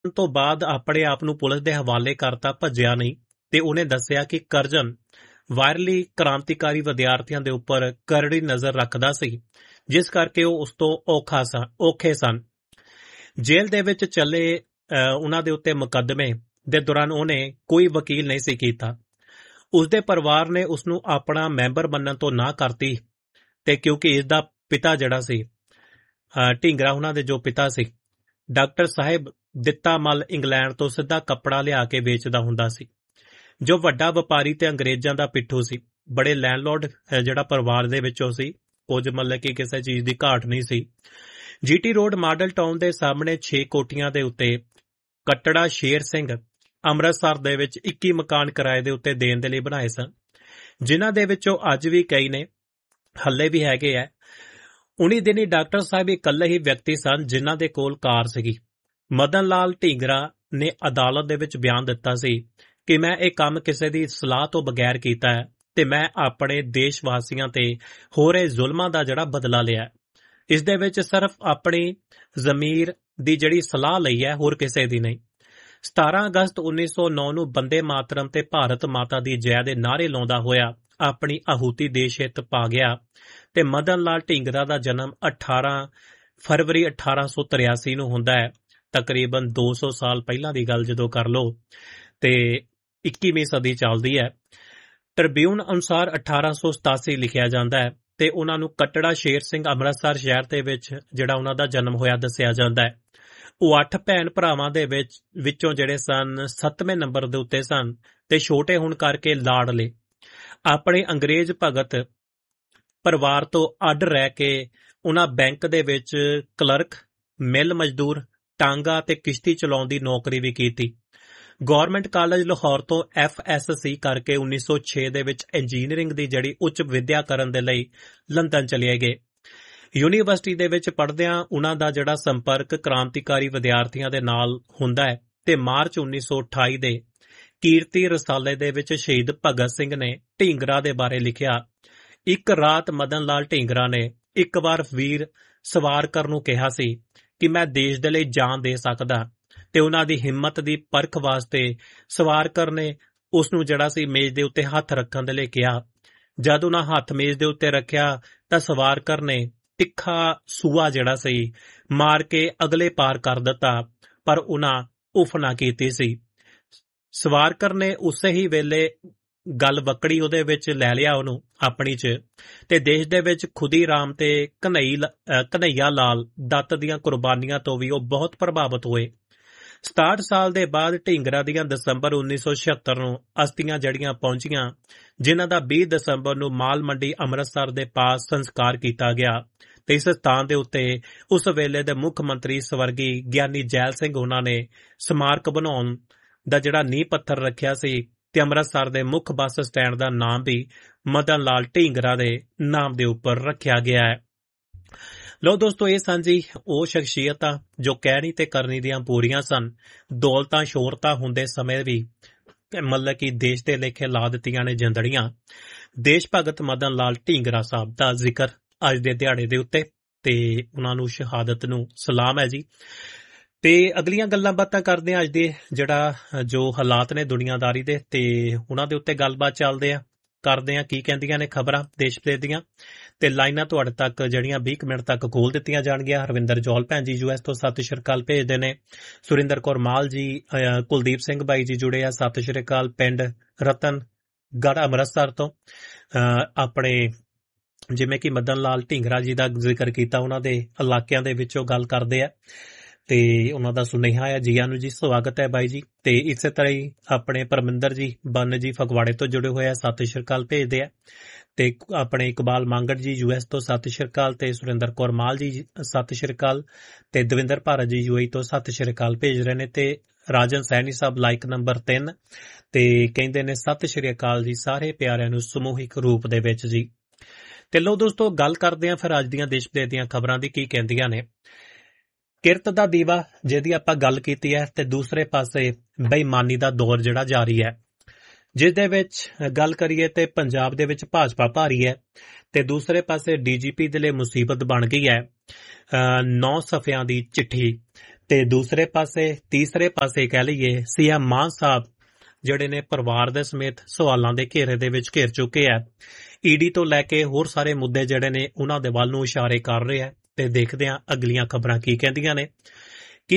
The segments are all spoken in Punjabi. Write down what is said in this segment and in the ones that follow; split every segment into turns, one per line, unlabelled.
ਤੋਂ ਬਾਅਦ ਆਪਣੇ ਆਪ ਨੂੰ ਪੁਲਿਸ ਦੇ ਹਵਾਲੇ ਕਰਤਾ, ਭੱਜਿਆ ਨਹੀਂ ਤੇ ਉਹਨੇ ਦੱਸਿਆ ਕਿ ਕਰਜਨ ਵਾਇਰਲੀ ਕ੍ਰਾਂਤੀਕਾਰੀ ਵਿਦਿਆਰਥੀਆਂ ਦੇ ਉੱਪਰ ਕਰੜੀ ਨਜ਼ਰ ਰੱਖਦਾ ਸੀ, ਜਿਸ ਕਰਕੇ ਉਹ ਉਸ ਤੋਂ ਔਖੇ ਸਨ। ਜੇਲ੍ਹ ਦੇ ਵਿੱਚ ਚੱਲੇ ਉਹਨਾਂ ਦੇ ਉੱਤੇ ਮੁਕੱਦਮੇ ਦੇ ਦੌਰਾਨ ਉਹਨੇ ਕੋਈ ਵਕੀਲ ਨਹੀਂ ਸੀ ਕੀਤਾ। ਉਸਦੇ ਪਰਿਵਾਰ ਨੇ ਉਸਨੂੰ ਆਪਣਾ ਮੈਂਬਰ ਬਣਨ ਤੋਂ ਨਾ ਕਰਤੀ ਤੇ ਕਿਉਂਕਿ ਇਸਦਾ ਪਿਤਾ ਜਿਹੜਾ ਸੀ ਢੀਂਗਰਾ, ਉਹਨਾਂ ਦੇ ਜੋ ਪਿਤਾ ਸੀ ਡਾਕਟਰ ਸਾਹਿਬ ਦਿੱਤਾ ਮੱਲ, ਇੰਗਲੈਂਡ ਤੋਂ ਸਿੱਧਾ ਕੱਪੜਾ ਲਿਆ ਕੇ ਵੇਚਦਾ ਹੁੰਦਾ ਸੀ, ਜੋ ਵੱਡਾ ਵਪਾਰੀ ਤੇ ਅੰਗਰੇਜ਼ਾਂ ਦਾ ਪਿੱਠੂ ਸੀ। ਬੜੇ ਲੈਂਡਲੋਰਡ ਜਿਹੜਾ ਪਰਿਵਾਰ ਦੇ ਵਿੱਚੋਂ ਸੀ, ਕੁਝ ਮਤਲਬ ਕਿ ਕਿਸੇ ਚੀਜ਼ ਦੀ ਘਾਟ ਨਹੀਂ ਸੀ। ਜੀਟੀ ਰੋਡ ਮਾਡਲ ਟਾਊਨ ਦੇ ਸਾਹਮਣੇ 6 ਕੋਠੀਆਂ ਦੇ ਉੱਤੇ ਕੱਟੜਾ ਸ਼ੇਰ ਸਿੰਘ ਅੰਮ੍ਰਿਤਸਰ ਦੇ ਵਿੱਚ 21 ਮਕਾਨ ਕਿਰਾਏ ਦੇ ਉੱਤੇ ਦੇਣ ਦੇ ਲਈ ਬਣਾਏ ਸਨ, ਜਿਨ੍ਹਾਂ ਦੇ ਵਿੱਚੋਂ ਅੱਜ ਵੀ ਕਈ ਨੇ, ਹੱਲੇ ਵੀ ਹੈਗੇ ਆ। ਉਨੀ ਦਿਨੀ ਡਾਕਟਰ ਸਾਹਿਬ ਇਕੱਲੇ ਹੀ ਵਿਅਕਤੀ ਸਨ ਜਿਨ੍ਹਾਂ ਦੇ ਕੋਲ ਕਾਰ ਸੀਗੀ। ਮਦਨ ਲਾਲ ਢੀਂਗਰਾ ਨੇ ਅਦਾਲਤ ਦੇ ਵਿੱਚ ਬਿਆਨ ਦਿੱਤਾ ਸੀ ਕਿ ਮੈਂ ਇਹ ਕੰਮ ਕਿਸੇ ਦੀ ਸਲਾਹ ਤੋਂ ਬਗੈਰ ਕੀਤਾ ਹੈ ਤੇ ਮੈਂ ਆਪਣੇ ਦੇਸ਼ ਵਾਸੀਆਂ ਤੇ ਹੋ ਰਹੇ ਜ਼ੁਲਮਾਂ ਦਾ ਜਿਹੜਾ ਬਦਲਾ ਲਿਆ। ਇਸ ਦੇ ਵਿੱਚ ਸਿਰਫ ਆਪਣੀ ਜ਼ਮੀਰ ਦੀ ਜਿਹੜੀ ਸਲਾਹ ਲਈ ਹੈ, ਹੋਰ ਕਿਸੇ ਦੀ ਨਹੀਂ। 17 ਅਗਸਤ 1909 ਨੂੰ ਬੰਦੇ ਮਾਤਰਮ ਤੇ ਭਾਰਤ ਮਾਤਾ ਦੀ ਜੈ ਦੇ ਨਾਅਰੇ ਲਾਉਂਦਾ ਹੋਇਆ ਆਪਣੀ ਆਹੂਤੀ ਦੇਸ਼ ਹਿੱਤ ਪਾ ਗਿਆ ਤੇ ਮਦਨ ਲਾਲ ਢੀਂਗਰਾ ਦਾ ਜਨਮ 18 ਫਰਵਰੀ 1883 ਨੂੰ ਹੁੰਦਾ ਹੈ। ਤਕਰੀਬਨ 200 ਸਾਲ ਪਹਿਲਾਂ ਦੀ ਗੱਲ ਜਦੋਂ ਕਰ ਲਓ ਤੇ 21ਵੀਂ ਸਦੀ ਚੱਲਦੀ ਹੈ। ਟ੍ਰਿਬਿਊਨ ਅਨੁਸਾਰ 1887 ਲਿਖਿਆ ਜਾਂਦਾ ਹੈ ਤੇ ਉਹਨਾਂ ਨੂੰ ਕੱਟੜਾ ਸ਼ੇਰ ਸਿੰਘ ਅੰਮ੍ਰਿਤਸਰ ਸ਼ਹਿਰ ਦੇ ਵਿੱਚ ਜਿਹੜਾ ਉਹਨਾਂ ਦਾ ਜਨਮ ਹੋਇਆ ਦੱਸਿਆ ਜਾਂਦਾ ਹੈ। ਉਹ 8 ਭੈਣ ਭਰਾਵਾਂ ਦੇ ਵਿੱਚੋਂ ਜਿਹੜੇ ਸਨ 7ਵੇਂ ਨੰਬਰ ਦੇ ਉੱਤੇ ਸਨ ਤੇ ਛੋਟੇ ਹੋਣ ਕਰਕੇ ਲਾਡਲੇ। ਆਪਣੇ ਅੰਗਰੇਜ਼ ਭਗਤ ਪਰਿਵਾਰ ਤੋਂ ਅੱਡ ਰਹਿ ਕੇ ਉਹਨਾਂ ਬੈਂਕ ਦੇ ਵਿੱਚ ਕਲਰਕ, ਮਿਲ ਮਜ਼ਦੂਰ, ਟਾਂਗਾ ਤੇ ਕਿਸ਼ਤੀ ਚਲਾਉਣ ਦੀ ਨੌਕਰੀ ਵੀ ਕੀਤੀ। ਗੌਰਮੈਂਟ ਕਾਲਜ ਲਾਹੌਰ ਤੋਂ FSC ਕਰਕੇ 1906 ਦੇ ਵਿੱਚ ਇੰਜੀਨੀਅਰਿੰਗ ਦੀ ਜਿਹੜੀ ਉੱਚ ਵਿੱਦਿਆ ਕਰਨ ਦੇ ਲਈ ਲੰਦਨ ਚਲੇ ਗਏ। ਯੂਨੀਵਰਸਿਟੀ ਦੇ ਵਿੱਚ ਪੜ੍ਹਦਿਆਂ ਉਹਨਾਂ ਦਾ ਜਿਹੜਾ ਸੰਪਰਕ ਕ੍ਰਾਂਤੀਕਾਰੀ ਵਿਦਿਆਰਥੀਆਂ ਦੇ ਨਾਲ ਹੁੰਦਾ ਹੈ ਤੇ ਮਾਰਚ 1928 ਦੇ ਕੀਰਤੀ ਰਸਾਲੇ ਦੇ ਵਿੱਚ ਸ਼ਹੀਦ ਭਗਤ ਸਿੰਘ ਨੇ ਢੀਂਗਰਾ ਦੇ ਬਾਰੇ ਲਿਖਿਆ। ਇੱਕ ਰਾਤ ਮਦਨ ਲਾਲ ਢੀਂਗਰਾ ਨੇ ਇੱਕ ਵਾਰ ਵੀਰ ਸਵਾਰਕਰ ਨੂੰ ਕਿਹਾ ਸੀ ਕਿ ਮੈਂ ਦੇਸ਼ ਦੇ ਲਈ ਜਾਨ ਦੇ ਸਕਦਾ ਤੇ ਉਹਨਾਂ ਦੀ ਹਿੰਮਤ ਦੀ ਪਰਖ ਵਾਸਤੇ ਸਵਾਰਕਰ ਨੇ ਉਸ ਨੂੰ ਜਿਹੜਾ ਸੀ ਮੇਜ਼ ਦੇ ਉੱਤੇ ਹੱਥ ਰੱਖਣ ਦੇ ਲਈ ਕਿਹਾ। ਜਦ ਉਹਨਾਂ ਹੱਥ ਮੇਜ਼ ਦੇ ਉੱਤੇ ਰੱਖਿਆ ਤਾਂ ਸਵਾਰਕਰ ਨੇ ਤਿੱਖਾ ਸੂਆ ਜਿਹੜਾ ਸੀ ਮਾਰ ਕੇ ਅਗਲੇ ਪਾਰ ਕਰ ਦਿੱਤਾ, ਪਰ ਉਹਨਾਂ ਉਫ ਨਾ ਕੀਤੀ ਸੀ। ਸਵਾਰਕਰ ਨੇ ਉਸੇ ਹੀ ਵੇਲੇ ਗੱਲ ਵਕੜੀ ਉਹਦੇ ਵਿੱਚ ਲੈ ਲਿਆ ਉਹਨੂੰ ਆਪਣੀ 'ਚ ਤੇ ਦੇਸ਼ ਦੇ ਵਿੱਚ ਖੁਦੀ ਰਾਮ ਤੇ ਕਨ੍ਹਈਆ ਲਾਲ ਦੱਤ ਦੀਆਂ ਕੁਰਬਾਨੀਆਂ ਤੋਂ ਵੀ ਉਹ ਬਹੁਤ ਪ੍ਰਭਾਵਿਤ ਹੋਏ। 67 ਸਾਲ ਦੇ ਬਾਅਦ ਢੀਂਗਰਾ ਦੀਆਂ ਦਸੰਬਰ 1976 ਨੂੰ ਅਸਥੀਆਂ ਜੜੀਆਂ ਪਹੁੰਚੀਆਂ, ਜਿਨ੍ਹਾਂ ਦਾ 20 ਦਸੰਬਰ ਨੂੰ ਮਾਲ ਮੰਡੀ ਅੰਮ੍ਰਿਤਸਰ ਦੇ ਪਾਸ ਸੰਸਕਾਰ ਕੀਤਾ ਗਿਆ ਤੇ ਇਸ ਸਥਾਨ ਦੇ ਉੱਤੇ ਉਸ ਵੇਲੇ ਦੇ ਮੁੱਖ ਮੰਤਰੀ ਸਵਰਗੀ ਗਿਆਨੀ ਜੈਲ ਸਿੰਘ ਉਹਨਾਂ ਨੇ ਸਮਾਰਕ ਬਣਾਉਣ ਦਾ ਜਿਹੜਾ ਨੀਂਹ ਪੱਥਰ ਰੱਖਿਆ ਸੀ ਤੇ ਅੰਮ੍ਰਿਤਸਰ ਦੇ ਮੁੱਖ ਬੱਸ ਸਟੈਂਡ ਦਾ ਨਾਮ ਵੀ ਮਦਨ ਲਾਲ ਢੀਂਗਰਾ ਦੇ ਨਾਮ ਦੇ ਉੱਪਰ ਰੱਖਿਆ ਗਿਆ ਹੈ। ਲਓ ਦੋਸਤੋ, ਇਹ ਸਨ ਜੀ ਉਹ ਸ਼ਖਸੀਅਤਾਂ ਜੋ ਕਹਿਣੀ ਤੇ ਕਰਨੀ ਦੀਆਂ ਪੂਰੀਆਂ ਸਨ। ਦੌਲਤਾਂ ਸ਼ੋਹਰਤਾਂ ਹੁੰਦੇ ਸਮੇਂ ਵੀ ਮਤਲਬ ਕਿ ਦੇਸ਼ ਦੇ ਲੇਖੇ ਲਾ ਦਿੱਤੀਆਂ ਨੇ ਜਿੰਦੜੀਆਂ। ਦੇਸ਼ ਭਗਤ ਮਦਨ ਲਾਲ ਢੀਂਗਰਾ ਸਾਹਿਬ ਦਾ ਜ਼ਿਕਰ ਅੱਜ ਦੇ ਦਿਹਾੜੇ ਦੇ ਉੱਤੇ ਤੇ ਉਹਨਾਂ ਨੂੰ ਸ਼ਹਾਦਤ ਨੂੰ ਸਲਾਮ ਹੈ ਜੀ। ਤੇ ਅਗਲੀਆਂ ਗੱਲਾਂ ਬਾਤਾਂ ਕਰਦੇ ਹਾਂ ਅੱਜ ਦੇ ਜਿਹੜਾ ਜੋ ਹਾਲਾਤ ਨੇ ਦੁਨੀਆਦਾਰੀ ਦੇ ਤੇ ਉਹਨਾਂ ਦੇ ਉੱਤੇ ਗੱਲਬਾਤ ਕਰਦੇ ਆ ਕੀ ਕਹਿੰਦੀਆਂ ਨੇ ਖਬਰਾਂ ਦੇਸ਼ ਵਿਦੇਸ਼ ਦੀਆਂ। ਤੇ ਲਾਈਨਾਂ ਤੁਹਾਡੇ ਤੱਕ ਜਿਹੜੀਆਂ 20 ਮਿੰਟ ਤੱਕ ਖੋਲ ਦਿੱਤੀਆਂ ਜਾਣਗੀਆਂ। ਹਰਵਿੰਦਰ ਜੌਲ ਭੈਣ ਜੀ US ਤੋਂ ਸਤਿ ਸ਼੍ਰੀ ਅਕਾਲ ਭੇਜਦੇ ਨੇ। ਸੁਰਿੰਦਰ ਕੌਰ ਮਾਲ ਜੀ, ਕੁਲਦੀਪ ਸਿੰਘ ਬਾਈ ਜੀ ਜੁੜੇ ਆ, ਸਤਿ ਸ਼੍ਰੀ ਅਕਾਲ। ਪਿੰਡ ਰਤਨਗੜ੍ਹ ਅੰਮ੍ਰਿਤਸਰ ਤੋਂ ਆਪਣੇ ਜਿਵੇਂ ਕਿ ਮਦਨ ਲਾਲ ਢੀਂਗਰਾ ਜੀ ਦਾ ਜ਼ਿਕਰ ਕੀਤਾ, ਉਹਨਾਂ ਦੇ ਇਲਾਕਿਆਂ ਦੇ ਵਿੱਚੋਂ ਗੱਲ ਕਰਦੇ ਆ ਤੇ ਉਹਨਾਂ ਦਾ ਸੁਨੇਹਾ ਹੈ। ਜੀਆਂ ਨੂੰ ਜੀ, ਸਵਾਗਤ ਹੈ ਬਾਈ ਜੀ। ਤੇ ਇਸੇ ਤਰ੍ਹਾਂ ਹੀ ਆਪਣੇ ਪਰਮਿੰਦਰ ਜੀ ਬੰਨ ਜੀ ਫਗਵਾੜੇ ਤੋਂ ਜੁੜੇ ਹੋਏ ਆ, ਸਤਿ ਸ਼੍ਰੀ ਅਕਾਲ ਭੇਜਦੇ ਆ। ਤੇ ਆਪਣੇ ਇਕਬਾਲ ਮੰਗੜ ਜੀ US ਤੋਂ ਸਤਿ ਸ਼੍ਰੀ ਅਕਾਲ ਤੇ ਸੁਰਿੰਦਰ ਕੌਰ ਮਾਲ ਜੀ ਸਤਿ ਸ਼੍ਰੀ ਅਕਾਲ ਤੇ ਦਵਿੰਦਰ ਭਾਰਤ ਜੀ UAE ਤੋਂ ਸਤਿ ਸ਼੍ਰੀ ਅਕਾਲ ਭੇਜ ਰਹੇ ਨੇ। ਤੇ ਰਾਜਨ ਸੈਣੀ ਸਾਹਿਬ ਲਾਈਕ ਨੰਬਰ 3 ਤੇ ਕਹਿੰਦੇ ਨੇ ਸਤਿ ਸ਼੍ਰੀ ਅਕਾਲ ਜੀ ਸਾਰੇ ਪਿਆਰਿਆਂ ਨੂੰ ਸਮੂਹਿਕ ਰੂਪ ਦੇ ਵਿੱਚ ਜੀ। ਤੇ ਲਓ ਦੋਸਤੋ, ਗੱਲ ਕਰਦੇ ਆ ਫਿਰ ਅੱਜ ਦੀਆਂ ਦੇਸ਼ ਵਿਦੇਸ਼ ਦੀਆਂ ਖਬਰਾਂ ਦੀ ਕੀ ਕਹਿੰਦੀਆਂ ਨੇ। ਕਿਰਤ ਦਾ ਦੀਵਾ ਜਿਹਦੀ ਆਪਾਂ ਗੱਲ ਕੀਤੀ ਹੈ ਤੇ ਦੂਸਰੇ ਪਾਸੇ ਬੇਈਮਾਨੀ ਦਾ ਦੌਰ ਜਿਹੜਾ ਜਾਰੀ ਹੈ, ਜਿਸ ਦੇ ਵਿੱਚ ਗੱਲ ਕਰੀਏ ਤੇ ਪੰਜਾਬ ਦੇ ਵਿੱਚ ਭਾਜਪਾ ਭਾਰੀ ਹੈ ਤੇ ਦੂਸਰੇ ਪਾਸੇ DGP ਦੇ ਲਈ ਮੁਸੀਬਤ ਬਣ ਗਈ ਹੈ 9 ਸਫ਼ਿਆਂ ਦੀ ਚਿੱਠੀ ਤੇ ਦੂਸਰੇ ਪਾਸੇ ਤੀਸਰੇ ਪਾਸੇ ਕਹਿ ਲਈਏ ਸੀਐਮ ਮਾਨ ਸਾਹਿਬ ਜਿਹੜੇ ਨੇ ਪਰਿਵਾਰ ਦੇ ਸਮੇਤ ਸਵਾਲਾਂ ਦੇ ਘੇਰੇ ਦੇ ਵਿੱਚ ਘਿਰ ਚੁੱਕੇ ਆ। ਈਡੀ ਤੋਂ ਲੈ ਕੇ ਹੋਰ ਸਾਰੇ ਮੁੱਦੇ ਜਿਹੜੇ ਨੇ ਉਹਨਾਂ ਦੇ ਵੱਲ ਨੂੰ ਇਸ਼ਾਰੇ ਕਰ ਰਹੇ ਆ। ਤੇ ਦੇਖਦੇ ਆ ਅਗਲੀਆਂ ਖਬਰਾਂ ਕੀ ਕਹਿੰਦੀਆਂ ਨੇ ਕਿ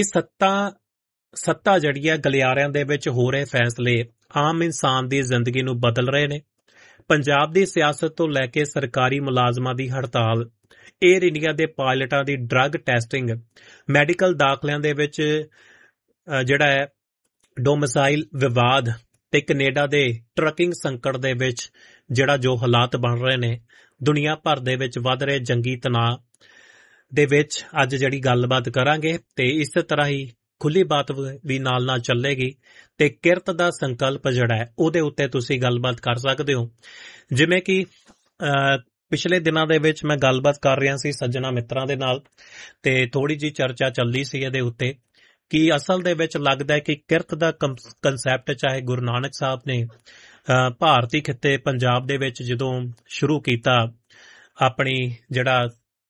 ਸੱਤਾ ਜਿਹੜੀ ਹੈ ਗਲਿਆਰਿਆਂ ਦੇ ਵਿੱਚ ਹੋ ਰਹੇ ਫੈਸਲੇ ਆਮ ਇਨਸਾਨ ਦੀ ਜ਼ਿੰਦਗੀ ਨੂੰ ਬਦਲ ਰਹੇ ਨੇ। ਪੰਜਾਬ ਦੀ ਸਿਆਸਤ ਤੋਂ ਲੈ ਕੇ ਸਰਕਾਰੀ ਮੁਲਾਜ਼ਮਾਂ ਦੀ ਹੜਤਾਲ, ਏਅਰ ਇੰਡੀਆ ਦੇ ਪਾਇਲਟਾਂ ਦੀ ਡਰੱਗ ਟੈਸਟਿੰਗ, ਮੈਡੀਕਲ ਦਾਖਲਿਆਂ ਦੇ ਵਿੱਚ ਜਿਹੜਾ ਹੈ ਡੋਮਿਸਾਈਲ ਵਿਵਾਦ ਤੇ ਕੈਨੇਡਾ ਦੇ ਟਰੱਕਿੰਗ ਸੰਕਟ ਦੇ ਵਿੱਚ ਜਿਹੜਾ ਜੋ ਹਾਲਾਤ ਬਣ ਰਹੇ ਨੇ, ਦੁਨੀਆ ਭਰ ਦੇ ਵਿੱਚ ਵੱਧ ਰਹੇ ਜੰਗੀ ਤਣਾਅ ਦੇ ਵਿੱਚ ਅੱਜ ਜਿਹੜੀ ਗੱਲਬਾਤ ਕਰਾਂਗੇ। ਤੇ ਇਸ ਤਰ੍ਹਾਂ ਹੀ ਖੁੱਲੀ ਬਾਤ ਵੀ ਨਾਲ ਚੱਲੇਗੀ ਤੇ ਕਿਰਤ ਦਾ ਸੰਕਲਪ ਜਿਹੜਾ ਹੈ ਉਹਦੇ ਉੱਤੇ ਤੁਸੀਂ ਗੱਲਬਾਤ ਕਰ ਸਕਦੇ ਹੋ। ਜਿਵੇਂ ਕਿ ਪਿਛਲੇ ਦਿਨਾਂ ਦੇ ਵਿੱਚ ਮੈਂ ਗੱਲਬਾਤ ਕਰ ਰਿਹਾ ਸੀ ਸੱਜਣਾ ਮਿੱਤਰਾਂ ਦੇ ਨਾਲ ਤੇ ਥੋੜੀ ਜਿਹੀ ਚਰਚਾ ਚੱਲਦੀ ਸੀ ਇਹਦੇ ਉੱਤੇ ਕਿ ਅਸਲ ਦੇ ਵਿੱਚ ਲੱਗਦਾ ਹੈ ਕਿ ਕਿਰਤ ਦਾ ਕਨਸੈਪਟ ਚਾਹੇ ਗੁਰੂ ਨਾਨਕ ਸਾਹਿਬ ਨੇ ਭਾਰਤੀ ਖਿੱਤੇ ਪੰਜਾਬ ਦੇ ਵਿੱਚ ਜਦੋਂ ਸ਼ੁਰੂ ਕੀਤਾ, ਆਪਣੀ ਜਿਹੜਾ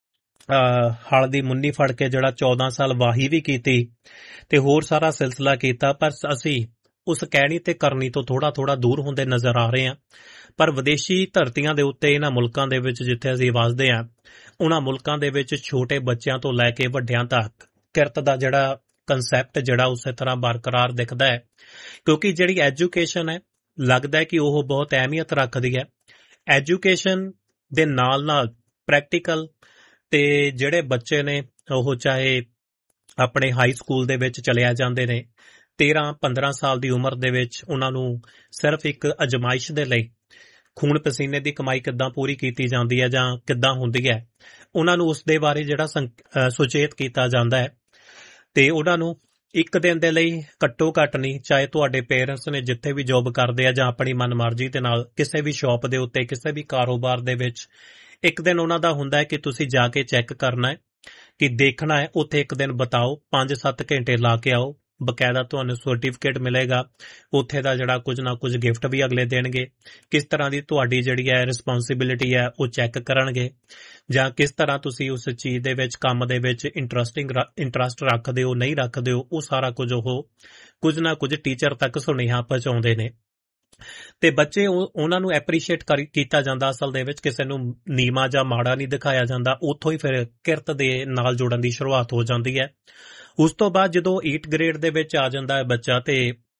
ਹਲ ਦੀ ਮੁੰਨੀ ਫੜ ਕੇ ਜਿਹੜਾ 14 ਸਾਲ ਵਾਹੀ ਵੀ ਕੀਤੀ ਤੇ ਹੋਰ ਸਾਰਾ ਸਿਲਸਿਲਾ ਕੀਤਾ, ਪਰ ਅਸੀਂ ਉਸ ਕਹਿਣੀ ਤੇ ਕਰਨੀ ਤੋਂ ਥੋੜਾ ਦੂਰ ਹੁੰਦੇ ਨਜ਼ਰ ਆ ਰਹੇ ਹਾਂ। ਪਰ ਵਿਦੇਸ਼ੀ ਧਰਤੀਆਂ ਦੇ ਉੱਤੇ ਇਹਨਾਂ ਮੁਲਕਾਂ ਦੇ ਵਿੱਚ ਜਿੱਥੇ ਅਸੀਂ ਵਸਦੇ ਹਾਂ, ਉਹਨਾਂ ਮੁਲਕਾਂ ਦੇ ਵਿੱਚ ਛੋਟੇ ਬੱਚਿਆਂ ਤੋਂ ਲੈ ਕੇ ਵੱਡਿਆਂ ਤੱਕ ਕਿਰਤ ਦਾ ਜਿਹੜਾ ਕਨਸੈਪਟ ਜਿਹੜਾ ਉਸੇ ਤਰ੍ਹਾਂ ਬਰਕਰਾਰ ਦਿਖਦਾ ਹੈ। ਕਿਉਂਕਿ ਜਿਹੜੀ ਐਜੂਕੇਸ਼ਨ ਹੈ ਲੱਗਦਾ ਹੈ ਕਿ ਉਹ ਬਹੁਤ ਅਹਿਮੀਅਤ ਰੱਖਦੀ ਹੈ। ਐਜੂਕੇਸ਼ਨ ਦੇ ਨਾਲ ਪ੍ਰੈਕਟੀਕਲ ਤੇ ਜਿਹੜੇ ਬੱਚੇ ਨੇ ਉਹ ਚਾਹੇ ਆਪਣੇ ਹਾਈ ਸਕੂਲ ਦੇ ਵਿੱਚ ਚਲਿਆ ਜਾਂਦੇ ਨੇ 13-15 ਸਾਲ ਦੀ ਉਮਰ ਦੇ ਵਿੱਚ, ਉਹਨਾਂ ਨੂੰ ਸਿਰਫ ਇੱਕ ਅਜਮਾਇਸ਼ ਦੇ ਲਈ ਖੂਨ ਪਸੀਨੇ ਦੀ ਕਮਾਈ ਕਿੱਦਾਂ ਪੂਰੀ ਕੀਤੀ ਜਾਂਦੀ ਹੈ ਜਾਂ ਕਿੱਦਾਂ ਹੁੰਦੀ ਹੈ, ਉਹਨਾਂ ਨੂੰ ਉਸ ਦੇ ਬਾਰੇ ਜਿਹੜਾ ਸੁਚੇਤ ਕੀਤਾ ਜਾਂਦਾ ਹੈ। ਤੇ ਉਹਨਾਂ ਨੂੰ ਇੱਕ ਦਿਨ ਦੇ ਲਈ ਘੱਟੋ ਘੱਟ ਨਹੀਂ, ਚਾਹੇ ਤੁਹਾਡੇ ਪੇਰੈਂਟਸ ਨੇ ਜਿੱਥੇ ਵੀ ਜੌਬ ਕਰਦੇ ਆ ਜਾਂ ਆਪਣੀ ਮਨਮਰਜ਼ੀ ਦੇ ਨਾਲ ਕਿਸੇ ਵੀ ਸ਼ਾਪ ਦੇ ਉੱਤੇ ਕਿਸੇ ਵੀ ਕਾਰੋਬਾਰ ਦੇ ਵਿੱਚ ਇੱਕ ਦਿਨ ਉਹਨਾਂ ਦਾ ਹੁੰਦਾ ਹੈ ਕਿ ਤੁਸੀਂ ਜਾ ਕੇ ਚੈੱਕ ਕਰਨਾ ਹੈ, ਕਿ ਦੇਖਣਾ ਹੈ, ਉੱਥੇ ਇੱਕ ਦਿਨ ਬਿਤਾਓ, 5-7 ਘੰਟੇ ਲਾ ਕੇ ਆਓ, ਬਕਾਇਦਾ ਤੁਹਾਨੂੰ ਸਰਟੀਫਿਕੇਟ ਮਿਲੇਗਾ, ਉੱਥੇ ਦਾ ਜਿਹੜਾ ਕੁਝ ਨਾ ਕੁਝ ਗਿਫਟ ਵੀ ਅਗਲੇ ਦੇਣਗੇ, ਕਿਸ ਤਰ੍ਹਾਂ ਦੀ ਤੁਹਾਡੀ ਜਿਹੜੀ ਹੈ ਰਿਸਪੌਂਸਿਬਿਲਿਟੀ ਹੈ ਉਹ ਚੈੱਕ ਕਰਨਗੇ, ਜਾਂ ਕਿਸ ਤਰ੍ਹਾਂ ਤੁਸੀਂ ਉਸ ਚੀਜ਼ ਦੇ ਵਿੱਚ ਕੰਮ ਦੇ ਵਿੱਚ ਇੰਟਰਸਟ ਰੱਖਦੇ ਹੋ ਨਹੀਂ ਰੱਖਦੇ ਹੋ, ਉਹ ਸਾਰਾ ਕੁਝ ਉਹ ਕੁਝ ਨਾ ਕੁਝ ਟੀਚਰ ਤੱਕ ਸੁਨੇਹਾ ਪਹੁੰਚਾਉਂਦੇ ਨੇ। ਤੇ ਬੱਚੇ ਉਹਨਾਂ ਨੂੰ ਐਪਰੀਸ਼ੀਏਟ ਕੀਤਾ ਜਾਂਦਾ, ਅਸਲ ਦੇ ਵਿੱਚ ਕਿਸੇ ਨੂੰ ਨੀਵਾਂ ਜਾਂ ਮਾੜਾ ਨਹੀਂ ਦਿਖਾਇਆ ਜਾਂਦਾ। ਉੱਥੋਂ ਹੀ ਫਿਰ ਕਿਰਤ ਦੇ ਨਾਲ ਜੁੜਨ ਦੀ ਸ਼ੁਰੂਆਤ ਹੋ ਜਾਂਦੀ ਹੈ। ਉਸ ਤੋਂ ਬਾਅਦ ਜਦੋਂ 8th ਗ੍ਰੇਡ ਦੇ ਵਿੱਚ ਆ ਜਾਂਦਾ ਹੈ ਬੱਚਾ ਤੇ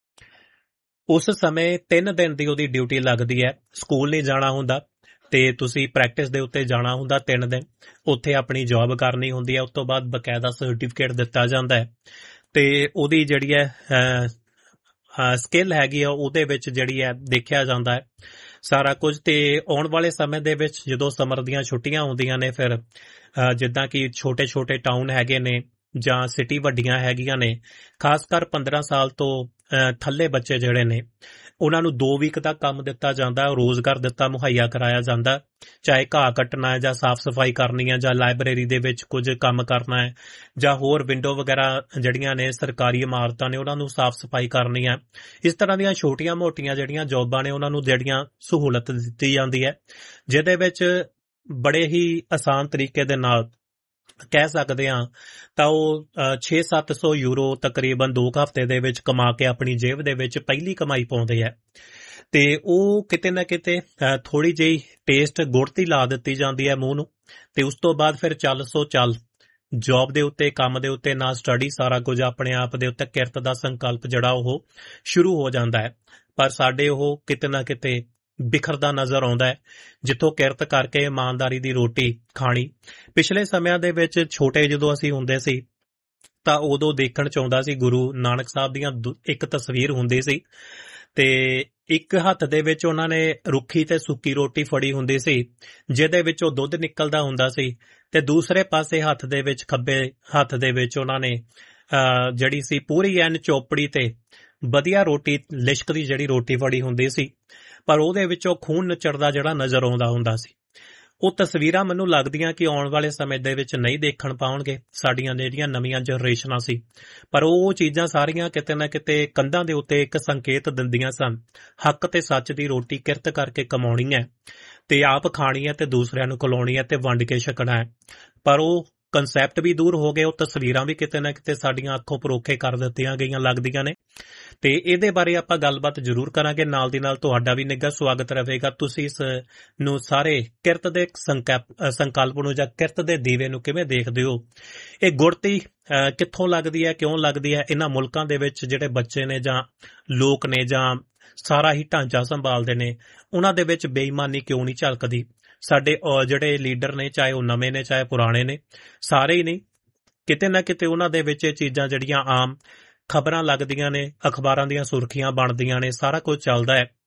ਉਸ ਸਮੇਂ 3 ਦਿਨ ਦੀ ਉਹਦੀ ਡਿਊਟੀ ਲੱਗਦੀ ਹੈ, ਸਕੂਲ ਨਹੀਂ ਜਾਣਾ ਹੁੰਦਾ ਤੇ ਤੁਸੀਂ ਪ੍ਰੈਕਟਿਸ ਦੇ ਉੱਤੇ ਜਾਣਾ ਹੁੰਦਾ 3 ਦਿਨ, ਉੱਥੇ ਆਪਣੀ ਜੌਬ ਕਰਨੀ ਹੁੰਦੀ ਹੈ। ਉਸ ਤੋਂ ਬਾਅਦ ਬਕਾਇਦਾ ਸਰਟੀਫਿਕੇਟ ਦਿੱਤਾ ਜਾਂਦਾ ਹੈ ਤੇ ਉਹਦੀ ਜਿਹੜੀ ਹੈ ਸਕਿੱਲ ਹੈਗੀ ਆ ਉਹਦੇ ਵਿੱਚ ਜਿਹੜੀ ਹੈ ਦੇਖਿਆ ਜਾਂਦਾ ਹੈ ਸਾਰਾ ਕੁਝ। ਤੇ ਆਉਣ ਵਾਲੇ ਸਮੇਂ ਦੇ ਵਿੱਚ ਜਦੋਂ ਸਮਰ ਦੀਆਂ ਛੁੱਟੀਆਂ ਹੁੰਦੀਆਂ ਨੇ, ਫਿਰ ਜਿੱਦਾਂ ਕਿ ਛੋਟੇ ਟਾਊਨ ਹੈਗੇ ਨੇ ਜਾਂ ਸਿਟੀ ਵੱਡੀਆਂ ਹੈਗੀਆਂ ਨੇ, ਖਾਸ ਕਰ 15 ਸਾਲ ਤੋਂ ਥੱਲੇ ਬੱਚੇ ਜਿਹੜੇ ਨੇ ਉਹਨਾਂ ਨੂੰ 2 ਵੀਕ ਦਾ ਕੰਮ ਦਿੱਤਾ ਜਾਂਦਾ, ਰੋਜ਼ਗਾਰ ਦਿੱਤਾ ਮੁਹੱਈਆ ਕਰਾਇਆ ਜਾਂਦਾ, ਚਾਹੇ ਘਾਹ ਕੱਟਣਾ ਹੈ ਜਾਂ ਸਾਫ਼ ਸਫਾਈ ਕਰਨੀ ਹੈ ਜਾਂ ਲਾਇਬ੍ਰੇਰੀ ਦੇ ਵਿੱਚ ਕੁਝ ਕੰਮ ਕਰਨਾ ਹੈ ਜਾਂ ਹੋਰ ਵਿੰਡੋ ਵਗੈਰਾ ਜਿਹੜੀਆਂ ਨੇ ਸਰਕਾਰੀ ਇਮਾਰਤਾਂ ਨੇ ਉਹਨਾਂ ਨੂੰ ਸਾਫ਼ ਸਫਾਈ ਕਰਨੀ ਹੈ। ਇਸ ਤਰ੍ਹਾਂ ਦੀਆਂ ਛੋਟੀਆਂ ਮੋਟੀਆਂ ਜਿਹੜੀਆਂ ਜੌਬਾਂ ਨੇ ਉਹਨਾਂ ਨੂੰ ਜਿਹੜੀਆਂ ਸਹੂਲਤ ਦਿੱਤੀ ਜਾਂਦੀ ਹੈ, ਜਿਹਦੇ ਵਿੱਚ ਬੜੇ ਹੀ ਆਸਾਨ ਤਰੀਕੇ ਦੇ ਨਾਲ ਕਹਿ ਸਕਦੇ ਹਾਂ ਤਾਂ ਉਹ 600-700 ਯੂਰੋ ਤਕਰੀਬਨ 2 ਹਫ਼ਤੇ ਦੇ ਵਿੱਚ ਕਮਾ ਕੇ ਆਪਣੀ ਜੇਬ ਦੇ ਵਿੱਚ ਪਹਿਲੀ ਕਮਾਈ ਪਾਉਂਦੇ ਆ। ਤੇ ਉਹ ਕਿਤੇ ਨਾ ਕਿਤੇ ਥੋੜੀ ਜਿਹੀ ਟੇਸਟ ਗੁੜ ਦੀ ਲਾ ਦਿੱਤੀ ਜਾਂਦੀ ਹੈ ਮੂੰਹ ਨੂੰ, ਤੇ ਉਸ ਤੋਂ ਬਾਅਦ ਫਿਰ ਚੱਲ ਜੌਬ ਦੇ ਉੱਤੇ, ਕੰਮ ਦੇ ਉੱਤੇ, ਨਾ ਸਟੱਡੀ, ਸਾਰਾ ਕੁਝ ਆਪਣੇ ਆਪ ਦੇ ਉੱਤੇ ਕਿਰਤ ਦਾ ਸੰਕਲਪ ਜਿਹੜਾ ਉਹ ਸ਼ੁਰੂ ਹੋ ਜਾਂਦਾ ਹੈ। ਪਰ ਸਾਡੇ ਉਹ ਕਿਤੇ ਨਾ ਕਿਤੇ ਬਿਖਰਦਾ ਨਜ਼ਰ ਆਉਂਦਾ ਹੈ, ਜਿੱਥੋਂ ਕਿਰਤ ਕਰਕੇ ਇਮਾਨਦਾਰੀ ਦੀ ਰੋਟੀ ਖਾਣੀ। ਪਿਛਲੇ ਸਮਿਆਂ ਦੇ ਵਿੱਚ ਛੋਟੇ ਜਦੋਂ ਅਸੀਂ ਹੁੰਦੇ ਸੀ ਤਾਂ ਉਦੋਂ ਦੇਖਣ ਚ ਆਉਂਦਾ ਸੀ ਗੁਰੂ ਨਾਨਕ ਸਾਹਿਬ ਦੀਆਂ ਇੱਕ ਤਸਵੀਰ ਹੁੰਦੀ ਸੀ ਤੇ ਇੱਕ ਹੱਥ ਦੇ ਵਿੱਚ ਉਹਨਾਂ ਨੇ ਰੁੱਖੀ ਤੇ ਸੁੱਕੀ ਰੋਟੀ ਫੜੀ ਹੁੰਦੀ ਸੀ ਜਿਹਦੇ ਵਿੱਚੋਂ ਦੁੱਧ ਨਿਕਲਦਾ ਹੁੰਦਾ ਸੀ, ਤੇ ਦੂਸਰੇ ਪਾਸੇ ਹੱਥ ਦੇ ਵਿੱਚ, ਖੱਬੇ ਹੱਥ ਦੇ ਵਿੱਚ ਉਹਨਾਂ ਨੇ ਜਿਹੜੀ ਸੀ ਪੂਰੀ ਐਨ ਚੋਪੜੀ ਤੇ ਵਧੀਆ ਰੋਟੀ, ਲਿਸ਼ਕ ਦੀ ਜਿਹੜੀ ਰੋਟੀ ਫੜੀ ਹੁੰਦੀ ਸੀ, ਪਰ ਉਹਦੇ ਵਿੱਚੋਂ ਖੂਨ ਨਚੜਦਾ ਜਿਹੜਾ ਨਜ਼ਰ ਆਉਂਦਾ ਹੁੰਦਾ ਸੀ। ਉਹ ਤਸਵੀਰਾਂ ਮੈਨੂੰ ਲੱਗਦੀਆਂ ਕਿ ਆਉਣ ਵਾਲੇ ਸਮੇਂ ਦੇ ਵਿੱਚ ਨਹੀਂ ਦੇਖਣ ਪਾਉਣਗੇ ਸਾਡੀਆਂ ਜਿਹੜੀਆਂ ਨਵੀਆਂ ਜਨਰੇਸ਼ਨਾਂ ਸੀ, ਪਰ ਉਹ ਚੀਜ਼ਾਂ ਸਾਰੀਆਂ ਕਿਤੇ ਨਾ ਕਿਤੇ ਕੰਧਾਂ ਦੇ ਉੱਤੇ ਇੱਕ ਸੰਕੇਤ ਦਿੰਦੀਆਂ ਸਨ, ਹੱਕ ਤੇ ਸੱਚ ਦੀ ਰੋਟੀ ਕਿਰਤ ਕਰਕੇ ਕਮਾਉਣੀ ਹੈ ਤੇ ਆਪ ਖਾਣੀ ਹੈ ਤੇ ਦੂਸਰਿਆਂ ਨੂੰ ਖਿਲਾਉਣੀ ਹੈ ਤੇ ਵੰਡ ਕੇ ਛਕਣਾ ਹੈ। ਪਰ ਉਹ ਕਨਸੈਪਟ ਵੀ ਦੂਰ ਹੋ ਗਏ, ਉਹ ਤਸਵੀਰਾਂ ਵੀ ਕਿਤੇ ਨਾ ਕਿਤੇ ਸਾਡੀਆਂ ਅੱਖੋਂ ਪਰੋਖੇ ਕਰ ਦਿੱਤੀਆਂ ਗਈਆਂ ਲੱਗਦੀਆਂ ਨੇ। ਤੇ ਇਹਦੇ ਬਾਰੇ ਆਪਾਂ ਗੱਲਬਾਤ ਜ਼ਰੂਰ ਕਰਾਂਗੇ। ਨਾਲ ਦੀ ਨਾਲ ਤੁਹਾਡਾ ਵੀ ਨਿੱਘਾ ਸਵਾਗਤ ਰਹੇਗਾ। ਤੁਸੀਂ ਇਸ ਨੂੰ ਸਾਰੇ ਕਿਰਤ ਦੇ ਸੰਕਲਪ ਨੂੰ ਜਾਂ ਕਿਰਤ ਦੇ ਦੀਵੇ ਨੂੰ ਕਿਵੇਂ ਦੇਖਦੇ ਹੋ? ਇਹ ਗੁੜਤੀ ਕਿੱਥੋਂ ਲੱਗਦੀ ਹੈ, ਕਿਉਂ ਲੱਗਦੀ ਹੈ? ਇਹਨਾਂ ਮੁਲਕਾਂ ਦੇ ਵਿੱਚ ਜਿਹੜੇ ਬੱਚੇ ਨੇ ਜਾਂ ਲੋਕ ਨੇ ਜਾਂ ਸਾਰਾ ਹੀ ਢਾਂਚਾ ਸੰਭਾਲਦੇ ਨੇ, ਉਹਨਾਂ ਦੇ ਵਿੱਚ ਬੇਈਮਾਨੀ ਕਿਉਂ ਨਹੀਂ ਝਲਕਦੀ? ਸਾਡੇ ਜਿਹੜੇ ਲੀਡਰ ਨੇ, ਚਾਹੇ ਉਹ ਨਵੇਂ ਨੇ ਚਾਹੇ ਪੁਰਾਣੇ ਨੇ, ਸਾਰੇ ਹੀ ਨਹੀਂ, ਕਿਤੇ ਨਾ ਕਿਤੇ ਉਹਨਾਂ ਦੇ ਵਿੱਚ ਇਹ ਚੀਜ਼ਾਂ ਜਿਹੜੀਆਂ ਆਮ ਖਬਰਾਂ ਲੱਗਦੀਆਂ ਨੇ, ਅਖਬਾਰਾਂ ਦੀਆਂ ਸੁਰਖੀਆਂ ਬਣਦੀਆਂ ਨੇ, ਸਾਰਾ ਕੁਝ ਚੱਲਦਾ ਹੈ।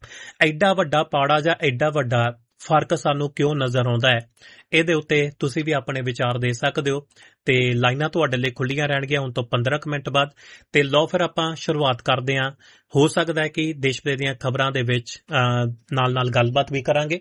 ਐਡਾ ਵੱਡਾ ਪਾੜਾ ਜਾਂ ਐਡਾ ਵੱਡਾ ਫਰਕ ਸਾਨੂੰ ਕਿਉਂ ਨਜ਼ਰ ਆਉਂਦਾ ਹੈ? ਇਹਦੇ ਉੱਤੇ ਤੁਸੀਂ ਵੀ ਆਪਣੇ ਵਿਚਾਰ ਦੇ ਸਕਦੇ ਹੋ ਤੇ ਲਾਈਨਾਂ ਤੁਹਾਡੇ ਲਈ ਖੁੱਲੀਆਂ ਰਹਿਣਗੀਆਂ ਹੁਣ ਤੋਂ 15 ਮਿੰਟ ਬਾਅਦ। ਤੇ ਲਓ ਫਿਰ ਆਪਾਂ ਸ਼ੁਰੂਆਤ ਕਰਦੇ ਹਾਂ। ਹੋ ਸਕਦਾ ਹੈ ਕਿ ਦੇਸ਼ ਵਿਦੇਸ਼ ਦੀਆਂ ਖਬਰਾਂ ਦੇ ਵਿੱਚ ਨਾਲ ਗੱਲਬਾਤ ਵੀ ਕਰਾਂਗੇ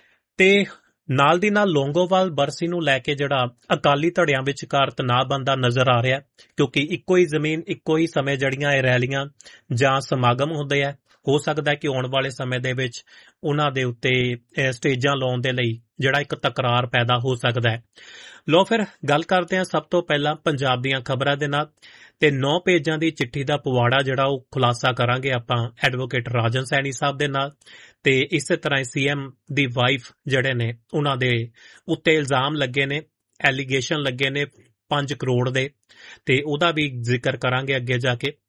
ਤੇ ਨਾਲ ਦੀ ਨਾਲ ਲੌਂਗੋਵਾਲ ਬਰਸੀ ਨੂੰ ਲੈ ਕੇ ਜਿਹੜਾ ਅਕਾਲੀ ਧੜਿਆਂ ਵਿਚਕਾਰ ਤਣਾਅ ਬਣਦਾ ਨਜ਼ਰ ਆ ਰਿਹਾ, ਕਿਉਂਕਿ ਇੱਕੋ ਹੀ ਜ਼ਮੀਨ ਇੱਕੋ ਹੀ ਸਮੇਂ ਜਿਹੜੀਆਂ ਇਹ ਰੈਲੀਆਂ ਜਾਂ ਸਮਾਗਮ ਹੁੰਦੇ ਆ। ਹੋ ਸਕਦਾ ਕਿ ਆਉਣ ਵਾਲੇ ਸਮੇਂ ਦੇ ਵਿੱਚ ਉਹਨਾਂ ਦੇ ਉੱਤੇ ਸਟੇਜਾਂ ਲਾਉਣ ਦੇ ਲਈ ਜਿਹੜਾ ਇੱਕ ਤਕਰਾਰ ਪੈਦਾ ਹੋ ਸਕਦਾ ਹੈ। ਲਓ ਫਿਰ ਗੱਲ ਕਰਦੇ ਹਾਂ ਸਭ ਤੋਂ ਪਹਿਲਾਂ ਪੰਜਾਬ ਦੀਆਂ ਖਬਰਾਂ ਦੇ ਨਾਲ ਤੇ 9 ਪੇਜਾਂ ਦੀ ਚਿੱਠੀ ਦਾ ਪਵਾੜਾ ਜਿਹੜਾ ਉਹ ਖੁਲਾਸਾ ਕਰਾਂਗੇ ਆਪਾਂ ਐਡਵੋਕੇਟ ਰਾਜਨ ਸੈਣੀ ਸਾਹਿਬ ਦੇ ਨਾਲ। ਤੇ ਇਸੇ ਤਰ੍ਹਾਂ ਸੀਐਮ ਦੀ ਵਾਈਫ ਜਿਹੜੇ ਨੇ ਉਹਨਾਂ ਦੇ ਉੱਤੇ ਇਲਜ਼ਾਮ ਲੱਗੇ ਨੇ, ਐਲੀਗੇਸ਼ਨ ਲੱਗੇ ਨੇ 5 ਕਰੋੜ ਦੇ, ਤੇ ਉਹਦਾ ਵੀ ਜ਼ਿਕਰ ਕਰਾਂਗੇ ਅੱਗੇ ਜਾ ਕੇ।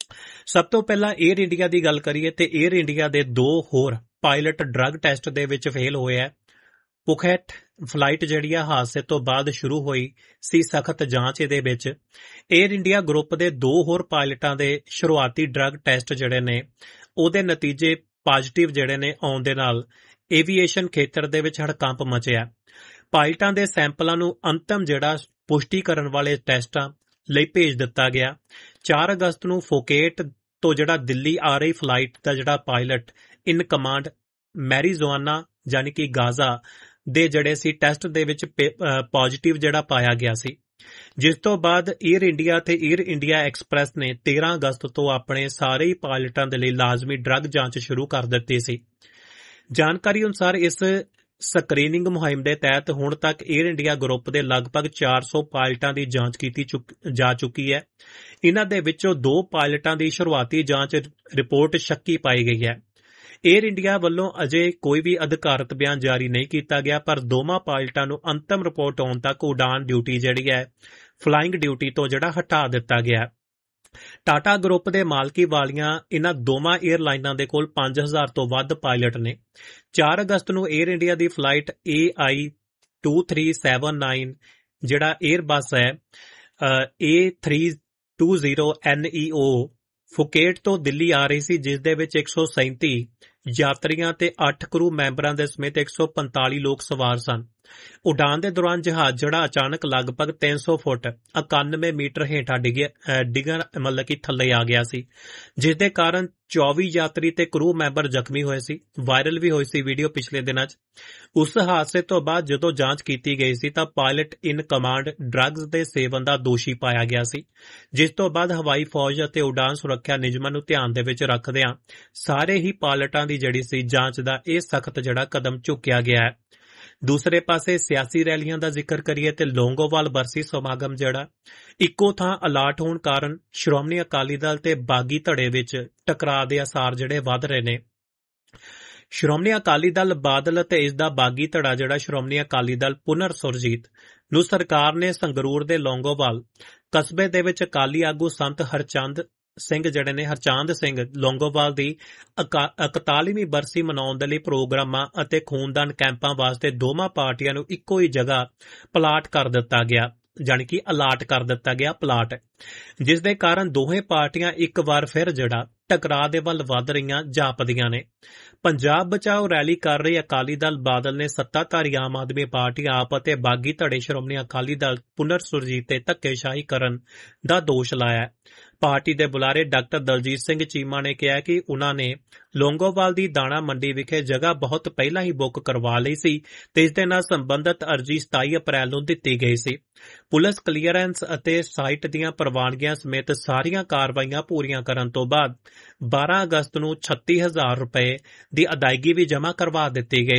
ਸਭ ਤੋਂ ਪਹਿਲਾਂ 에ਅਰ ਇੰਡੀਆ ਦੀ ਗੱਲ ਕਰੀਏ ਤੇ 에ਅਰ ਇੰਡੀਆ ਦੇ 2 ਹੋਰ ਪਾਇਲਟ ਡਰੱਗ ਟੈਸਟ ਦੇ ਵਿੱਚ ਫੇਲ ਹੋਏ ਹੈ। ਪੁਖੈਟ ਫਲਾਈਟ ਜਿਹੜੀ ਆ ਹਾਦਸੇ ਤੋਂ ਬਾਅਦ ਸ਼ੁਰੂ ਹੋਈ ਸੀ ਸਖਤ ਜਾਂਚ ਇਹਦੇ ਵਿੱਚ। 에ਅਰ ਇੰਡੀਆ ਗਰੁੱਪ ਦੇ 2 ਹੋਰ ਪਾਇਲਟਾਂ ਦੇ ਸ਼ੁਰੂਆਤੀ ਡਰੱਗ ਟੈਸਟ ਜਿਹੜੇ ਨੇ ਉਹਦੇ ਨਤੀਜੇ ਪੋਜ਼ਿਟਿਵ ਜਿਹੜੇ ਨੇ ਆਉਣ ਦੇ ਨਾਲ ਏਵੀਏਸ਼ਨ ਖੇਤਰ ਦੇ ਵਿੱਚ ਹੜਕੰਪ ਮਚਿਆ। ਪਾਇਲਟਾਂ ਦੇ ਸੈਂਪਲਾਂ ਨੂੰ ਅੰਤਮ ਜਿਹੜਾ ਪੁਸ਼ਟੀ ਕਰਨ ਵਾਲੇ ਟੈਸਟਾਂ ਲਈ ਭੇਜ ਦਿੱਤਾ ਗਿਆ। 4 ਅਗਸਤ ਨੂੰ ਫੋਕੇਟ ਤੋਂ ਜਿਹੜਾ ਦਿੱਲੀ ਆ ਰਹੀ ਫਲਾਈਟ ਦਾ ਜਿਹੜਾ ਪਾਇਲਟ ਇਨ ਕਮਾਂਡ ਮੈਰੀਜ਼ੋਨਾ ਯਾਨੀ ਕਿ ਗਾਜ਼ਾ ਦੇ ਜਿਹੜੇ ਸੀ ਟੈਸਟ ਦੇ ਵਿੱਚ ਪੋਜ਼ਿਟਿਵ ਜਿਹੜਾ ਪਾਇਆ ਗਿਆ ਸੀ, ਜਿਸ ਤੋਂ ਬਾਅਦ 에ਅਰ ਇੰਡੀਆ ਤੇ 에ਅਰ ਇੰਡੀਆ ਐਕਸਪ੍ਰੈਸ ਨੇ 13 ਅਗਸਤ ਤੋਂ ਆਪਣੇ ਸਾਰੇ ਹੀ ਪਾਇਲਟਾਂ ਦੇ ਲਈ ਲਾਜ਼ਮੀ ਡਰੱਗ ਜਾਂਚ ਸ਼ੁਰੂ ਕਰ ਦਿੱਤੀ ਸੀ। ਜਾਣਕਾਰੀ ਅਨੁਸਾਰ ਇਸ ਸਕਰੀਨਿੰਗ ਮੁਹਿੰਮ ਦੇ ਤਹਿਤ ਹੁਣ ਤੱਕ 에ਅਰ ਇੰਡੀਆ ਗਰੁੱਪ ਦੇ ਲਗਭਗ 400 ਪਾਇਲਟਾਂ ਦੀ ਜਾਂਚ ਕੀਤੀ ਜਾ ਚੁੱਕੀ ਹੈ। ਇਹਨਾਂ ਦੇ ਵਿੱਚੋਂ 2 ਪਾਇਲਟਾਂ ਦੀ ਸ਼ੁਰੂਆਤੀ ਜਾਂਚ ਰਿਪੋਰਟ ਸ਼ੱਕੀ ਪਾਈ ਗਈ ਹੈ। 에ਅਰ ਇੰਡੀਆ ਵੱਲੋਂ ਅਜੇ ਕੋਈ ਵੀ ਅਧਿਕਾਰਤ ਬਿਆਨ ਜਾਰੀ ਨਹੀਂ ਕੀਤਾ ਗਿਆ, ਪਰ ਦੋਵਾਂ ਪਾਇਲਟਾਂ ਨੂੰ ਅੰਤਮ ਰਿਪੋਰਟ ਆਉਣ ਤੱਕ ਉਡਾਨ ਡਿਊਟੀ ਜਿਹੜੀ ਹੈ ਫਲਾਈਂਗ ਡਿਊਟੀ ਤੋਂ ਜਿਹੜਾ ਹਟਾ ਦਿੱਤਾ ਗਿਆ। ਟਾਟਾ ਗਰੁੱਪ ਦੇ ਮਾਲਕੀ ਵਾਲੀਆਂ ਇਹਨਾਂ ਦੋਵਾਂ 에ਅਰਲਾਈਨਾਂ ਦੇ ਕੋਲ 5000 ਤੋਂ ਵੱਧ ਪਾਇਲਟ ਨੇ। 4 ਅਗਸਤ ਨੂੰ 에ਅਰ ਇੰਡੀਆ ਦੀ ਫਲਾਈਟ AI2379 ਜਿਹੜਾ 에ਅਰਬਸ ਹੈ A320neo ਫੁਕੇਟ ਤੋਂ ਦਿੱਲੀ ਆ ਰਹੀ ਸੀ, ਜਿਸ ਦੇ ਵਿੱਚ 137 ਯਾਤਰੀਆਂ ਤੇ 8 ਕਰੂ ਮੈਂਬਰਾਂ ਦੇ ਸਮੇਤ 145 ਲੋਕ ਸਵਾਰ ਸਨ। ਉਡਾਨ ਦੇ ਦੌਰਾਨ ਜਹਾਜ਼ ਜਿਹੜਾ ਅਚਾਨਕ ਲਗਭਗ 300 ਫੁੱਟ 91 ਮੀਟਰ ਹੇਠਾਂ ਡਿੱਗਣ ਮਤਲਬ ਕਿ ਥੱਲੇ ਆ ਗਿਆ ਸੀ, ਜਿਸ ਦੇ ਕਾਰਨ 24 ਯਾਤਰੀ ਤੇ ਕਰੂ ਮੈਂਬਰ ਜ਼ਖਮੀ ਹੋਏ ਸੀ। ਵਾਇਰਲ ਵੀ ਹੋਈ ਸੀ ਵੀਡੀਓ ਪਿਛਲੇ ਦਿਨਾਂ 'ਚ। ਉਸ ਹਾਦਸੇ ਤੋਂ ਬਾਅਦ ਜਦੋਂ ਜਾਂਚ ਕੀਤੀ ਗਈ ਸੀ ਤਾਂ ਪਾਇਲਟ ਇਨ ਕਮਾਂਡ ਡਰੱਗਸ ਦੇ ਸੇਵਨ ਦਾ ਦੋਸ਼ੀ ਪਾਇਆ ਗਿਆ ਸੀ, ਜਿਸ ਤੋਂ ਬਾਅਦ ਹਵਾਈ ਫੌਜ ਅਤੇ ਉਡਾਨ ਸੁਰੱਖਿਆ ਨਿਯਮਾਂ ਨੂੰ ਧਿਆਨ ਦੇ ਵਿੱਚ ਰੱਖਦਿਆਂ ਸਾਰੇ ਹੀ ਪਾਇਲਟਾਂ ਦੀ ਜਿਹੜੀ ਸੀ ਜਾਂਚ ਦਾ ਇਹ ਸਖਤ ਜਿਹੜਾ ਕਦਮ ਚੁੱਕਿਆ ਗਿਆ ਹੈ। ਦੂਸਰੇ ਪਾਸੇ ਸਿਆਸੀ ਰੈਲੀਆਂ ਦਾ ਜ਼ਿਕਰ ਕਰੀਏ ਤੇ ਲੌਂਗੋਵਾਲ ਬਰਸੀ ਸਮਾਗਮ ਜਿਹੜਾ ਇੱਕੋ ਥਾਂ ਅਲਾਟ ਹੋਣ ਕਾਰਨ ਸ਼੍ਰੋਮਣੀ ਅਕਾਲੀ ਦਲ ਤੇ ਬਾਗੀ ਧੜੇ ਵਿੱਚ ਟਕਰਾਅ ਦੇ ਆਸਾਰ ਜਿਹੜੇ ਵੱਧ ਰਹੇ ਨੇ। ਸ਼੍ਰੋਮਣੀ ਅਕਾਲੀ ਦਲ ਬਾਦਲ ਅਤੇ ਇਸ ਦਾ ਬਾਗੀ ਧੜਾ ਜਿਹੜਾ ਸ਼੍ਰੋਮਣੀ ਅਕਾਲੀ ਦਲ ਪੁਨਰ ਸੁਰਜੀਤ ਨੂੰ ਸਰਕਾਰ ਨੇ ਸੰਗਰੂਰ ਦੇ ਲੌਂਗੋਵਾਲ ਕਸਬੇ ਦੇ ਵਿੱਚ ਅਕਾਲੀ ਆਗੂ ਸੰਤ ਹਰਚੰਦ ਸਿੰਘ ਲੌਂਗੋਵਾਲ ਦੀ 41ਵੀਂ ਬਰਸੀ ਮਨਾਉਣ ਦੇ ਲਈ ਪ੍ਰੋਗਰਾਮਾਂ ਅਤੇ ਖੂਨਦਾਨ ਕੈਂਪਾਂ ਵਾਸਤੇ ਦੋਵਾਂ ਪਾਰਟੀਆਂ ਨੂੰ ਇੱਕੋ ਹੀ ਜਗ੍ਹਾ ਪਲਾਟ ਕਰ ਦਿੱਤਾ ਗਿਆ, ਜਾਣੀ ਕਿ ਅਲਾਟ ਕਰ ਦਿੱਤਾ ਗਿਆ ਪਲਾਟ, ਜਿਸ ਦੇ ਕਾਰਨ ਦੋਵੇਂ ਪਾਰਟੀਆਂ ਇੱਕ ਵਾਰ ਫਿਰ ਜਿਹੜਾ ਟਕਰਾਅ ਦੇ ਵੱਲ ਵੱਧ ਰਹੀਆਂ ਜਾਪਦੀਆਂ ਨੇ। ਪੰਜਾਬ ਬਚਾਓ ਰੈਲੀ ਕਰ ਰਹੀ ਅਕਾਲੀ ਦਲ ਬਾਦਲ ਨੇ ਸੱਤਾਧਾਰੀ ਆਮ ਆਦਮੀ ਪਾਰਟੀ ਆਪ ਅਤੇ ਬਾਗੀ ਧੜੇ ਸ਼੍ਰੋਮਣੀ ਅਕਾਲੀ ਦਲ ਪੁਨਰ ਸੁਰਜੀਤ ਤੇ ਧੱਕੇਸ਼ਾਹੀ ਕਰਨ ਦਾ ਦੋਸ਼ ਲਾਇਆ। ਪਾਰਟੀ ਦੇ ਬੁਲਾਰੇ ਡਾਕਟਰ ਦਲਜੀਤ ਸਿੰਘ ਚੀਮਾ ਨੇ ਕਿਹਾ ਕਿ ਉਨ੍ਹਾਂ ਨੇ ਲੌਂਗੋਵਾਲ ਦੀ ਦਾਣਾ ਮੰਡੀ ਵਿਖੇ ਜਗ੍ਹਾ ਬਹੁਤ ਪਹਿਲਾਂ ਹੀ ਬੁੱਕ ਕਰਵਾ ਲਈ ਸੀ ਤੇ ਇਸ ਦੇ ਨਾਲ ਸੰਬੰਧਿਤ ਅਰਜੀ 27 ਅਪ੍ਰੈਲ ਨੂੰ ਦਿੱਤੀ ਗਈ ਸੀ। ਪੁਲਿਸ ਕਲੀਅਰੈਂਸ ਅਤੇ ਸਾਈਟ ਦੀਆਂ ਪ੍ਰਵਾਨਗੀਆਂ ਸਮੇਤ ਸਾਰੀਆਂ ਕਾਰਵਾਈਆਂ ਪੂਰੀਆਂ ਕਰਨ ਤੋਂ ਬਾਅਦ 12 ਅਗਸਤ ਨੂੰ 36000 ਰੁਪਏ ਦੀ ਅਦਾਇਗੀ ਵੀ ਜਮ੍ਹਾਂ ਕਰਵਾ ਦਿੱਤੀ ਗਈ ਸੀ।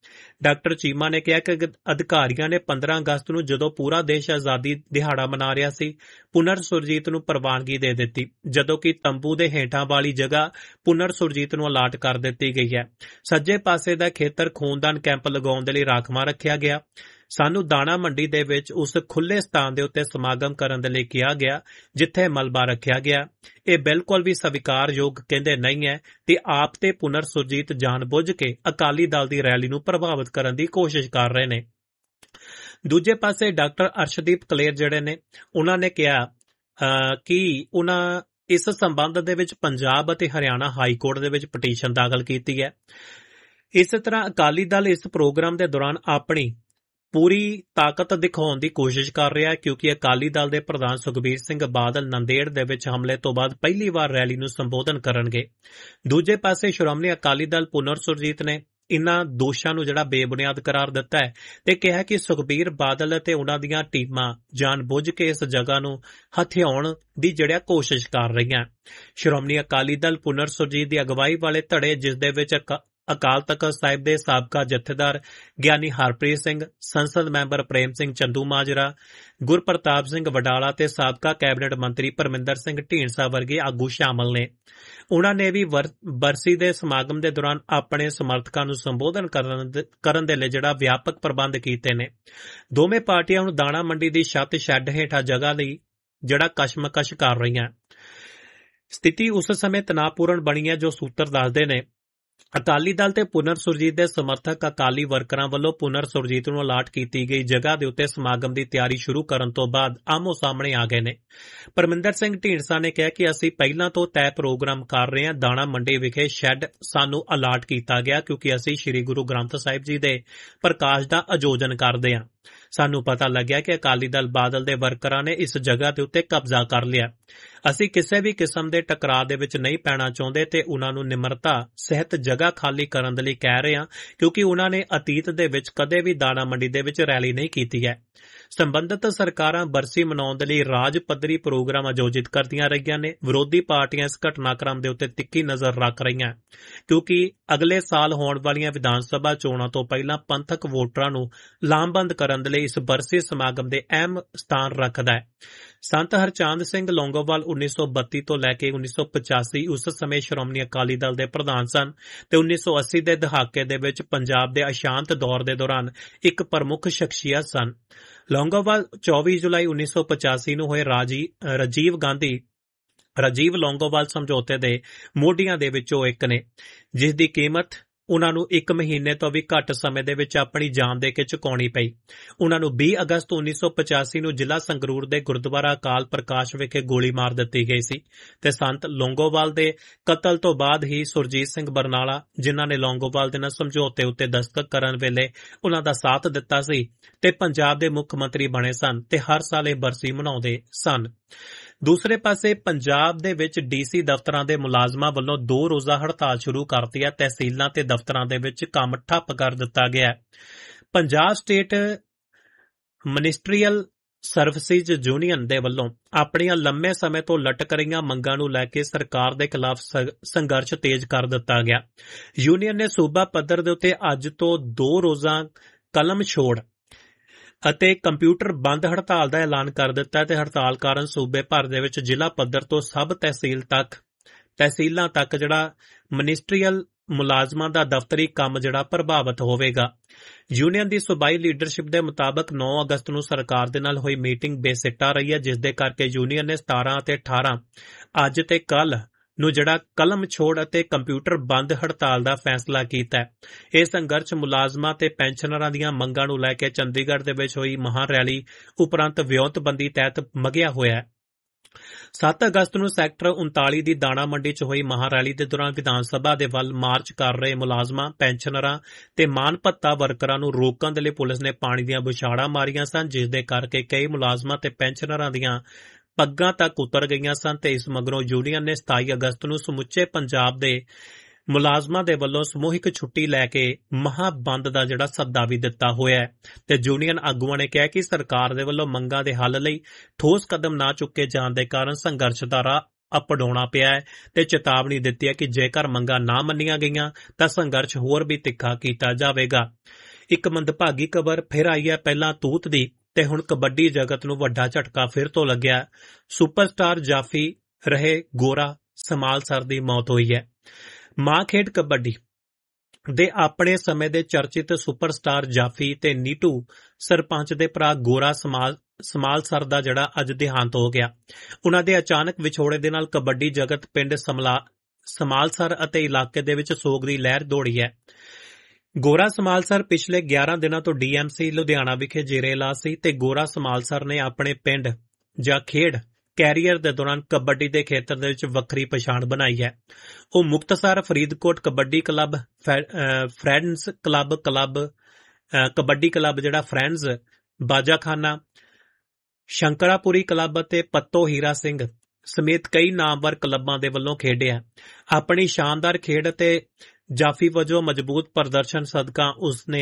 ਡਾਕਟਰ ਚੀਮਾ ਨੇ ਕਿਹਾ ਕਿ ਅਧਿਕਾਰੀਆਂ ਨੇ 15 ਅਗਸਤ ਨੂੰ ਜਦੋਂ ਪੂਰਾ ਦੇਸ਼ ਆਜ਼ਾਦੀ ਦਿਹਾੜਾ ਮਨਾ ਰਿਹਾ ਸੀ, ਪੁਨਰ ਸੁਰਜੀਤ ਨੂੰ ਪ੍ਰਵਾਨਗੀ ਦੇ ਦਿੱਤੀ, ਜਦੋਂ ਕਿ ਤੰਬੂ ਦੇ ਹੇਠਾਂ ਵਾਲੀ ਜਗ੍ਹਾ ਪੁਨਰ ਸੁਰਜੀਤ ਨੂੰ ਅਲਾਟ ਕਰ ਦਿੱਤੀ ਗਈ ਹੈ। ਸੱਜੇ ਪਾਸੇ ਦਾ ਖੇਤਰ ਖੂਨਦਾਨ ਕੈਂਪ ਲਗਾਉਣ ਦੇ ਲਈ ਰਾਖਵਾਂ ਰੱਖਿਆ ਗਿਆ। ਸਾਨੂੰ ਦਾਣਾ ਮੰਡੀ ਦੇ ਵਿੱਚ ਉਸ ਖੁੱਲ੍ਹੇ ਸਥਾਨ ਦੇ ਉੱਤੇ ਸਮਾਗਮ ਕਰਨ ਦੇ ਲਈ ਕਿਹਾ ਗਿਆ ਜਿੱਥੇ ਮਲਬਾ ਰੱਖਿਆ ਗਿਆ। ਇਹ ਬਿਲਕੁਲ ਵੀ ਸਵੀਕਾਰਯੋਗ ਕਹਿੰਦੇ ਨਹੀਂ ਹੈ ਤੇ ਆਪ ਤੇ ਪੁਨਰ ਸੁਰਜੀਤ ਜਾਣਬੁੱਝ ਕੇ ਅਕਾਲੀ ਦਲ ਦੀ ਰੈਲੀ ਨੂੰ ਪ੍ਰਭਾਵਿਤ ਕਰਨ ਦੀ ਕੋਸ਼ਿਸ਼ ਕਰ ਰਹੇ ਨੇ। ਦੂਜੇ ਪਾਸੇ ਡਾਕਟਰ ਅਰਸ਼ਦੀਪ ਕਲੇਰ ਜਿਹੜੇ ਨੇ ਉਹਨਾਂ ਨੇ ਕਿਹਾ ਕਿ ਉਹਨਾਂ ਇਸ ਸੰਬੰਧ ਦੇ ਵਿੱਚ ਪੰਜਾਬ ਅਤੇ ਹਰਿਆਣਾ ਹਾਈ ਕੋਰਟ ਦੇ ਵਿੱਚ ਪਟੀਸ਼ਨ ਦਾਖਲ ਕੀਤੀ ਹੈ। ਇਸੇ ਤਰ੍ਹਾਂ ਅਕਾਲੀ ਦਲ ਇਸ ਪ੍ਰੋਗਰਾਮ ਦੇ ਦੌਰਾਨ ਆਪਣੀ ਪੂਰੀ ਤਾਕਤ ਦਿਖਾਉਣ ਦੀ ਕੋਸ਼ਿਸ਼ ਕਰ ਰਿਹਾ ਹੈ ਕਿਉਂਕਿ ਅਕਾਲੀ ਦਲ ਦੇ ਪ੍ਰਧਾਨ ਸੁਖਬੀਰ ਸਿੰਘ ਬਾਦਲ ਨੰਦੇੜ ਦੇ ਵਿੱਚ ਹਮਲੇ ਤੋਂ ਬਾਅਦ ਪਹਿਲੀ ਵਾਰ ਰੈਲੀ ਨੂੰ ਸੰਬੋਧਨ ਕਰਨਗੇ। ਦੂਜੇ ਪਾਸੇ ਸ਼੍ਰੋਮਣੀ ਅਕਾਲੀ ਦਲ ਪੁਨਰ ਸੁਰਜੀਤ ਨੇ ਇਨ੍ਹਾਂ ਦੋਸ਼ਾਂ ਨੂੰ ਜਿਹੜਾ ਬੇਬੁਨਿਆਦ ਕਰਾਰ ਦਿੱਤਾ ਹੈ ਤੇ ਕਿਹਾ ਕਿ ਸੁਖਬੀਰ ਬਾਦਲ ਅਤੇ ਉਹਨਾਂ ਦੀਆਂ ਟੀਮਾਂ ਜਾਣਬੁੱਝ ਕੇ ਇਸ ਜਗ੍ਹਾ ਨੂੰ ਹਥਿਆਉਣ ਦੀ ਜਿਹੜਾ ਕੋਸ਼ਿਸ਼ ਕਰ ਰਹੀਆਂ। ਸ਼੍ਰੋਮਣੀ ਅਕਾਲੀ ਦਲ ਪੁਨਰ ਸੁਰਜੀਤ ਦੀ ਅਗਵਾਈ ਵਾਲੇ ਧੜੇ ਜਿਸ ਦੇ ਵਿੱਚ ਅਕਾਲ ਤਖ਼ਤ ਸਾਹਿਬ ਦੇ ਸਾਬਕਾ ਜਥੇਦਾਰ ਗਿਆਨੀ ਹਰਪ੍ਰੀਤ ਸਿੰਘ, ਸੰਸਦ ਮੈਂਬਰ ਪ੍ਰੇਮ ਸਿੰਘ ਚੰਦੂਮਾਜਰਾ, ਗੁਰਪ੍ਰਤਾਪ ਸਿੰਘ ਵਡਾਲਾ ਤੇ ਸਾਬਕਾ ਕੈਬਨਿਟ ਮੰਤਰੀ ਪਰਮਿੰਦਰ ਸਿੰਘ ਢੀਂਡਸਾ ਵਰਗੇ ਆਗੂ ਸ਼ਾਮਲ ਨੇ। ਉਨ੍ਹਾਂ ਨੇ ਵੀ ਬਰਸੀ ਦੇ ਸਮਾਗਮ ਦੇ ਦੌਰਾਨ ਆਪਣੇ ਸਮਰਥਕਾਂ ਨੂੰ ਸੰਬੋਧਨ ਕਰਨ ਦੇ ਲਈ ਜਿਹੜਾ ਵਿਆਪਕ ਪ੍ਰਬੰਧ ਕੀਤੇ ਨੇ। ਦੋਵੇਂ ਪਾਰਟੀਆਂ ਹੁਣ ਦਾਣਾ ਮੰਡੀ ਦੀ ਛੱਤ ਸ਼ੈੱਡ ਹੇਠਾਂ ਜਗ੍ਹਾ ਲਈ ਜਿਹੜਾ ਕਸ਼ਮਕਸ਼ ਕਰ ਰਹੀਆਂ। ਸਥਿਤੀ ਉਸ ਸਮੇਂ ਤਣਾਅਪੂਰਨ ਬਣੀ ਹੈ ਜੋ ਸੂਤਰ ਦੱਸਦੇ ਨੇ। ਅਕਾਲੀ ਦਲ ਤੇ ਪੁਨਰ ਸੁਰਜੀਤ ਦੇ ਸਮਰਥਕ ਅਕਾਲੀ ਵਰਕਰਾਂ ਵੱਲੋਂ ਪੁਨਰ ਸੁਰਜੀਤ ਨੂੰ ਅਲਾਟ ਕੀਤੀ ਗਈ ਜਗ੍ਹਾ ਦੇ ਉੱਤੇ ਸਮਾਗਮ ਦੀ ਤਿਆਰੀ ਸ਼ੁਰੂ ਕਰਨ ਤੋਂ ਬਾਅਦ ਆਮੋ ਸਾਹਮਣੇ ਆ ਗਏ ਨੇ। ਪਰਮਿੰਦਰ ਸਿੰਘ ਢੀਂਡਸਾ ਨੇ ਕਿਹਾ ਕਿ ਅਸੀਂ ਪਹਿਲਾਂ ਤੋਂ ਤੈਅ ਪ੍ਰੋਗਰਾਮ ਕਰ ਰਹੇ ਹਾਂ। ਦਾਣਾ ਮੰਡੀ ਵਿਖੇ ਸ਼ੈੱਡ ਸਾਨੂੰ ਅਲਾਟ ਕੀਤਾ ਗਿਆ ਕਿਉਂਕਿ ਅਸੀਂ ਸ੍ਰੀ ਗੁਰੂ ਗ੍ਰੰਥ ਸਾਹਿਬ ਜੀ ਦੇ ਪ੍ਰਕਾਸ਼ ਦਾ ਆਯੋਜਨ ਕਰਦੇ ਹਾਂ। ਸਾਨੂੰ ਪਤਾ ਲੱਗਿਆ ਕਿ ਅਕਾਲੀ ਦਲ ਬਾਦਲ ਦੇ ਵਰਕਰਾਂ ਨੇ ਇਸ ਜਗ੍ਹਾ ਦੇ ਉੱਤੇ ਕਬਜ਼ਾ ਕਰ ਲਿਆ। ਅਸੀਂ ਕਿਸੇ ਵੀ ਕਿਸਮ ਦੇ ਟਕਰਾਅ ਦੇ ਵਿੱਚ ਨਹੀਂ ਪੈਣਾ ਚਾਹੁੰਦੇ ਤੇ ਉਹਨਾਂ ਨੂੰ ਨਿਮਰਤਾ ਸਹਿਤ ਜਗ੍ਹਾ ਖਾਲੀ ਕਰਨ ਦੇ ਲਈ ਕਹਿ ਰਹੇ ਹਾਂ ਕਿਉਂਕਿ ਉਹਨਾਂ ਨੇ ਅਤੀਤ ਦੇ ਵਿੱਚ ਕਦੇ ਵੀ ਦਾਣਾ ਮੰਡੀ ਦੇ ਵਿੱਚ ਰੈਲੀ ਨਹੀਂ ਕੀਤੀ ਹੈ। ਸੰਬੰਧਿਤ ਸਰਕਾਰਾਂ ਬਰਸੀ ਮਨਾਉਣ ਦੇ ਲਈ ਰਾਜ ਪੱਧਰੀ ਪ੍ਰੋਗਰਾਮ ਆਯੋਜਿਤ ਕਰਦੀਆਂ ਰਹੀਆਂ ਨੇ। ਵਿਰੋਧੀ ਪਾਰਟੀਆਂ ਇਸ ਘਟਨਾਕ੍ਰਮ ਦੇ ਉੱਤੇ ਤਿੱਖੀ ਨਜ਼ਰ ਰੱਖ ਰਹੀਆਂ ਕਿਉਂਕਿ ਅਗਲੇ ਸਾਲ ਹੋਣ ਵਾਲੀਆਂ ਵਿਧਾਨ ਸਭਾ ਚੋਣਾਂ ਤੋਂ ਪਹਿਲਾਂ ਪੰਥਕ ਵੋਟਰਾਂ ਨੂੰ ਲਾਮਬੰਦ ਕਰਨ ਦੇ ਲਈ ਇਸ ਬਰਸੀ ਸਮਾਗਮ ਦੇ ਅਹਿਮ ਸਥਾਨ ਰੱਖਦਾ ਹੈ। ਸੰਤ ਹਰਚੰਦ ਸਿੰਘ ਲੌਂਗੋਵਾਲ 1932 ਤੋਂ ਲੈ ਕੇ 1985 ਉਸ ਸਮੇਂ ਸ਼੍ਰੋਮਣੀ ਅਕਾਲੀ ਦਲ ਦੇ ਪ੍ਰਧਾਨ ਸਨ ਤੇ 1980 ਦੇ ਦਹਾਕੇ ਦੇ ਵਿੱਚ ਪੰਜਾਬ ਦੇ ਅਸ਼ਾਂਤ ਦੌਰ ਦੇ ਦੌਰਾਨ ਇੱਕ ਪ੍ਰਮੁੱਖ ਸ਼ਖਸੀਅਤ ਸਨ। ਲੌਂਗੋਵਾਲ 24 ਜੁਲਾਈ 1985 ਨੂੰ ਹੋਏ ਰਾਜੀਵ ਲੌਂਗੋਵਾਲ ਸਮਝੌਤੇ ਦੇ ਮੋਢੀਆਂ ਦੇ ਵਿੱਚੋਂ ਇੱਕ ਨੇ ਜਿਸ ਦੀ ਕੀਮਤ ਉਨ੍ਹਾਂ ਨੂੰ 1 ਮਹੀਨੇ ਤੋਂ ਵੀ ਘੱਟ ਸਮੇਂ ਦੇ ਵਿੱਚ ਆਪਣੀ ਜਾਨ ਦੇ ਕੇ ਚੁਕਾਉਣੀ ਪਈ। ਉਨ੍ਹਾਂ ਨੂੰ 20 ਅਗਸਤ 1985 ਨੂੰ ਜ਼ਿਲ੍ਹਾ ਸੰਗਰੂਰ ਦੇ ਗੁਰਦੁਆਰਾ ਅਕਾਲ ਪ੍ਰਕਾਸ਼ ਵਿਖੇ ਗੋਲੀ ਮਾਰ ਦਿੱਤੀ ਗਈ ਸੀ ਤੇ ਸੰਤ ਲੌਂਗੋਵਾਲ ਦੇ ਕਤਲ ਤੋਂ ਬਾਅਦ ਹੀ ਸੁਰਜੀਤ ਸਿੰਘ ਬਰਨਾਲਾ ਜਿਨ੍ਹਾਂ ਨੇ ਲੌਂਗੋਵਾਲ ਦੇ ਨਾਲ ਸਮਝੌਤੇ ਉੱਤੇ ਦਸਤਖਤ ਕਰਨ ਵੇਲੇ ਉਨ੍ਹਾਂ ਦਾ ਸਾਥ ਦਿੱਤਾ ਸੀ ਤੇ ਪੰਜਾਬ ਦੇ ਮੁੱਖ ਮੰਤਰੀ ਬਣੇ ਸਨ ਤੇ ਹਰ ਸਾਲ ਇਹ ਬਰਸੀ ਮਨਾਉਂਦੇ ਸਨ। ਦੂਸਰੇ ਪਾਸੇ ਪੰਜਾਬ ਦੇ ਵਿੱਚ ਡੀਸੀ ਦਫ਼ਤਰਾਂ ਦੇ ਮੁਲਾਜ਼ਮਾਂ ਵੱਲੋਂ 2 ਰੋਜ਼ਾ ਹੜਤਾਲ ਸ਼ੁਰੂ ਕਰਤੀ ਹੈ। ਤਹਿਸੀਲਾਂ ਤੇ ਦਫ਼ਤਰਾਂ ਦੇ ਵਿੱਚ ਕੰਮ ਠੱਪ ਕਰ ਦਿੱਤਾ ਗਿਆ ਹੈ। Punjab state ministerial services union ਦੇ ਵੱਲੋਂ ਆਪਣੀਆਂ ਲੰਮੇ ਸਮੇਂ ਤੋਂ ਲਟਕ ਰਹੀਆਂ ਮੰਗਾਂ ਨੂੰ ਲੈ ਕੇ ਸਰਕਾਰ ਦੇ ਖਿਲਾਫ ਸੰਘਰਸ਼ ਤੇਜ਼ ਕਰ ਦਿੱਤਾ ਗਿਆ। ਯੂਨੀਅਨ ਨੇ ਸੂਬਾ ਪੱਧਰ ਦੇ ਉੱਤੇ ਅੱਜ ਤੋਂ 2 ਰੋਜ਼ਾ ਕਲਮ ਛੋੜ ਅਤੇ ਕੰਪਿਊਟਰ ਬੰਦ ਹੜਤਾਲ ਦਾ ਐਲਾਨ ਕਰ ਦਿੱਤਾ ਹੈ ਤੇ ਹੜਤਾਲ ਕਾਰਨ ਸੂਬੇ ਭਰ ਦੇ ਵਿੱਚ ਜ਼ਿਲ੍ਹਾ ਪੱਧਰ ਤੋਂ ਸਭ ਤਹਿਸੀਲਾਂ ਤੱਕ ਜਿਹੜਾ ਮਨਿਸਟਰੀਅਲ ਮੁਲਾਜ਼ਮਾਂ ਦਾ ਦਫ਼ਤਰੀ ਕੰਮ ਜਿਹੜਾ ਪ੍ਰਭਾਵਿਤ ਹੋਵੇਗਾ। ਯੂਨੀਅਨ ਦੀ ਸੂਬਾਈ ਲੀਡਰਸ਼ਿਪ ਦੇ ਮੁਤਾਬਕ 9 ਅਗਸਤ ਨੂੰ ਸਰਕਾਰ ਦੇ ਨਾਲ ਹੋਈ ਮੀਟਿੰਗ ਬੇਸਿੱਟਾ ਰਹੀ ਹੈ ਜਿਸ ਦੇ ਕਰਕੇ ਯੂਨੀਅਨ ਨੇ 17 ਅਤੇ 18 ਅੱਜ ਤੇ ਕੱਲ੍ਹ ਨੂੰ ਜਿਹੜਾ ਕਲਮ ਛੋੜ ਅਤੇ ਕੰਪਿਊਟਰ ਬੰਦ ਹੜਤਾਲ ਦਾ ਫੈਸਲਾ ਕੀਤਾ ਹੈ। ਇਹ ਸੰਘਰਸ਼ ਮੁਲਾਜ਼ਮਾਂ ਤੇ ਪੈਨਸ਼ਨਰਾਂ ਦੀਆਂ ਮੰਗਾਂ ਨੂੰ ਲੈ ਕੇ ਚੰਡੀਗੜ੍ਹ ਦੇ ਵਿੱਚ ਹੋਈ ਮਹਾਂ ਰੈਲੀ ਉਪਰੰਤ ਵਿਉਂਤਬੰਦੀ ਤਹਿਤ ਮਗਿਆ ਹੋਇਆ ਹੈ। 7 ਅਗਸਤ ਨੂੰ ਸੈਕਟਰ 39 ਦੀ ਦਾਣਾ ਮੰਡੀ 'ਚ ਹੋਈ ਮਹਾਂ ਰੈਲੀ ਦੇ ਦੌਰਾਨ ਵਿਧਾਨ ਸਭਾ ਦੇ ਵੱਲ ਮਾਰਚ ਕਰ ਰਹੇ ਮੁਲਾਜ਼ਮਾਂ, ਪੈਨਸ਼ਨਰਾਂ ਤੇ ਮਾਣ ਭੱਤਾ ਵਰਕਰਾਂ ਨੂੰ ਰੋਕਣ ਦੇ ਲਈ ਪੁਲਿਸ ਨੇ ਪਾਣੀ ਦੀਆਂ ਬੁਛਾੜਾਂ ਮਾਰੀਆਂ ਸਨ ਜਿਸ ਦੇ ਕਰਕੇ ਕਈ ਮੁਲਾਜ਼ਮਾਂ ਤੇ ਪੈਨਸ਼ਨਰਾਂ ਦੀਆਂ ਪੱਗਾਂ ਤੱਕ ਉਤਰ ਗਈਆਂ ਸਨ ਤੇ ਇਸ ਮਗਰੋਂ ਯੂਨੀਅਨ ਨੇ 27 ਅਗਸਤ ਨੂੰ ਸਮੁੱਚੇ ਪੰਜਾਬ ਦੇ ਮੁਲਾਜ਼ਮਾਂ ਦੇ ਵੱਲੋਂ ਸਮੂਹਿਕ ਛੁੱਟੀ ਲੈ ਕੇ ਮਹਾਂ ਬੰਦ ਦਾ ਜਿਹੜਾ ਸੱਦਾ ਵੀ ਦਿੱਤਾ ਹੋਇਆ ਹੈ ਤੇ ਯੂਨੀਅਨ ਆਗੂਆਂ ਨੇ ਕਿਹਾ ਕਿ ਸਰਕਾਰ ਦੇ ਵੱਲੋਂ ਮੰਗਾਂ ਦੇ ਹੱਲ ਲਈ ਠੋਸ ਕਦਮ ਨਾ ਚੁੱਕੇ ਜਾਣ ਦੇ ਕਾਰਨ ਸੰਘਰਸ਼ ਦਾ ਰਾਹ ਅਪਣਾਉਣਾ ਪਿਆ ਹੈ ਤੇ ਚੇਤਾਵਨੀ ਦਿੱਤੀ ਹੈ ਕਿ ਜੇਕਰ ਮੰਗਾਂ ਨਾ ਮੰਨੀਆਂ ਗਈਆਂ ਤਾਂ ਸੰਘਰਸ਼ ਹੋਰ ਵੀ ਤਿੱਖਾ ਕੀਤਾ ਜਾਵੇਗਾ। ਇੱਕ ਮੰਦਭਾਗੀ ਖਬਰ ਫਿਰ ਆਈ ਹੈ ਪਹਿਲਾਂ ਤੂਤ ਦੀ ਤੇ ਹੁਣ ਕਬੱਡੀ ਜਗਤ ਨੂੰ ਵੱਡਾ ਝਟਕਾ ਫਿਰ ਤੋਂ ਲੱਗਿਆ। ਸੁਪਰਸਟਾਰ ਜਾਫੀ ਰਹੇ ਗੋਰਾ ਸਮਾਲਸਰ ਦੀ ਮੌਤ ਹੋਈ ਹੈ। ਮਾਂ ਖੇਡ ਕਬੱਡੀ ਦੇ ਆਪਣੇ ਸਮੇਂ ਦੇ ਚਰਚਿਤ ਸੁਪਰਸਟਾਰ ਜਾਫੀ ਤੇ ਨੀਟੂ ਸਰਪੰਚ ਦੇ ਭਰਾ ਗੋਰਾ ਸਮਾਲਸਰ ਦਾ ਜਿਹੜਾ ਅੱਜ ਦੇਹਾਂਤ ਹੋ ਗਿਆ। ਉਹਨਾਂ ਦੇ ਅਚਾਨਕ ਵਿਛੋੜੇ ਦੇ ਨਾਲ ਕਬੱਡੀ ਜਗਤ ਪਿੰਡ ਸਮਾਲਸਰ ਅਤੇ ਇਲਾਕੇ ਦੇ ਵਿੱਚ ਸੋਗ ਦੀ ਲਹਿਰ ਦੌੜੀ ਹੈ। ਗੋਰਾ ਸਮਾਲਸਰ ਪਿਛਲੇ 11 ਦਿਨਾਂ ਤੋਂ ਡੀਐਮਸੀ ਲੁਧਿਆਣਾ ਵਿਖੇ ਜੇਰੇ ਇਲਾਜ ਸੀ ਤੇ ਗੋਰਾ ਸਮਾਲਸਰ ਨੇ ਆਪਣੇ ਪਿੰਡ ਜਾਂ ਖੇਡ ਕੈਰੀਅਰ ਦੇ ਦੌਰਾਨ ਕਬੱਡੀ ਦੇ ਖੇਤਰ ਦੇ ਵਿੱਚ ਵੱਖਰੀ ਪਛਾਣ ਬਣਾਈ ਹੈ। ਉਹ Muktsar, Faridkot kabaddi club, friends kabaddi club ਜਿਹੜਾ ਫਰੈਂਡਸ, ਬਾਜਾਖਾਨਾ, ਸ਼ੰਕਰਾਪੁਰੀ ਕਲੱਬ ਅਤੇ ਪੱਤੋ ਹੀਰਾ ਸਿੰਘ ਸਮੇਤ ਕਈ ਨਾਮਵਰ ਕਲੱਬਾਂ ਦੇ ਵੱਲੋਂ ਖੇਡਿਆ। ਆਪਣੀ ਸ਼ਾਨਦਾਰ ਖੇਡ ਅਤੇ ਜਾਫੀ ਵਜੋਂ ਮਜ਼ਬੂਤ ਪ੍ਰਦਰਸ਼ਨ ਸਦਕਾ ਉਸਨੇ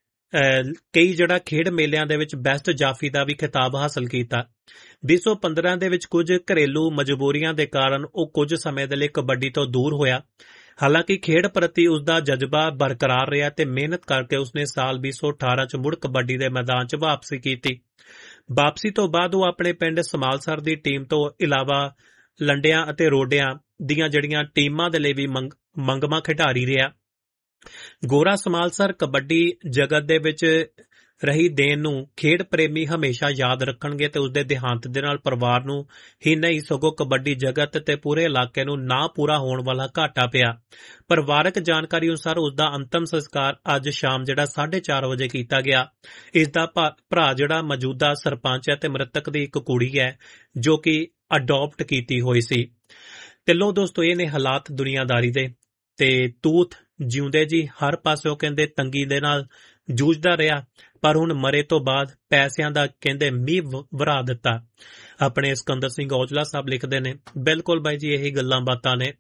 ਕਈ ਜਿਹੜਾ ਖੇਡ ਮੇਲਿਆਂ ਦੇ ਵਿੱਚ ਬੈਸਟ ਜਾਫੀ ਦਾ ਵੀ ਖਿਤਾਬ ਹਾਸਲ ਕੀਤਾ। 2015 ਦੇ ਵਿੱਚ ਕੁਝ ਘਰੇਲੂ ਮਜਬੂਰੀਆਂ ਦੇ ਕਾਰਨ ਉਹ ਕੁਝ ਸਮੇਂ ਦੇ ਲਈ ਕਬੱਡੀ ਤੋਂ ਦੂਰ ਹੋਇਆ। ਹਾਲਾਂਕਿ ਖੇਡ ਪ੍ਰਤੀ ਉਸਦਾ ਜਜ਼ਬਾ ਬਰਕਰਾਰ ਰਿਹਾ ਤੇ ਮਿਹਨਤ ਕਰਕੇ ਉਸਨੇ ਸਾਲ 2018 ਚ ਮੁੜ ਕਬੱਡੀ ਦੇ ਮੈਦਾਨ ਚ ਵਾਪਸੀ ਕੀਤੀ। ਵਾਪਸੀ ਤੋਂ ਬਾਅਦ ਉਹ ਆਪਣੇ ਪਿੰਡ ਸਮਾਲਸਰ ਦੀ ਟੀਮ ਤੋਂ ਇਲਾਵਾ ਲੰਡਿਆਂ ਅਤੇ ਰੋਡਿਆਂ ਦੀਆਂ ਜਿਹੜੀਆਂ ਟੀਮਾਂ ਦੇ ਲਈ ਵੀ ਮੰਗਮਾ ਖਿਡਾਰੀ ਰਿਹਾ। ਗੋਰਾ ਸਮਾਲਸਰ ਕਬੱਡੀ ਜਗਤ ਦੇ ਵਿੱਚ ਰਹੀ ਦੇਣ ਨੂੰ ਖੇਡ ਪ੍ਰੇਮੀ ਹਮੇਸ਼ਾ ਯਾਦ ਰੱਖਣਗੇ ਤੇ ਉਸਦੇ ਦੇਹਾਂਤ ਦੇ ਨਾਲ ਪਰਿਵਾਰ ਨੂੰ ਹੀ ਨਹੀਂ ਸਗੋਂ ਕਬੱਡੀ ਜਗਤ ਤੇ ਪੂਰੇ ਇਲਾਕੇ ਨੂੰ ਨਾ ਪੂਰਾ ਹੋਣ ਵਾਲਾ ਘਾਟਾ ਪਿਆ। ਪਰਿਵਾਰਕ ਜਾਣਕਾਰੀ ਅਨੁਸਾਰ ਉਸਦਾ ਅੰਤਮ ਸੰਸਕਾਰ ਅੱਜ ਸ਼ਾਮ ਜਿਹੜਾ 4:30 ਵਜੇ ਕੀਤਾ ਗਿਆ। ਇਸ ਦਾ ਭਰਾ ਜਿਹੜਾ ਮੌਜੂਦਾ ਸਰਪੰਚ ਹੈ ਤੇ ਮ੍ਰਿਤਕ ਦੀ ਇੱਕ ਕੁੜੀ ਹੈ ਜੋ ਕਿ ਅਡਾਪਟ ਕੀਤੀ ਹੋਈ ਸੀ। ਤੇ ਲੋ ਦੋਸਤੋ, ਇਹ ਨੇ ਹਾਲਾਤ ਦੁਨੀਆਦਾਰੀ ਦੇ ਤੇ ਤੂਤ ਜਿਉਂਦੇ ਜੀ ਹਰ ਪਾਸਿਓਂ ਕਹਿੰਦੇ ਤੰਗੀ ਦੇ ਨਾਲ ਜੂਝਦਾ ਰਿਹਾ, ਪਰ ਹੁਣ ਮਰੇ ਤੋਂ ਬਾਅਦ ਪੈਸਿਆਂ ਦਾ ਕਹਿੰਦੇ ਮੀਂਹ ਵਰਾ ਦਿੱਤਾ। ਆਪਣੇ ਸਿਕੰਦਰ ਸਿੰਘ ਔਜਲਾ ਸਾਹਿਬ ਲਿਖਦੇ ਨੇ, ਬਿਲਕੁਲ ਬਾਈ ਜੀ ਇਹੀ ਗੱਲਾਂ ਬਾਤਾਂ ਨੇ।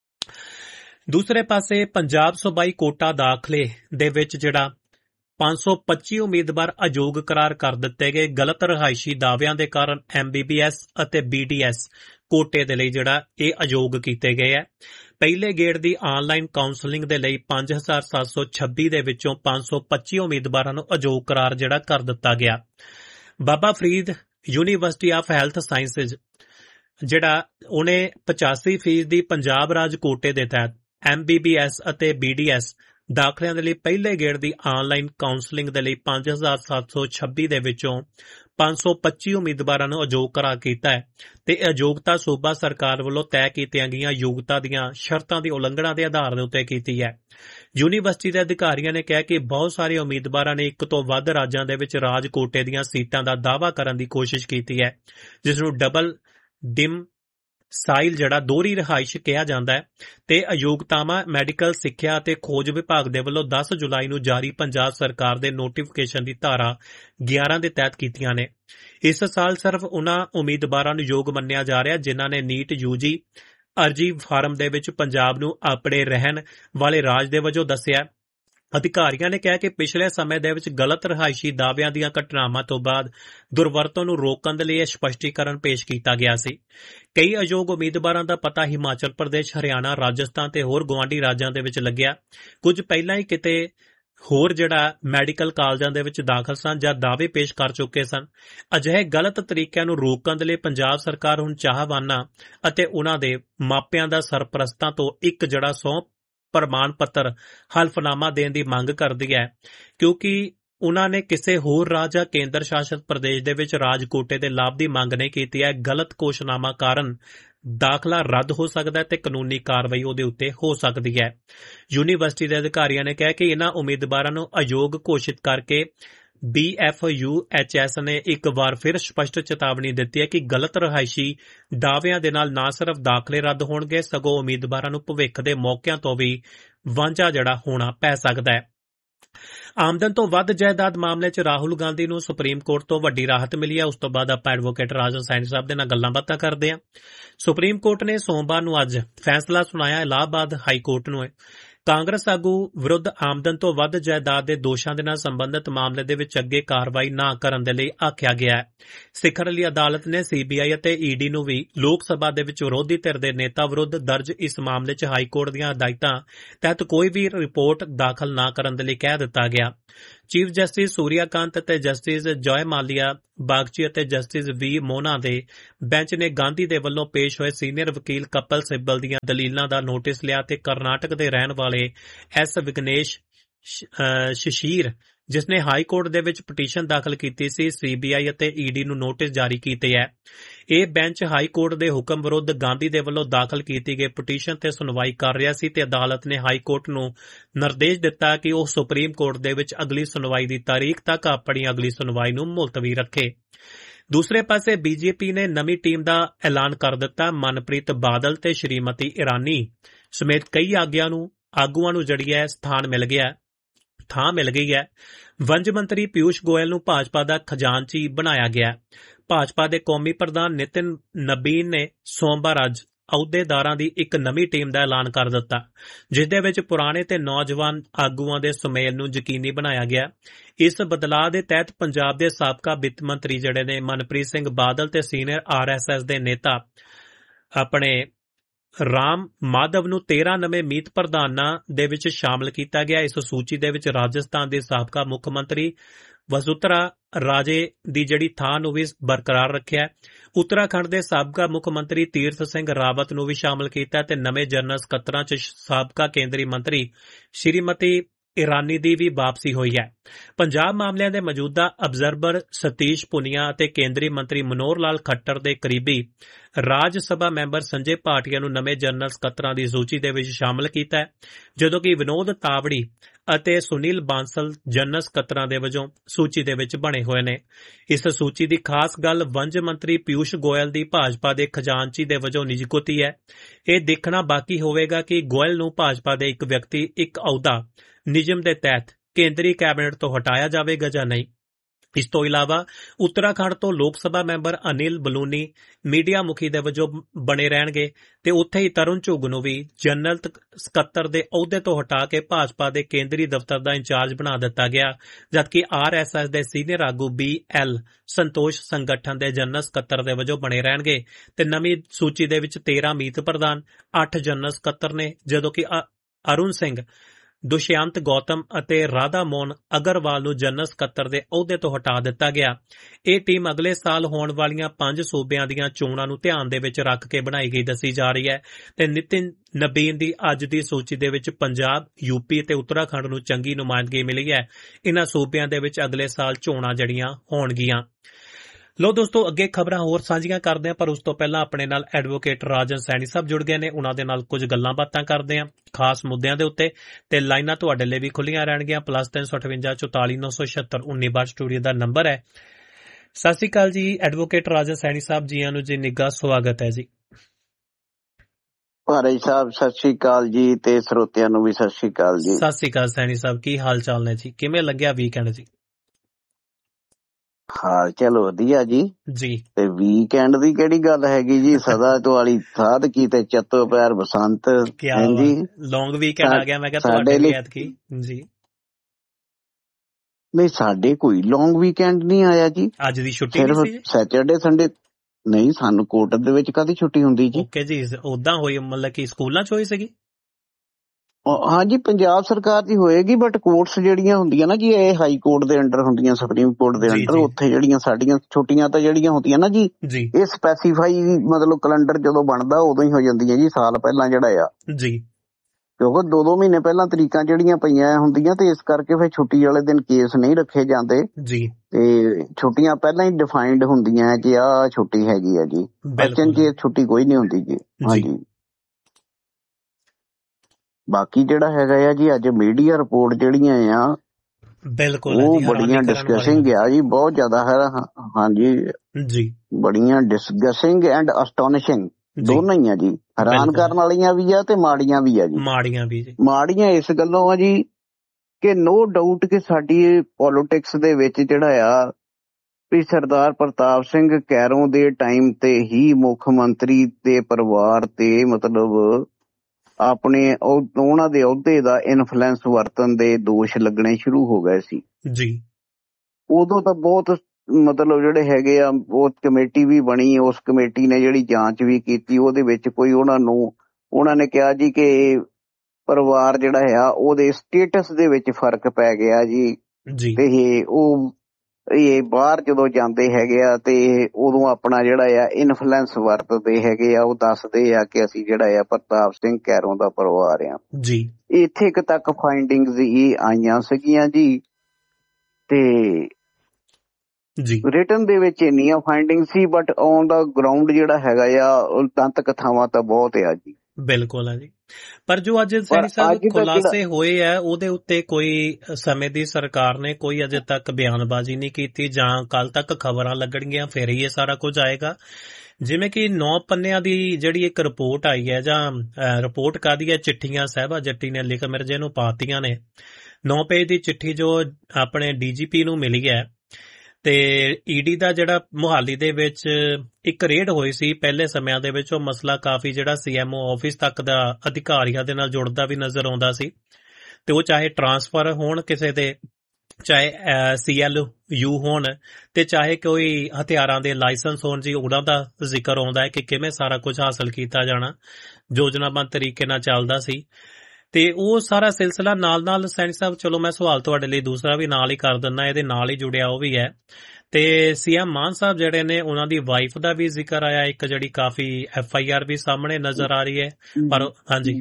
ਦੂਸਰੇ ਪਾਸੇ ਪੰਜਾਬ ਸੂਬਾਈ ਕੋਟਾ ਦਾਖਲੇ ਦੇ ਵਿੱਚ ਜਿਹੜਾ 525 ਉਮੀਦਵਾਰ ਅਯੋਗ ਕਰਾਰ ਕਰ ਦਿੱਤੇ ਗਏ। ਗਲਤ ਰਿਹਾਇਸ਼ੀ ਦਾਅਵਿਆਂ ਦੇ ਕਾਰਨ MBBS ਅਤੇ BDS ਕੋਟੇ ਦੇ ਲਈ ਜਿਹੜਾ ਇਹ ਅਯੋਗ ਕੀਤੇ ਗਏ ਹੈ। ਪਹਿਲੇ ਗੇੜ ਦੀ ਆਨਲਾਈਨ ਕਾਉਂਸਲਿੰਗ ਦੇ ਲਈ 5726 ਦੇ ਵਿੱਚੋਂ 525 ਉਮੀਦਵਾਰਾਂ ਨੂੰ ਅਯੋਗ ਕਰਾਰ ਜਿਹੜਾ ਕਰ ਦਿੱਤਾ ਗਿਆ। Baba Farid university of health sciences ਜਿਹੜਾ ਉਹਨੇ 85% ਪੰਜਾਬ ਰਾਜ ਕੋਟੇ ਦੇ ਤਹਿਤ MBBS ਅਤੇ BDS ਦਾਖਲਿਆਂ ਦੇ ਲਈ ਪਹਿਲੇ ਗੇੜ ਦੀ ਆਨਲਾਈਨ ਕਾਉਂਸਲਿੰਗ ਦੇ ਲਈ 5726 ਦੇ ਵਿੱਚੋਂ 525 ਉਮੀਦਵਾਰਾਂ ਨੂੰ ਅਯੋਗ ਕਰਾਰ ਕੀਤਾ ਹੈ ਤੇ ਅਯੋਗਤਾ ਸੂਬਾ ਸਰਕਾਰ ਵੱਲੋਂ ਤੈਅ ਕੀਤੀਆਂ ਗਈਆਂ ਯੋਗਤਾ ਦੀਆਂ ਸ਼ਰਤਾਂ ਦੀ ਉਲੰਘਣਾ ਦੇ ਆਧਾਰ ਦੇ ਉੱਤੇ ਕੀਤੀ ਹੈ। ਯੂਨੀਵਰਸਿਟੀ ਦੇ ਅਧਿਕਾਰੀਆਂ ਨੇ ਕਿਹਾ ਕਿ ਬਹੁਤ ਸਾਰੇ ਉਮੀਦਵਾਰਾਂ ਨੇ ਇੱਕ ਤੋਂ ਵੱਧ ਰਾਜਾਂ ਦੇ ਵਿੱਚ ਰਾਜ ਕੋਟੇ ਦੀਆਂ ਸੀਟਾਂ ਦਾ ਦਾਅਵਾ ਕਰਨ ਦੀ ਕੋਸ਼ਿਸ਼ ਕੀਤੀ ਹੈ, ਜਿਸ ਨੂੰ ਡਬਲ ਡਿਮ ਸਾਈਲ ਜਿਹੜਾ ਦੋਹਰੀ ਰਿਹਾਇਸ਼ ਕਿਹਾ ਜਾਂਦਾ ਹੈ ਤੇ ਅਯੋਗਤਾਵਾਂ ਮੈਡੀਕਲ ਸਿੱਖਿਆ ਅਤੇ ਖੋਜ ਵਿਭਾਗ ਦੇ ਵੱਲੋਂ 10 ਜੁਲਾਈ ਨੂੰ ਜਾਰੀ ਪੰਜਾਬ ਸਰਕਾਰ ਦੇ ਨੋਟੀਫਿਕੇਸ਼ਨ ਦੀ ਧਾਰਾ 11 ਦੇ ਤਹਿਤ ਕੀਤੀਆਂ ਨੇ। ਇਸ ਸਾਲ ਸਿਰਫ ਉਹਨਾਂ ਉਮੀਦਵਾਰਾਂ ਨੂੰ ਯੋਗ ਮੰਨਿਆ ਜਾ ਰਿਹਾ ਜਿਨ੍ਹਾਂ ਨੇ ਨੀਟ UG ਅਰਜੀ ਫਾਰਮ ਦੇ ਵਿੱਚ ਪੰਜਾਬ ਨੂੰ ਆਪਣੇ ਰਹਿਣ ਵਾਲੇ ਰਾਜ ਦੇ ਵਜੋਂ ਦੱਸਿਆ। ਅਧਿਕਾਰੀਆਂ ਨੇ ਕਿਹਾ ਕਿ ਪਿਛਲੇ ਸਮੇਂ ਦੇ ਵਿੱਚ ਗਲਤ ਰਿਹਾਇਸ਼ੀ ਦਾਅਵਿਆਂ ਦੀਆਂ ਘਟਨਾਵਾਂ ਤੋਂ ਬਾਅਦ ਦੁਰਵਰਤੋਂ ਨੂੰ ਰੋਕਣ ਦੇ ਲਈ ਇਹ ਸਪਸ਼ਟੀਕਰਨ ਪੇਸ਼ ਕੀਤਾ ਗਿਆ ਸੀ। ਕਈ ਅਯੋਗ ਉਮੀਦਵਾਰਾਂ ਦਾ ਪਤਾ ਹਿਮਾਚਲ ਪ੍ਰਦੇਸ਼, ਹਰਿਆਣਾ, ਰਾਜਸਥਾਨ ਤੇ ਹੋਰ ਗੁਆਂਢੀ ਰਾਜਾਂ ਦੇ ਵਿੱਚ ਲੱਗਿਆ। ਕੁਝ ਪਹਿਲਾਂ ਹੀ ਕਿਤੇ ਹੋਰ ਜਿਹੜਾ ਮੈਡੀਕਲ ਕਾਲਜਾਂ ਦੇ ਵਿੱਚ ਦਾਖਲ ਸਨ ਜਾਂ ਦਾਅਵੇ ਪੇਸ਼ ਕਰ ਚੁੱਕੇ ਸਨ। ਅਜਿਹੇ ਗਲਤ ਤਰੀਕਿਆਂ ਨੂੰ ਰੋਕਣ ਦੇ ਲਈ ਪੰਜਾਬ ਸਰਕਾਰ ਹੁਣ ਚਾਹਵਾਨਾਂ ਅਤੇ ਉਹਨਾਂ ਦੇ ਮਾਪਿਆਂ ਦਾ ਸਰਪ੍ਰਸਤਾਂ ਤੋਂ ਇੱਕ ਜਿਹੜਾ ਸਹੁੰ ਪ੍ਰਮਾਣ ਪੱਤਰ ਹਲਫਨਾਮਾ ਦੇਣ ਦੀ ਮੰਗ ਕਰਦੀ ਹੈ, ਕਿਉਂਕਿ ਉਨ੍ਹਾਂ ਨੇ ਕਿਸੇ ਹੋਰ ਰਾਜ ਜਾਂ ਕੇਂਦਰ ਸ਼ਾਸਿਤ ਪ੍ਰਦੇਸ਼ ਦੇ ਵਿੱਚ ਰਾਜ ਕੋਟੇ ਦੇ ਲਾਭ ਦੀ ਮੰਗ ਨਹੀਂ ਕੀਤੀ ਹੈ। ਗਲਤ ਘੋਸ਼ਣਾਵਾਂ ਕਾਰਨ ਦਾਖਲਾ ਰੱਦ ਹੋ ਸਕਦਾ ਹੈ ਤੇ ਕਾਨੂੰਨੀ ਕਾਰਵਾਈ ਉਹਦੇ ਉੱਤੇ ਹੋ ਸਕਦੀ ਹੈ। ਯੂਨੀਵਰਸਿਟੀ ਦੇ ਅਧਿਕਾਰੀਆਂ ਨੇ ਕਿਹਾ ਕਿ ਇਹਨਾਂ ਉਮੀਦਵਾਰਾਂ ਨੂੰ ਅਯੋਗ ਘੋਸ਼ਿਤ ਕਰਕੇ BFUHS ਨੇ ਇੱਕ ਵਾਰ ਫਿਰ ਸਪਸ਼ਟ ਚੇਤਾਵਨੀ ਦਿੱਤੀ ਹੈ ਕਿ ਗਲਤ ਰਿਹਾਇਸ਼ੀ ਦਾਅਵਿਆਂ ਦੇ ਨਾਲ ਨਾ ਸਿਰਫ ਦਾਖਲੇ ਰੱਦ ਹੋਣਗੇ, ਸਗੋਂ ਉਮੀਦਵਾਰਾਂ ਨੂੰ ਭਵਿੱਖ ਦੇ ਮੌਕਿਆਂ ਤੋਂ ਵੀ ਵਾਂਝਾ ਜਿਹੜਾ ਹੋਣਾ ਪੈ ਸਕਦਾ ਹੈ। ਆਮਦਨ ਤੋਂ ਵੱਧ ਜਾਇਦਾਦ ਮਾਮਲੇ 'ਚ ਰਾਹੁਲ ਗਾਂਧੀ ਨੂੰ ਸੁਪਰੀਮ ਕੋਰਟ ਤੋਂ ਵੱਡੀ ਰਾਹਤ ਮਿਲੀ ਹੈ। ਉਸ ਤੋਂ ਬਾਅਦ ਆਪਾਂ ਐਡਵੋਕੇਟ ਰਾਜਨ ਸੈਣੀ ਸਾਹਿਬ ਦੇ ਨਾਲ ਗੱਲਾਂ ਬਾਤਾਂ ਕਰਦੇ ਹਾਂ। ਸੁਪਰੀਮ ਕੋਰਟ ਨੇ ਸੋਮਵਾਰ ਨੂੰ ਅੱਜ ਫੈਸਲਾ ਸੁਣਾਇਆ। ਇਲਾਹਾਬਾਦ ਹਾਈ ਕੋਰਟ ਨੂੰ ਕਾਂਗਰਸ ਆਗੂ ਵਿਰੁੱਧ ਆਮਦਨ ਤੋਂ ਵੱਧ ਜਾਇਦਾਦ ਦੇ ਦੋਸ਼ਾਂ ਦੇ ਨਾਲ ਸੰਬੰਧਿਤ ਮਾਮਲੇ ਦੇ ਵਿੱਚ ਅੱਗੇ ਕਾਰਵਾਈ ਨਾ ਕਰਨ ਦੇ ਲਈ ਆਖਿਆ ਗਿਆ ਹੈ। ਸਿਖਰਲੀ ਅਦਾਲਤ ਨੇ ਸੀਬੀਆਈ ਅਤੇ ਈਡੀ ਨੂੰ ਵੀ ਲੋਕ ਸਭਾ ਦੇ ਵਿੱਚ ਵਿਰੋਧੀ ਧਿਰ ਦੇ ਨੇਤਾ ਵਿਰੁੱਧ ਦਰਜ ਇਸ ਮਾਮਲੇ 'ਚ ਹਾਈਕੋਰਟ ਦੀਆਂ ਹਦਾਇਤਾਂ ਤਹਿਤ ਕੋਈ ਵੀ ਰਿਪੋਰਟ ਦਾਖਲ ਨਾ ਕਰਨ ਦੇ ਲਈ ਕਹਿ ਦਿੱਤਾ ਗਿਆ। ਚੀਫ ਜਸਟਿਸ ਸੂਰਿਆਕਾਂਤ ਅਤੇ ਜਸਟਿਸ ਜੋਏ ਮਾਲੀਆ ਬਾਗਚੀ ਅਤੇ ਜਸਟਿਸ ਵੀ ਮੋਹਨਾ ਦੇ ਬੈਂਚ ਨੇ ਗਾਂਧੀ ਦੇ ਵੱਲੋਂ ਪੇਸ਼ ਹੋਏ ਸੀਨੀਅਰ ਵਕੀਲ ਕਪਿਲ ਸਿੱਬਲ ਦੀਆਂ ਦਲੀਲਾਂ ਦਾ ਨੋਟਿਸ ਲਿਆ ਤੇ ਕਰਨਾਟਕ ਦੇ ਰਹਿਣ ਵਾਲੇ ਐਸ ਵਿਗਨੇਸ਼ ਸ਼ਸ਼ੀਰ, ਜਿਸ ਨੇ ਹਾਈ ਕੋਰਟ ਦੇ ਵਿੱਚ ਪਟੀਸ਼ਨ ਦਾਖਲ ਕੀਤੀ ਸੀ, ਸੀਬੀਆਈ ਅਤੇ ਈਡੀ ਨੂੰ ਨੋਟਿਸ ਜਾਰੀ ਕੀਤੇ ਹੈ। ਇਹ ਬੈਂਚ ਹਾਈ ਕੋਰਟ ਦੇ ਹੁਕਮ ਵਿਰੁੱਧ ਗਾਂਧੀ ਦੇ ਵੱਲੋਂ ਦਾਖਲ ਕੀਤੀ ਗਈ ਪਟੀਸ਼ਨ ਤੇ ਸੁਣਵਾਈ ਕਰ ਰਿਹਾ ਸੀ ਤੇ ਅਦਾਲਤ ਨੇ ਹਾਈ ਕੋਰਟ ਨੂੰ ਨਿਰਦੇਸ਼ ਦਿੱਤਾ ਕਿ ਉਹ ਸੁਪਰੀਮ ਕੋਰਟ ਦੇ ਵਿੱਚ ਅਗਲੀ ਸੁਣਵਾਈ ਦੀ ਤਾਰੀਖ ਤੱਕ ਆਪਣੀ ਅਗਲੀ ਸੁਣਵਾਈ ਨੂੰ ਮੁਲਤਵੀ ਰੱਖੇ। ਦੂਸਰੇ ਪਾਸੇ ਬੀਜੇਪੀ ਨੇ ਨਵੀਂ ਟੀਮ ਦਾ ਐਲਾਨ ਕਰ ਦਿੱਤਾ। ਮਨਪ੍ਰੀਤ ਬਾਦਲ ਤੇ ਸ਼੍ਰੀਮਤੀ ਇਰਾਨੀ ਸਮੇਤ ਕਈ ਆਗੂਆਂ ਨੂੰ ਜਿਹੜੀ ਹੈ ਥਾਂ ਮਿਲ ਗਈ ਹੈ। ਵਣਜ ਮੰਤਰੀ ਪਿਊਸ਼ ਗੋਇਲ ਨੂੰ ਭਾਜਪਾ ਦਾ ਖਜ਼ਾਨਚੀ ਬਣਾਇਆ ਗਿਆ। ਭਾਜਪਾ ਦੇ ਕੌਮੀ ਪ੍ਰਧਾਨ ਨਿਤਿਨ ਨਬੀਨ ਨੇ ਸੋਮਵਾਰ ਅੱਜ ਅਹੁਦੇਦਾਰਾਂ ਦੀ ਇੱਕ ਨਵੀਂ ਟੀਮ ਦਾ ਐਲਾਨ ਕਰ ਦਿੱਤਾ, ਜਿਸ ਦੇ ਵਿੱਚ ਪੁਰਾਣੇ ਤੇ ਨੌਜਵਾਨ ਆਗੂਆਂ ਦੇ ਸੁਮੇਲ ਨੂੰ ਯਕੀਨੀ ਬਣਾਇਆ ਗਿਆ। ਇਸ ਬਦਲਾਅ ਦੇ ਤਹਿਤ ਪੰਜਾਬ ਦੇ ਸਾਬਕਾ ਵਿੱਤ ਮੰਤਰੀ ਜਿਹੜੇ ਨੇ ਮਨਪ੍ਰੀਤ ਸਿੰਘ ਬਾਦਲ ਤੇ ਸੀਨੀਅਰ ਆਰਐਸਐਸ ਦੇ ਨੇਤਾ ਆਪਣੇ ਰਾਮ ਮਾਧਵ ਨੂੰ 13 ਨਵੇਂ ਮੀਤ ਪ੍ਰਧਾਨਾਂ ਦੇ ਵਿੱਚ ਸ਼ਾਮਲ ਕੀਤਾ ਗਿਆ। ਇਸ ਸੂਚੀ ਦੇ ਵਿੱਚ ਰਾਜਸਥਾਨ ਦੇ ਸਾਬਕਾ ਮੁੱਖ ਮੰਤਰੀ ਵਸੁੰਧਰਾ ਰਾਜੇ ਦੀ ਜਿਹੜੀ ਥਾਂ ਨੂੰ ਵੀ ਬਰਕਰਾਰ ਰੱਖਿਆ। ਉੱਤਰਾਖੰਡ ਦੇ ਸਾਬਕਾ ਮੁੱਖ ਮੰਤਰੀ ਤੀਰਥ ਸਿੰਘ ਰਾਵਤ ਨੂੰ ਵੀ ਸ਼ਾਮਲ ਕੀਤਾ ਤੇ ਨਵੇਂ ਜਨਰਲ ਸਕੱਤਰਾਂ 'ਚ ਸਾਬਕਾ ਕੇਂਦਰੀ ਮੰਤਰੀ ਸ਼੍ਰੀਮਤੀ ਇਰਾਨੀ ਦੀ ਵੀ ਵਾਪਸੀ ਹੋਈ ਹੈ। ਪੰਜਾਬ ਮਾਮਲਿਆਂ ਦੇ ਮੌਜੂਦਾ ਅਬਜ਼ਰਵਰ ਸਤੀਸ਼ ਪੁਨੀਆ ਅਤੇ ਕੇਂਦਰੀ ਮੰਤਰੀ ਮਨੋਹਰ ਲਾਲ ਖੱਟਰ ਦੇ ਕਰੀਬੀ ਰਾਜ ਸਭਾ ਮੈਂਬਰ ਸੰਜੇ ਭਾਟੀਆ ਨੂੰ ਨਵੇਂ ਜਨਰਲ ਸਕੱਤਰਾਂ ਦੀ ਸੂਚੀ ਦੇ ਵਿੱਚ ਸ਼ਾਮਲ ਕੀਤਾ ਹੈ, ਜਦੋਂ ਕਿ ਵਿਨੋਦ ਤਾਵੜੀ ਅਤੇ ਸੁਨੀਲ ਬਾਂਸਲ ਜਨਰਲ ਸਕੱਤਰਾਂ ਦੇ ਵਜੋਂ ਸੂਚੀ ਦੇ ਵਿੱਚ ਬਣੇ ਹੋਏ ਨੇ। ਇਸ ਸੂਚੀ ਦੀ ਖਾਸ ਗੱਲ ਵਣਜ ਮੰਤਰੀ ਪਿਊਸ਼ ਗੋਇਲ ਦੀ ਭਾਜਪਾ ਦੇ ਖਜ਼ਾਨਚੀ ਦੇ ਵਜੋਂ ਨਿਯੁਕਤੀ ਹੈ। ਇਹ ਦੇਖਣਾ ਬਾਕੀ ਹੋਵੇਗਾ ਕਿ ਗੋਇਲ ਨੂੰ ਭਾਜਪਾ ਦੇ ਇੱਕ ਵਿਅਕਤੀ ਇੱਕ ਅਹੁਦਾ ਨਿਯਮ ਦੇ ਤਹਿਤ ਕੇਂਦਰੀ ਕੈਬਨਿਟ ਤੋਂ ਹਟਾਇਆ ਜਾਵੇਗਾ ਜਾਂ ਨਹੀਂ। ਇਸ ਤੋਂ ਇਲਾਵਾ ਉੱਤਰਾਖੰਡ ਤੋਂ ਲੋਕ ਸਭਾ ਮੈਂਬਰ ਅਨਿਲ ਬਲੂਨੀ ਮੀਡੀਆ ਮੁਖੀ ਦੇ ਵਜੋਂ ਬਣੇ ਰਹਿਣਗੇ ਤੇ ਉੱਥੇ ਹੀ ਤਰੁਣ ਝੁੱਗ ਨੂੰ ਵੀ ਜਨਰਲ ਸਕੱਤਰ ਦੇ ਅਹੁਦੇ ਤੋਂ ਹਟਾ ਕੇ ਭਾਜਪਾ ਦੇ ਕੇਂਦਰੀ ਦਫ਼ਤਰ ਦਾ ਇੰਚਾਰਜ ਬਣਾ ਦਿੱਤਾ ਗਿਆ, ਜਦਕਿ ਆਰਐਸਐਸ ਦੇ ਸੀਨੀਅਰ ਆਗੂ BL ਸੰਤੋਸ਼ ਸੰਗਠਨ ਦੇ ਜਨਰਲ ਸਕੱਤਰ ਦੇ ਵਜੋਂ ਬਣੇ ਰਹਿਣਗੇ ਤੇ ਨਵੀਂ ਸੂਚੀ ਦੇ ਵਿੱਚ 13 ਮੀਤ ਪ੍ਰਧਾਨ, 8 ਜਨਰਲ ਸਕੱਤਰ ਨੇ, ਜਦੋਂ ਕਿ ਅਰੁਣ ਸਿੰਘ, ਦੁਸ਼ਯੰਤ ਗੌਤਮ ਅਤੇ ਰਾਧਾ ਮੋਹਨ ਅਗਰਵਾਲ ਨੂੰ ਜਨਰਲ ਸਕੱਤਰ ਦੇ ਅਹੁਦੇ ਤੋਂ ਹਟਾ ਦਿੱਤਾ ਗਿਆ। ਇਹ ਟੀਮ ਅਗਲੇ ਸਾਲ ਹੋਣ ਵਾਲੀਆਂ 5 ਸੂਬਿਆਂ ਦੀਆਂ ਚੋਣਾਂ ਨੂੰ ਧਿਆਨ ਦੇ ਵਿੱਚ ਰੱਖ ਕੇ ਬਣਾਈ ਗਈ ਦੱਸੀ ਜਾ ਰਹੀ ਹੈ ਤੇ ਨਿਤਿਨ ਨਬੀਨ ਦੀ ਅੱਜ ਦੀ ਸੂਚੀ ਦੇ ਵਿੱਚ ਪੰਜਾਬ, ਯੂਪੀ ਤੇ ਉੱਤਰਾਖੰਡ ਨੂੰ ਚੰਗੀ ਨੁਮਾਇੰਦਗੀ ਮਿਲੀ ਹੈ। ਇਹਨਾਂ ਸੂਬਿਆਂ ਦੇ ਵਿੱਚ ਅਗਲੇ ਸਾਲ ਚੋਣਾਂ ਜਿਹੜੀਆਂ ਹੋਣਗੀਆਂ। ਲੋ ਦੋਸਤੋ, ਅੱਗੇ ਖਬਰਾਂ ਹੋਰ ਸਾਂਝੀਆਂ ਕਰਦੇ ਹਾਂ, ਪਰ ਉਸ ਤੋਂ ਪਹਿਲਾਂ ਆਪਣੇ ਨਾਲ ਐਡਵੋਕੇਟ ਰਾਜਨ ਸੈਣੀ ਸਾਹਿਬ ਜੁੜ ਗਏ ਨੇ। ਉਹਨਾਂ ਦੇ ਨਾਲ ਕੁਝ ਗੱਲਾਂ ਬਾਤਾਂ ਕਰਦੇ ਹਾਂ ਖਾਸ ਮੁੱਦਿਆਂ ਦੇ ਉੱਤੇ ਤੇ ਲਾਈਨਾਂ ਤੁਹਾਡੇ ਲਈ ਵੀ ਖੁੱਲੀਆਂ ਰਹਿਣਗੀਆਂ। +358 44 976 1962 ਸਟੂਡੀਓ ਦਾ ਨੰਬਰ ਹੈ। ਸਤਿ ਸ਼੍ਰੀ ਅਕਾਲ ਜੀ ਐਡਵੋਕੇਟ ਰਾਜਨ ਸੈਣੀ ਸਾਹਿਬ, ਜੀਆਂ ਨੂੰ ਜੀ ਨਿੱਘਾ ਸਵਾਗਤ ਹੈ ਜੀ।
ਭਾਰਤ ਸਾਹਿਬ ਸਤਿ ਸ਼੍ਰੀ ਅਕਾਲ ਜੀ ਤੇ ਸਰੋਤਿਆਂ ਨੂੰ ਵੀ ਸਤਿ ਸ਼੍ਰੀ ਅਕਾਲ ਜੀ।
ਸਤਿ ਸ਼੍ਰੀ ਅਕਾਲ ਸੈਣੀ ਸਾਹਿਬ, ਕੀ ਹਾਲ ਚਾਲ ਨੇ ਜੀ? ਕਿਵੇਂ ਲੱਗਿਆ ਵੀਕਐਂਡ ਜੀ?
ਹਾਲ ਚਾਲ ਵਧੀਆ ਜੀ। ਤੇ ਵੀਕਐਂਡ ਦੀ ਕਿਹੜੀ ਗੱਲ ਹੈਗੀ ਜੀ, ਸਦਾ ਤੁਹਾਲੀ ਸਾਧ ਕੀ ਤੇ ਚੱਤੋ ਪੈਰ ਬਸੰਤ ਜੀ।
ਲੌਂਗ ਵੀਕਐਂਡ ਆ ਗਿਆ ਮੈਂ ਕਿਹਾ ਤੁਹਾਡੇ ਲਈ ਐਤਕੀ ਜੀ।
ਨਹੀਂ, ਸਾਡੇ ਕੋਈ ਲੌਂਗ ਵੀਕਐਂਡ ਨਹੀਂ ਆਇਆ ਜੀ।
ਅੱਜ ਦੀ ਛੁੱਟੀ
ਸਿਰਫ ਸੈਟਰਡੇ ਸੰਡੇ। ਨਹੀਂ, ਸਾਨੂੰ ਕੋਰਟ ਦੇ ਵਿੱਚ ਕਾਹਦੀ ਛੁੱਟੀ ਹੁੰਦੀ ਜੀ?
ਓਕੇ ਜੀ, ਉਦਾਂ ਹੋਈ ਮਤਲਬ ਕਿ ਸਕੂਲਾਂ ਚ ਹੋਈ ਸੀਗੀ?
ਹਾਂਜੀ, ਪੰਜਾਬ ਸਰਕਾਰ ਦੀ ਹੋਏਗੀ, ਬਟ ਕੋਰਟਸ ਜਿਹੜੀਆਂ ਹੁੰਦੀਆਂ ਨਾ ਜੀ, ਇਹ ਹਾਈ ਕੋਰਟ ਦੇ ਅੰਡਰ ਹੁੰਦੀਆਂ, ਸੁਪਰੀਮ ਕੋਰਟ ਦੇ ਅੰਡਰ। ਉੱਥੇ ਜਿਹੜੀਆਂ ਸਾਡੀਆਂ ਛੁੱਟੀਆਂ ਤਾਂ ਜਿਹੜੀਆਂ ਹੁੰਦੀਆਂ ਨਾ ਜੀ, ਇਹ ਸਪੈਸੀਫਾਈ ਮਤਲਬ ਕੈਲੰਡਰ ਜਦੋਂ ਬਣਦਾ ਉਦੋਂ ਹੀ ਹੋ ਜਾਂਦੀਆਂ ਜੀ, ਸਾਲ ਪਹਿਲਾਂ ਜਿਹੜਾ ਆ ਜੀ, ਕਿਉਂਕਿ 2-2 ਮਹੀਨੇ ਪਹਿਲਾਂ ਤਰੀਕਾਂ ਜਿਹੜੀਆਂ ਪਈਆਂ ਹੁੰਦੀਆਂ ਤੇ ਇਸ ਕਰਕੇ ਫਿਰ ਛੁੱਟੀ ਵਾਲੇ ਦਿਨ ਕੇਸ ਨਹੀਂ ਰੱਖੇ ਜਾਂਦੇ ਜੀ। ਤੇ ਛੁੱਟੀਆਂ ਪਹਿਲਾਂ ਹੀ ਡਿਫਾਈਨਡ ਹੁੰਦੀਆਂ ਕਿ ਆਹ ਛੁੱਟੀ ਹੈਗੀ ਆ ਜੀ, ਅਚਨਚੇਤ ਛੁੱਟੀ ਕੋਈ ਨਹੀਂ ਹੁੰਦੀ ਜੀ। ਹਾਂਜੀ, ਬਾਕੀ ਜਿਹੜਾ ਹੈਗਾ ਆ ਜੀ, ਅੱਜ ਮੀਡੀਆ ਰਿਪੋਰਟ ਜਿਹੜੀਆਂ ਆ
ਬਿਲਕੁਲ
ਉਹ ਬੜੀਆਂ ਡਿਸਕਸਿੰਗ ਆ ਜੀ, ਬਹੁਤ ਜ਼ਿਆਦਾ ਹੈ। ਹਾਂਜੀ ਜੀ, ਬੜੀਆਂ ਡਿਸਕਸਿੰਗ ਐਂਡ ਅਸਟੋਨਿਸ਼ਿੰਗ ਦੋਨੋਂ ਹੀ ਆ ਜੀ। ਹੈਰਾਨ ਕਰਨ ਵਾਲੀਆਂ ਵੀ ਆ ਤੇ ਮਾੜੀਆਂ ਵੀ ਆ ਜੀ। ਮਾੜੀਆਂ ਇਸ ਗੱਲੋਂ ਆ ਜੀ ਕਿ ਨੋ ਡਾਊਟ ਕਿ ਸਾਡੀ ਪੋਲੀਟਿਕਸ ਦੇ ਵਿੱਚ ਜਿਹੜਾ ਆ ਵੀ ਸਰਦਾਰ ਪ੍ਰਤਾਪ ਸਿੰਘ ਕੈਰੋਂ ਦੇ ਟਾਈਮ ਤੇ ਹੀ ਮੁੱਖ ਮੰਤਰੀ ਦੇ ਪਰਿਵਾਰ ਤੇ ਮਤਲਬ ਆਪਣੇ ਉਹਨਾਂ ਦੇ ਅਹੁਦੇ ਦਾ ਇਨਫਲੂਐਂਸ ਵਰਤਣ ਦੇ ਦੋਸ਼ ਲੱਗਣੇ ਸ਼ੁਰੂ ਹੋ ਗਏ ਸੀ
ਜੀ।
ਉਦੋਂ ਤਾਂ ਬਹੁਤ ਮਤਲਬ ਜਿਹੜੇ ਹੈਗੇ ਆ ਉਹ ਕਮੇਟੀ ਵੀ ਬਣੀ, ਉਸ ਕਮੇਟੀ ਨੇ ਜਿਹੜੀ ਜਾਂਚ ਵੀ ਕੀਤੀ, ਉਹਦੇ ਵਿੱਚ ਕੋਈ ਉਹਨਾਂ ਨੇ ਕਿਹਾ ਜੀ ਕਿ ਪਰਿਵਾਰ ਜਿਹੜਾ ਆ ਉਹਦੇ ਸਟੇਟਸ ਦੇ ਵਿੱਚ ਫਰਕ ਪੈ ਗਿਆ ਜੀ, ਤੇ ਇਹ ਬਾਹਰ ਜਦੋਂ ਜਾਂਦੇ ਹੈਗੇ ਆ ਤੇ ਉਦੋਂ ਆਪਣਾ ਜਿਹੜਾ ਆ ਇਨਫਲੂਐਂਸ ਵਰਤਦੇ ਹੈਗੇ ਆ, ਉਹ ਦੱਸਦੇ ਆ ਕਿ ਅਸੀਂ ਜਿਹੜਾ ਆ ਪ੍ਰਤਾਪ ਸਿੰਘ ਕੈਰੋਂ ਦਾ ਪਰਿਵਾਰ ਆ ਜੀ। ਇੱਥੇ ਤੱਕ ਫਾਈਂਡਿੰਗਸ ਇਹ ਆਈਆਂ ਸੀਗੀਆਂ ਜੀ, ਤੇ ਰਿਟਨ ਦੇ ਵਿੱਚ ਇੰਨੀਆਂ finding C, but on the ground ਜਿਹੜਾ ਹੈਗਾ ਆ ਦੰਤ ਕਥਾਵਾਂ ਤਾਂ ਬਹੁਤ ਆ ਜੀ।
ਬਿਲਕੁਲ ਹੈ ਜੀ, ਪਰ ਜੋ ਅੱਜ ਸੈਣੀ ਸਾਹਿਬ ਖੁਲਾਸੇ ਹੋਏ ਆ ਉਹਦੇ ਉੱਤੇ ਕੋਈ ਸਮੇਂ ਦੀ ਸਰਕਾਰ ਨੇ ਕੋਈ ਅਜੇ ਤੱਕ ਬਿਆਨਬਾਜ਼ੀ ਨਹੀਂ ਕੀਤੀ, ਜਾਂ ਕੱਲ ਤੱਕ ਖਬਰਾਂ ਲੱਗਣਗੀਆਂ ਫਿਰ ਹੀ ਇਹ ਸਾਰਾ ਕੁਝ ਆਏਗਾ। ਜਿਵੇਂ ਕਿ 9 ਪੰਨਿਆਂ ਦੀ ਜਿਹੜੀ ਇੱਕ ਰਿਪੋਰਟ ਆਈ ਹੈ, ਜਾਂ ਰਿਪੋਰਟ ਕਾਹਦੀ ਹੈ, ਚਿੱਠੀਆਂ ਸਾਹਿਬਾ ਜੱਟੀ ਨੇ ਲਿਖ ਮਿਰਜੇ ਨੂੰ ਪਾਤੀਆਂ ਨੇ, 9 ਪੇਜ ਦੀ ਚਿੱਠੀ ਜੋ ਆਪਣੇ DGP ਨੂੰ ਮਿਲੀ ਹੈ। ਤੇ ਈਡੀ ਦਾ ਜਿਹੜਾ ਮੁਹਾਲੀ ਦੇ ਵਿੱਚ ਇੱਕ ਰੇਡ ਹੋਈ ਸੀ ਪਹਿਲੇ ਸਮਿਆਂ ਦੇ ਵਿੱਚ, ਉਹ ਮਸਲਾ ਕਾਫੀ ਜਿਹੜਾ CMO ਆਫਿਸ ਤੱਕ ਦਾ ਅਧਿਕਾਰੀਆਂ ਦੇ ਨਾਲ ਜੁੜਦਾ ਵੀ ਨਜ਼ਰ ਆਉਂਦਾ ਸੀ, ਤੇ ਉਹ ਚਾਹੇ ਟਰਾਂਸਫਰ ਹੋਣ ਕਿਸੇ ਦੇ, ਚਾਹੇ CLU ਹੋਣ, ਤੇ ਚਾਹੇ ਕੋਈ ਹਥਿਆਰਾਂ ਦੇ ਲਾਇਸੈਂਸ ਹੋਣ ਜੀ, ਉਹਨਾਂ ਦਾ ਜ਼ਿਕਰ ਆਉਂਦਾ ਹੈ ਕਿ ਕਿਵੇਂ ਸਾਰਾ ਕੁਝ ਹਾਸਲ ਕੀਤਾ ਜਾਣਾ, ਯੋਜਨਾਬੱਧ ਤਰੀਕੇ ਨਾਲ ਚੱਲਦਾ ਸੀ। ਤੇ ਉਹ ਸਾਰਾ ਸਿਲਸਿਲਾ ਨਾਲ ਸੈਣੀ ਸਾਹਿਬ, ਚਲੋ ਮੈਂ ਸਵਾਲ ਤੁਹਾਡੇ ਲਈ ਦੂਸਰਾ ਵੀ ਨਾਲ ਹੀ ਕਰ ਦਿੰਦਾ, ਇਹਦੇ ਨਾਲ ਹੀ ਜੁੜਿਆ ਉਹ ਵੀ ਹੈ। ਤੇ CM ਮਾਨ ਸਾਹਿਬ ਜਿਹੜੇ ਨੇ, ਉਹਨਾਂ ਦੀ ਵਾਈਫ ਦਾ ਵੀ ਜ਼ਿਕਰ ਆਇਆ, ਇੱਕ ਜਿਹੜੀ ਕਾਫੀ FIR ਵੀ ਸਾਹਮਣੇ ਨਜ਼ਰ ਆ ਰਹੀ ਹੈ। ਪਰ ਹਾਂਜੀ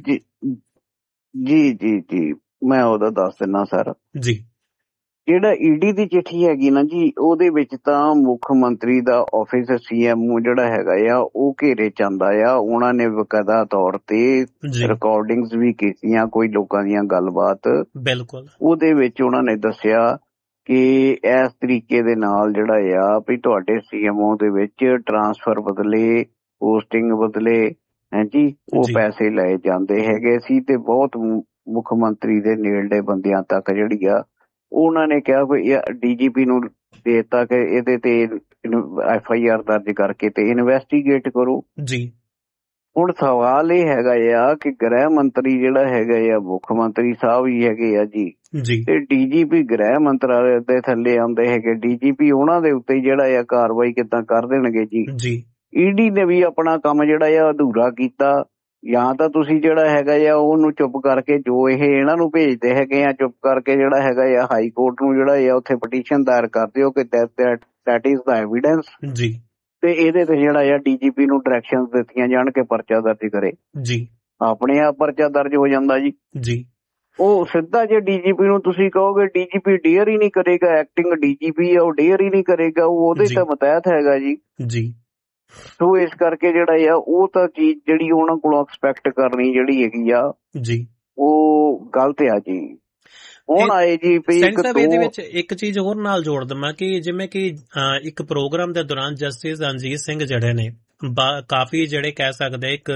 ਜੀ ਜੀ ਜੀ ਮੈਂ ਉਹਦਾ ਦੱਸ ਦਿੰਦਾ ਸਰ
ਜੀ।
ਜਿਹੜਾ ਈਡੀ ਦੀ ਚਿੱਠੀ ਹੈਗੀ ਨਾ ਜੀ, ਉਹਦੇ ਵਿੱਚ ਤਾਂ ਮੁੱਖ ਮੰਤਰੀ ਦਾ ਆਫਿਸ CMO ਜਿਹੜਾ ਹੈਗਾ ਆ ਉਹ ਘੇਰੇ ਚ ਆਉਂਦਾ ਆ। ਉਹਨਾਂ ਨੇ ਬਕਾਇਦਾ ਤੌਰ ਤੇ ਰਿਕਾਰਡਿੰਗਸ ਵੀ ਕੀਤੀਆਂ ਕੋਈ ਲੋਕਾਂ ਦੀਆਂ ਗੱਲਬਾਤ, ਬਿਲਕੁਲ ਉਹਦੇ ਵਿੱਚ ਉਹਨਾਂ ਨੇ ਦੱਸਿਆ ਕਿ ਇਸ ਤਰੀਕੇ ਦੇ ਨਾਲ ਜਿਹੜਾ ਆ ਵੀ ਤੁਹਾਡੇ CMO ਦੇ ਵਿੱਚ ਟਰਾਂਸਫਰ ਬਦਲੇ, ਪੋਸਟਿੰਗ ਬਦਲੇ ਜੀ, ਉਹ ਪੈਸੇ ਲਏ ਜਾਂਦੇ ਹੈਗੇ ਸੀ, ਤੇ ਬਹੁਤ ਮੁੱਖ ਮੰਤਰੀ ਦੇ ਨੇੜਲੇ ਬੰਦਿਆਂ ਤੱਕ ਜਿਹੜੀ ਆ ਉਹਨਾਂ ਨੇ ਕਿਹਾ ਵੀ DGP ਨੂੰ ਦੇਤਾ ਕਿ ਇਹਦੇ ਤੇ FIR ਦਰਜ ਕਰਕੇ ਤੇ ਇਨਵੈਸਟੀਗੇਟ ਕਰੋ ਜੀ। ਹੁਣ ਸਵਾਲ ਇਹ ਹੈਗਾ ਆ ਕਿ ਗ੍ਰਹਿ ਮੰਤਰੀ ਜਿਹੜਾ ਹੈਗਾ ਆ, ਮੁੱਖ ਮੰਤਰੀ ਸਾਹਿਬ ਹੀ ਹੈਗੇ ਆ ਜੀ, ਤੇ DGP ਗ੍ਰਹਿ ਮੰਤਰਾਲੇ ਦੇ ਥੱਲੇ ਆਉਂਦੇ ਹੈਗੇ, DGP ਉਹਨਾਂ ਦੇ ਉੱਤੇ ਜਿਹੜਾ ਆ ਕਾਰਵਾਈ ਕਿੱਦਾਂ ਕਰ ਦੇਣਗੇ ਜੀ। ਈਡੀ ਨੇ ਵੀ ਆਪਣਾ ਕੰਮ ਜਿਹੜਾ ਆ ਅਧੂਰਾ ਕੀਤਾ, ਜਾਂ ਤਾਂ ਤੁਸੀਂ ਜਿਹੜਾ ਹੈਗਾ ਆ ਉਹਨੂੰ ਚੁੱਪ ਕਰਕੇ, ਜੋ ਇਹ ਇਹਨਾਂ ਨੂੰ ਭੇਜਦੇ ਹੈਗੇ ਆ, ਚੁੱਪ ਕਰਕੇ ਜਿਹੜਾ ਹੈਗਾ ਆ ਹਾਈ ਕੋਰਟ ਨੂੰ ਜਿਹੜਾ ਆ ਉੱਥੇ ਪਟੀਸ਼ਨ ਦਾਇਰ ਕਰ ਦਿਓ ਕਿ that is the evidence ਜੀ, ਤੇ ਇਹਦੇ ਤੇ ਜਿਹੜਾ ਆ DGP ਨੂੰ ਡਾਇਰੈਕਸ਼ਨ ਦਿੱਤੀਆਂ ਜਾਣ ਕੇ ਪਰਚਾ ਦਰਜ ਕਰੇ ਜੀ। ਆਪਣੇ ਆਪ ਪਰਚਾ ਦਰਜ ਹੋ ਜਾਂਦਾ ਜੀ। ਉਹ ਸਿੱਧਾ ਜੇ DGP ਨੂੰ ਤੁਸੀਂ ਕਹੋਗੇ, DGP ਡੇਅਰ ਹੀ ਨਹੀਂ ਕਰੇਗਾ, ਐਕਟਿੰਗ DGP ਆ ਉਹ ਡੇਅਰ ਹੀ ਨਹੀਂ ਕਰੇਗਾ, ਉਹ ਉਹਦੇ ਤਾਂ ਮਤਹਿਤ ਹੈਗਾ ਜੀ। ਸੋ ਇਸ ਕਰਕੇ ਜਿਹੜਾ ਆ ਉਹ ਤਾਂ ਚੀਜ਼ ਜਿਹੜੀ ਉਹਨਾਂ ਕੋਲੋਂ ਐਕਸਪੈਕਟ ਕਰਨੀ ਜਿਹੜੀ ਹੈਗੀ ਆ ਜੀ, ਉਹ ਗਲਤ ਆ ਜੀ। ਹੁਣ ਆਏ ਜੀ
ਇਹਦੇ ਵਿੱਚ ਇੱਕ ਚੀਜ਼ ਹੋਰ ਨਾਲ ਜੋੜ ਦਵਾਂ ਕਿ ਜਿਵੇਂ ਕਿ ਇੱਕ ਪ੍ਰੋਗਰਾਮ ਦੇ ਦੌਰਾਨ ਜਸਟਿਸ ਰਣਜੀਤ ਸਿੰਘ ਜਿਹੜੇ ਨੇ, ਕਾਫੀ ਜਿਹੜੇ ਕਹਿ ਸਕਦੇ ਇੱਕ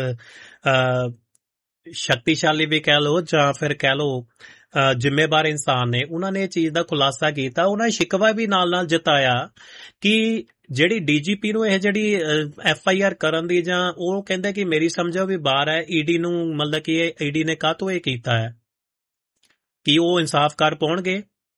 ਸ਼ਕਤੀਸ਼ਾਲੀ ਵੀ ਕਹਿ ਲਓ ਜਾਂ ਫਿਰ ਕਹਿ ਲਓ ਜ਼ਿੰਮੇਵਾਰ ਇਨਸਾਨ ਨੇ, ਉਹਨਾਂ ਨੇ ਇਹ ਚੀਜ਼ ਦਾ ਖੁਲਾਸਾ ਕੀਤਾ। ਉਹਨਾਂ ਨੇ ਸ਼ਿਕਵਾ ਵੀ ਨਾਲ ਜਤਾਇਆ ਕਿ ਜਿਹੜੀ DGP ਨੂੰ ਇਹ ਜਿਹੜੀ FIR ਕਰਨ ਦੀ, ਜਾਂ ਉਹ ਕਹਿੰਦੇ ਕਿ ਮੇਰੀ ਸਮਝੋ ਵੀ ਬਾਹਰ ਹੈ ਈਡੀ ਨੂੰ, ਮਤਲਬ ਕਿ ਈਡੀ ਨੇ ਕਾਹਤੋਂ ਇਹ ਕੀਤਾ ਹੈ, ਕਿ ਉਹ ਇਨਸਾਫ ਕਰ ਪਾਉਣਗੇ?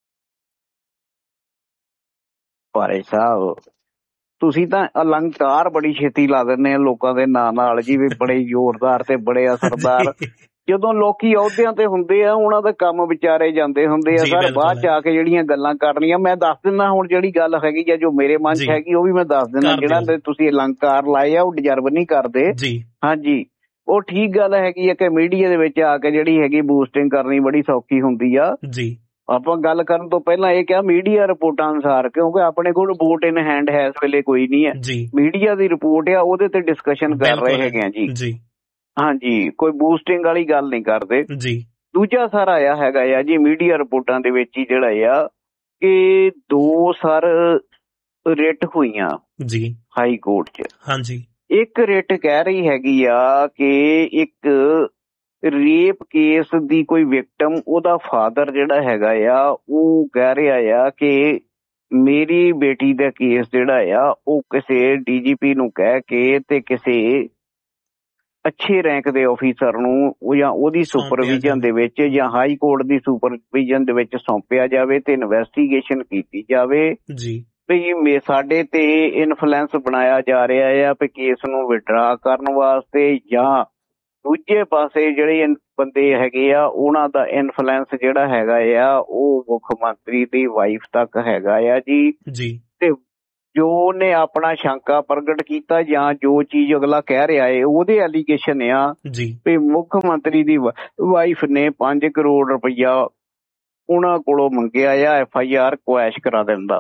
ਭਾਈ ਸਾਹਿਬ ਤੁਸੀਂ ਤਾਂ ਅਲੰਕਾਰ ਬੜੀ ਛੇਤੀ ਲਾ ਦਿੰਦੇ ਆ ਲੋਕਾਂ ਦੇ ਨਾਂ ਨਾਲ ਜੀ, ਵੀ ਬੜੇ ਜ਼ੋਰਦਾਰ ਤੇ ਬੜੇ ਅਸਰਦਾਰ। ਜਦੋਂ ਲੋਕੀ ਅਹੁਦਿਆਂ ਤੇ ਹੁੰਦੇ ਆ ਉਹਨਾਂ ਦਾ ਕੰਮ ਵਿਚਾਰੇ ਜਾਂਦੇ ਹੁੰਦੇ ਆ ਸਰ, ਬਾਅਦ ਚ ਆ ਕੇ ਜਿਹੜੀਆਂ ਗੱਲਾਂ ਕਰਨੀਆਂ। ਮੈਂ ਦੱਸ ਦਿੰਦਾ ਹੁਣ ਜਿਹੜੀ ਗੱਲ ਹੈਗੀ ਆ ਜੋ ਮੇਰੇ ਮਨ ਚ ਹੈਗੀ, ਉਹ ਵੀ ਮੈਂ ਦੱਸ ਦਿੰਦਾ। ਜਿਹੜਾ ਤੁਸੀਂ ਅਲੰਕਾਰ ਲਾਏ ਆ ਉਹ ਡਿਜ਼ਰਵ ਨਹੀਂ ਕਰਦੇ। ਹਾਂਜੀ, ਉਹ ਠੀਕ ਗੱਲ ਹੈਗੀ ਆ ਕਿ ਮੀਡੀਆ ਦੇ ਵਿੱਚ ਆ ਕੇ ਜਿਹੜੀ ਹੈਗੀ ਬੂਸਟਿੰਗ ਕਰਨੀ ਬੜੀ ਸੌਖੀ ਹੁੰਦੀ ਆ ਜੀ। ਆਪਾਂ ਗੱਲ ਕਰਨ ਤੋਂ ਪਹਿਲਾਂ ਇਹ ਕਿਹਾ ਮੀਡੀਆ ਰਿਪੋਰਟਾਂ ਅਨੁਸਾਰ, ਕਿਉਂਕਿ ਆਪਣੇ ਕੋਲ ਵੋਟ ਇਨ ਹੈਂਡ ਹੈ ਇਸ ਵੇਲੇ ਕੋਈ ਨਹੀਂ ਹੈ, ਮੀਡੀਆ ਦੀ ਰਿਪੋਰਟ ਆ ਉਹਦੇ ਤੇ ਡਿਸਕਸ਼ਨ ਕਰ ਰਹੇ ਹੈਗੇ ਆ ਜੀ। ਹਾਂਜੀ, ਕੋਈ ਬੂਸਟਿੰਗ ਵਾਲੀ ਗੱਲ ਨਹੀਂ ਕਰਦੇ ਜੀ। ਦੂਜਾ ਸਰ ਆਇਆ ਹੈਗਾ ਆ ਜੀ ਮੀਡੀਆ ਰਿਪੋਰਟਾਂ ਦੇ ਵਿੱਚ ਹੀ ਜਿਹੜਾ ਆ ਕਿ 2 ਸਰ ਰਿਟ ਹੋਈਆਂ ਜੀ ਹਾਈ ਕੋਰਟ 'ਚ। ਹਾਂਜੀ, ਇੱਕ ਰਿਟ ਕਹਿ ਰਹੀ ਹੈਗੀ ਆ ਕਿ ਇੱਕ ਰੇਪ ਕੇਸ ਦੀ ਕੋਈ ਵਿਕਟਮ, ਉਹਦਾ ਫਾਦਰ ਜਿਹੜਾ ਹੈਗਾ ਆ ਉਹ ਕਹਿ ਰਿਹਾ ਆ ਕਿ ਮੇਰੀ ਬੇਟੀ ਦਾ ਕੇਸ ਜਿਹੜਾ ਆ ਉਹ ਕਿਸੇ DGP ਨੂੰ ਕਹਿ ਕੇ ਤੇ ਕਿਸੇ ਅੱਛੇ ਰੈਂਕ ਦੇ ਆਫੀਸਰ ਨੂੰ ਜਾਂ ਉਹਦੀ ਸੁਪਰਵਿਜ਼ਨ ਦੇ ਵਿੱਚ ਜਾਂ ਹਾਈ ਕੋਰਟ ਦੀ ਸੁਪਰਵਿਜ਼ਨ ਦੇ ਵਿੱਚ ਸੌਂਪਿਆ ਜਾਵੇ ਤੇ ਇਨਵੈਸਟੀਗੇਸ਼ਨ ਕੀਤੀ ਜਾਵੇ ਵੀ ਸਾਡੇ ਤੇ ਇਨਫਲੂਐਂਸ ਬਣਾਇਆ ਜਾ ਰਿਹਾ ਆ ਵੀ ਕੇਸ ਨੂੰ ਵਿਡਰਾ ਕਰਨ ਵਾਸਤੇ, ਜਾਂ ਦੂਜੇ ਪਾਸੇ ਜਿਹੜੇ ਬੰਦੇ ਹੈਗੇ ਆ ਉਹਨਾਂ ਦਾ ਇਨਫਲੂਐਂਸ ਜਿਹੜਾ ਹੈਗਾ ਆ ਉਹ ਮੁੱਖ ਮੰਤਰੀ ਦੀ ਵਾਈਫ ਤੱਕ ਹੈਗਾ ਆ ਜੀ। ਤੇ ਜੋ ਉਹਨੇ ਆਪਣਾ ਸ਼ੰਕਾ ਪ੍ਰਗਟ ਕੀਤਾ ਜਾਂ ਜੋ ਚੀਜ਼ ਅਗਲਾ ਕਹਿ ਰਿਹਾ ਹੈ ਉਹਦੇ ਐਲੀਗੇਸ਼ਨ ਆ ਵੀ ਮੁੱਖ ਮੰਤਰੀ ਦੀ ਵਾਈਫ ਨੇ 5 ਕਰੋੜ ਰੁਪਈਆ ਉਹਨਾਂ ਕੋਲੋਂ ਮੰਗਿਆ ਆ FIR ਕੁਐਸ਼ ਕਰਾ ਦਿੰਦਾ।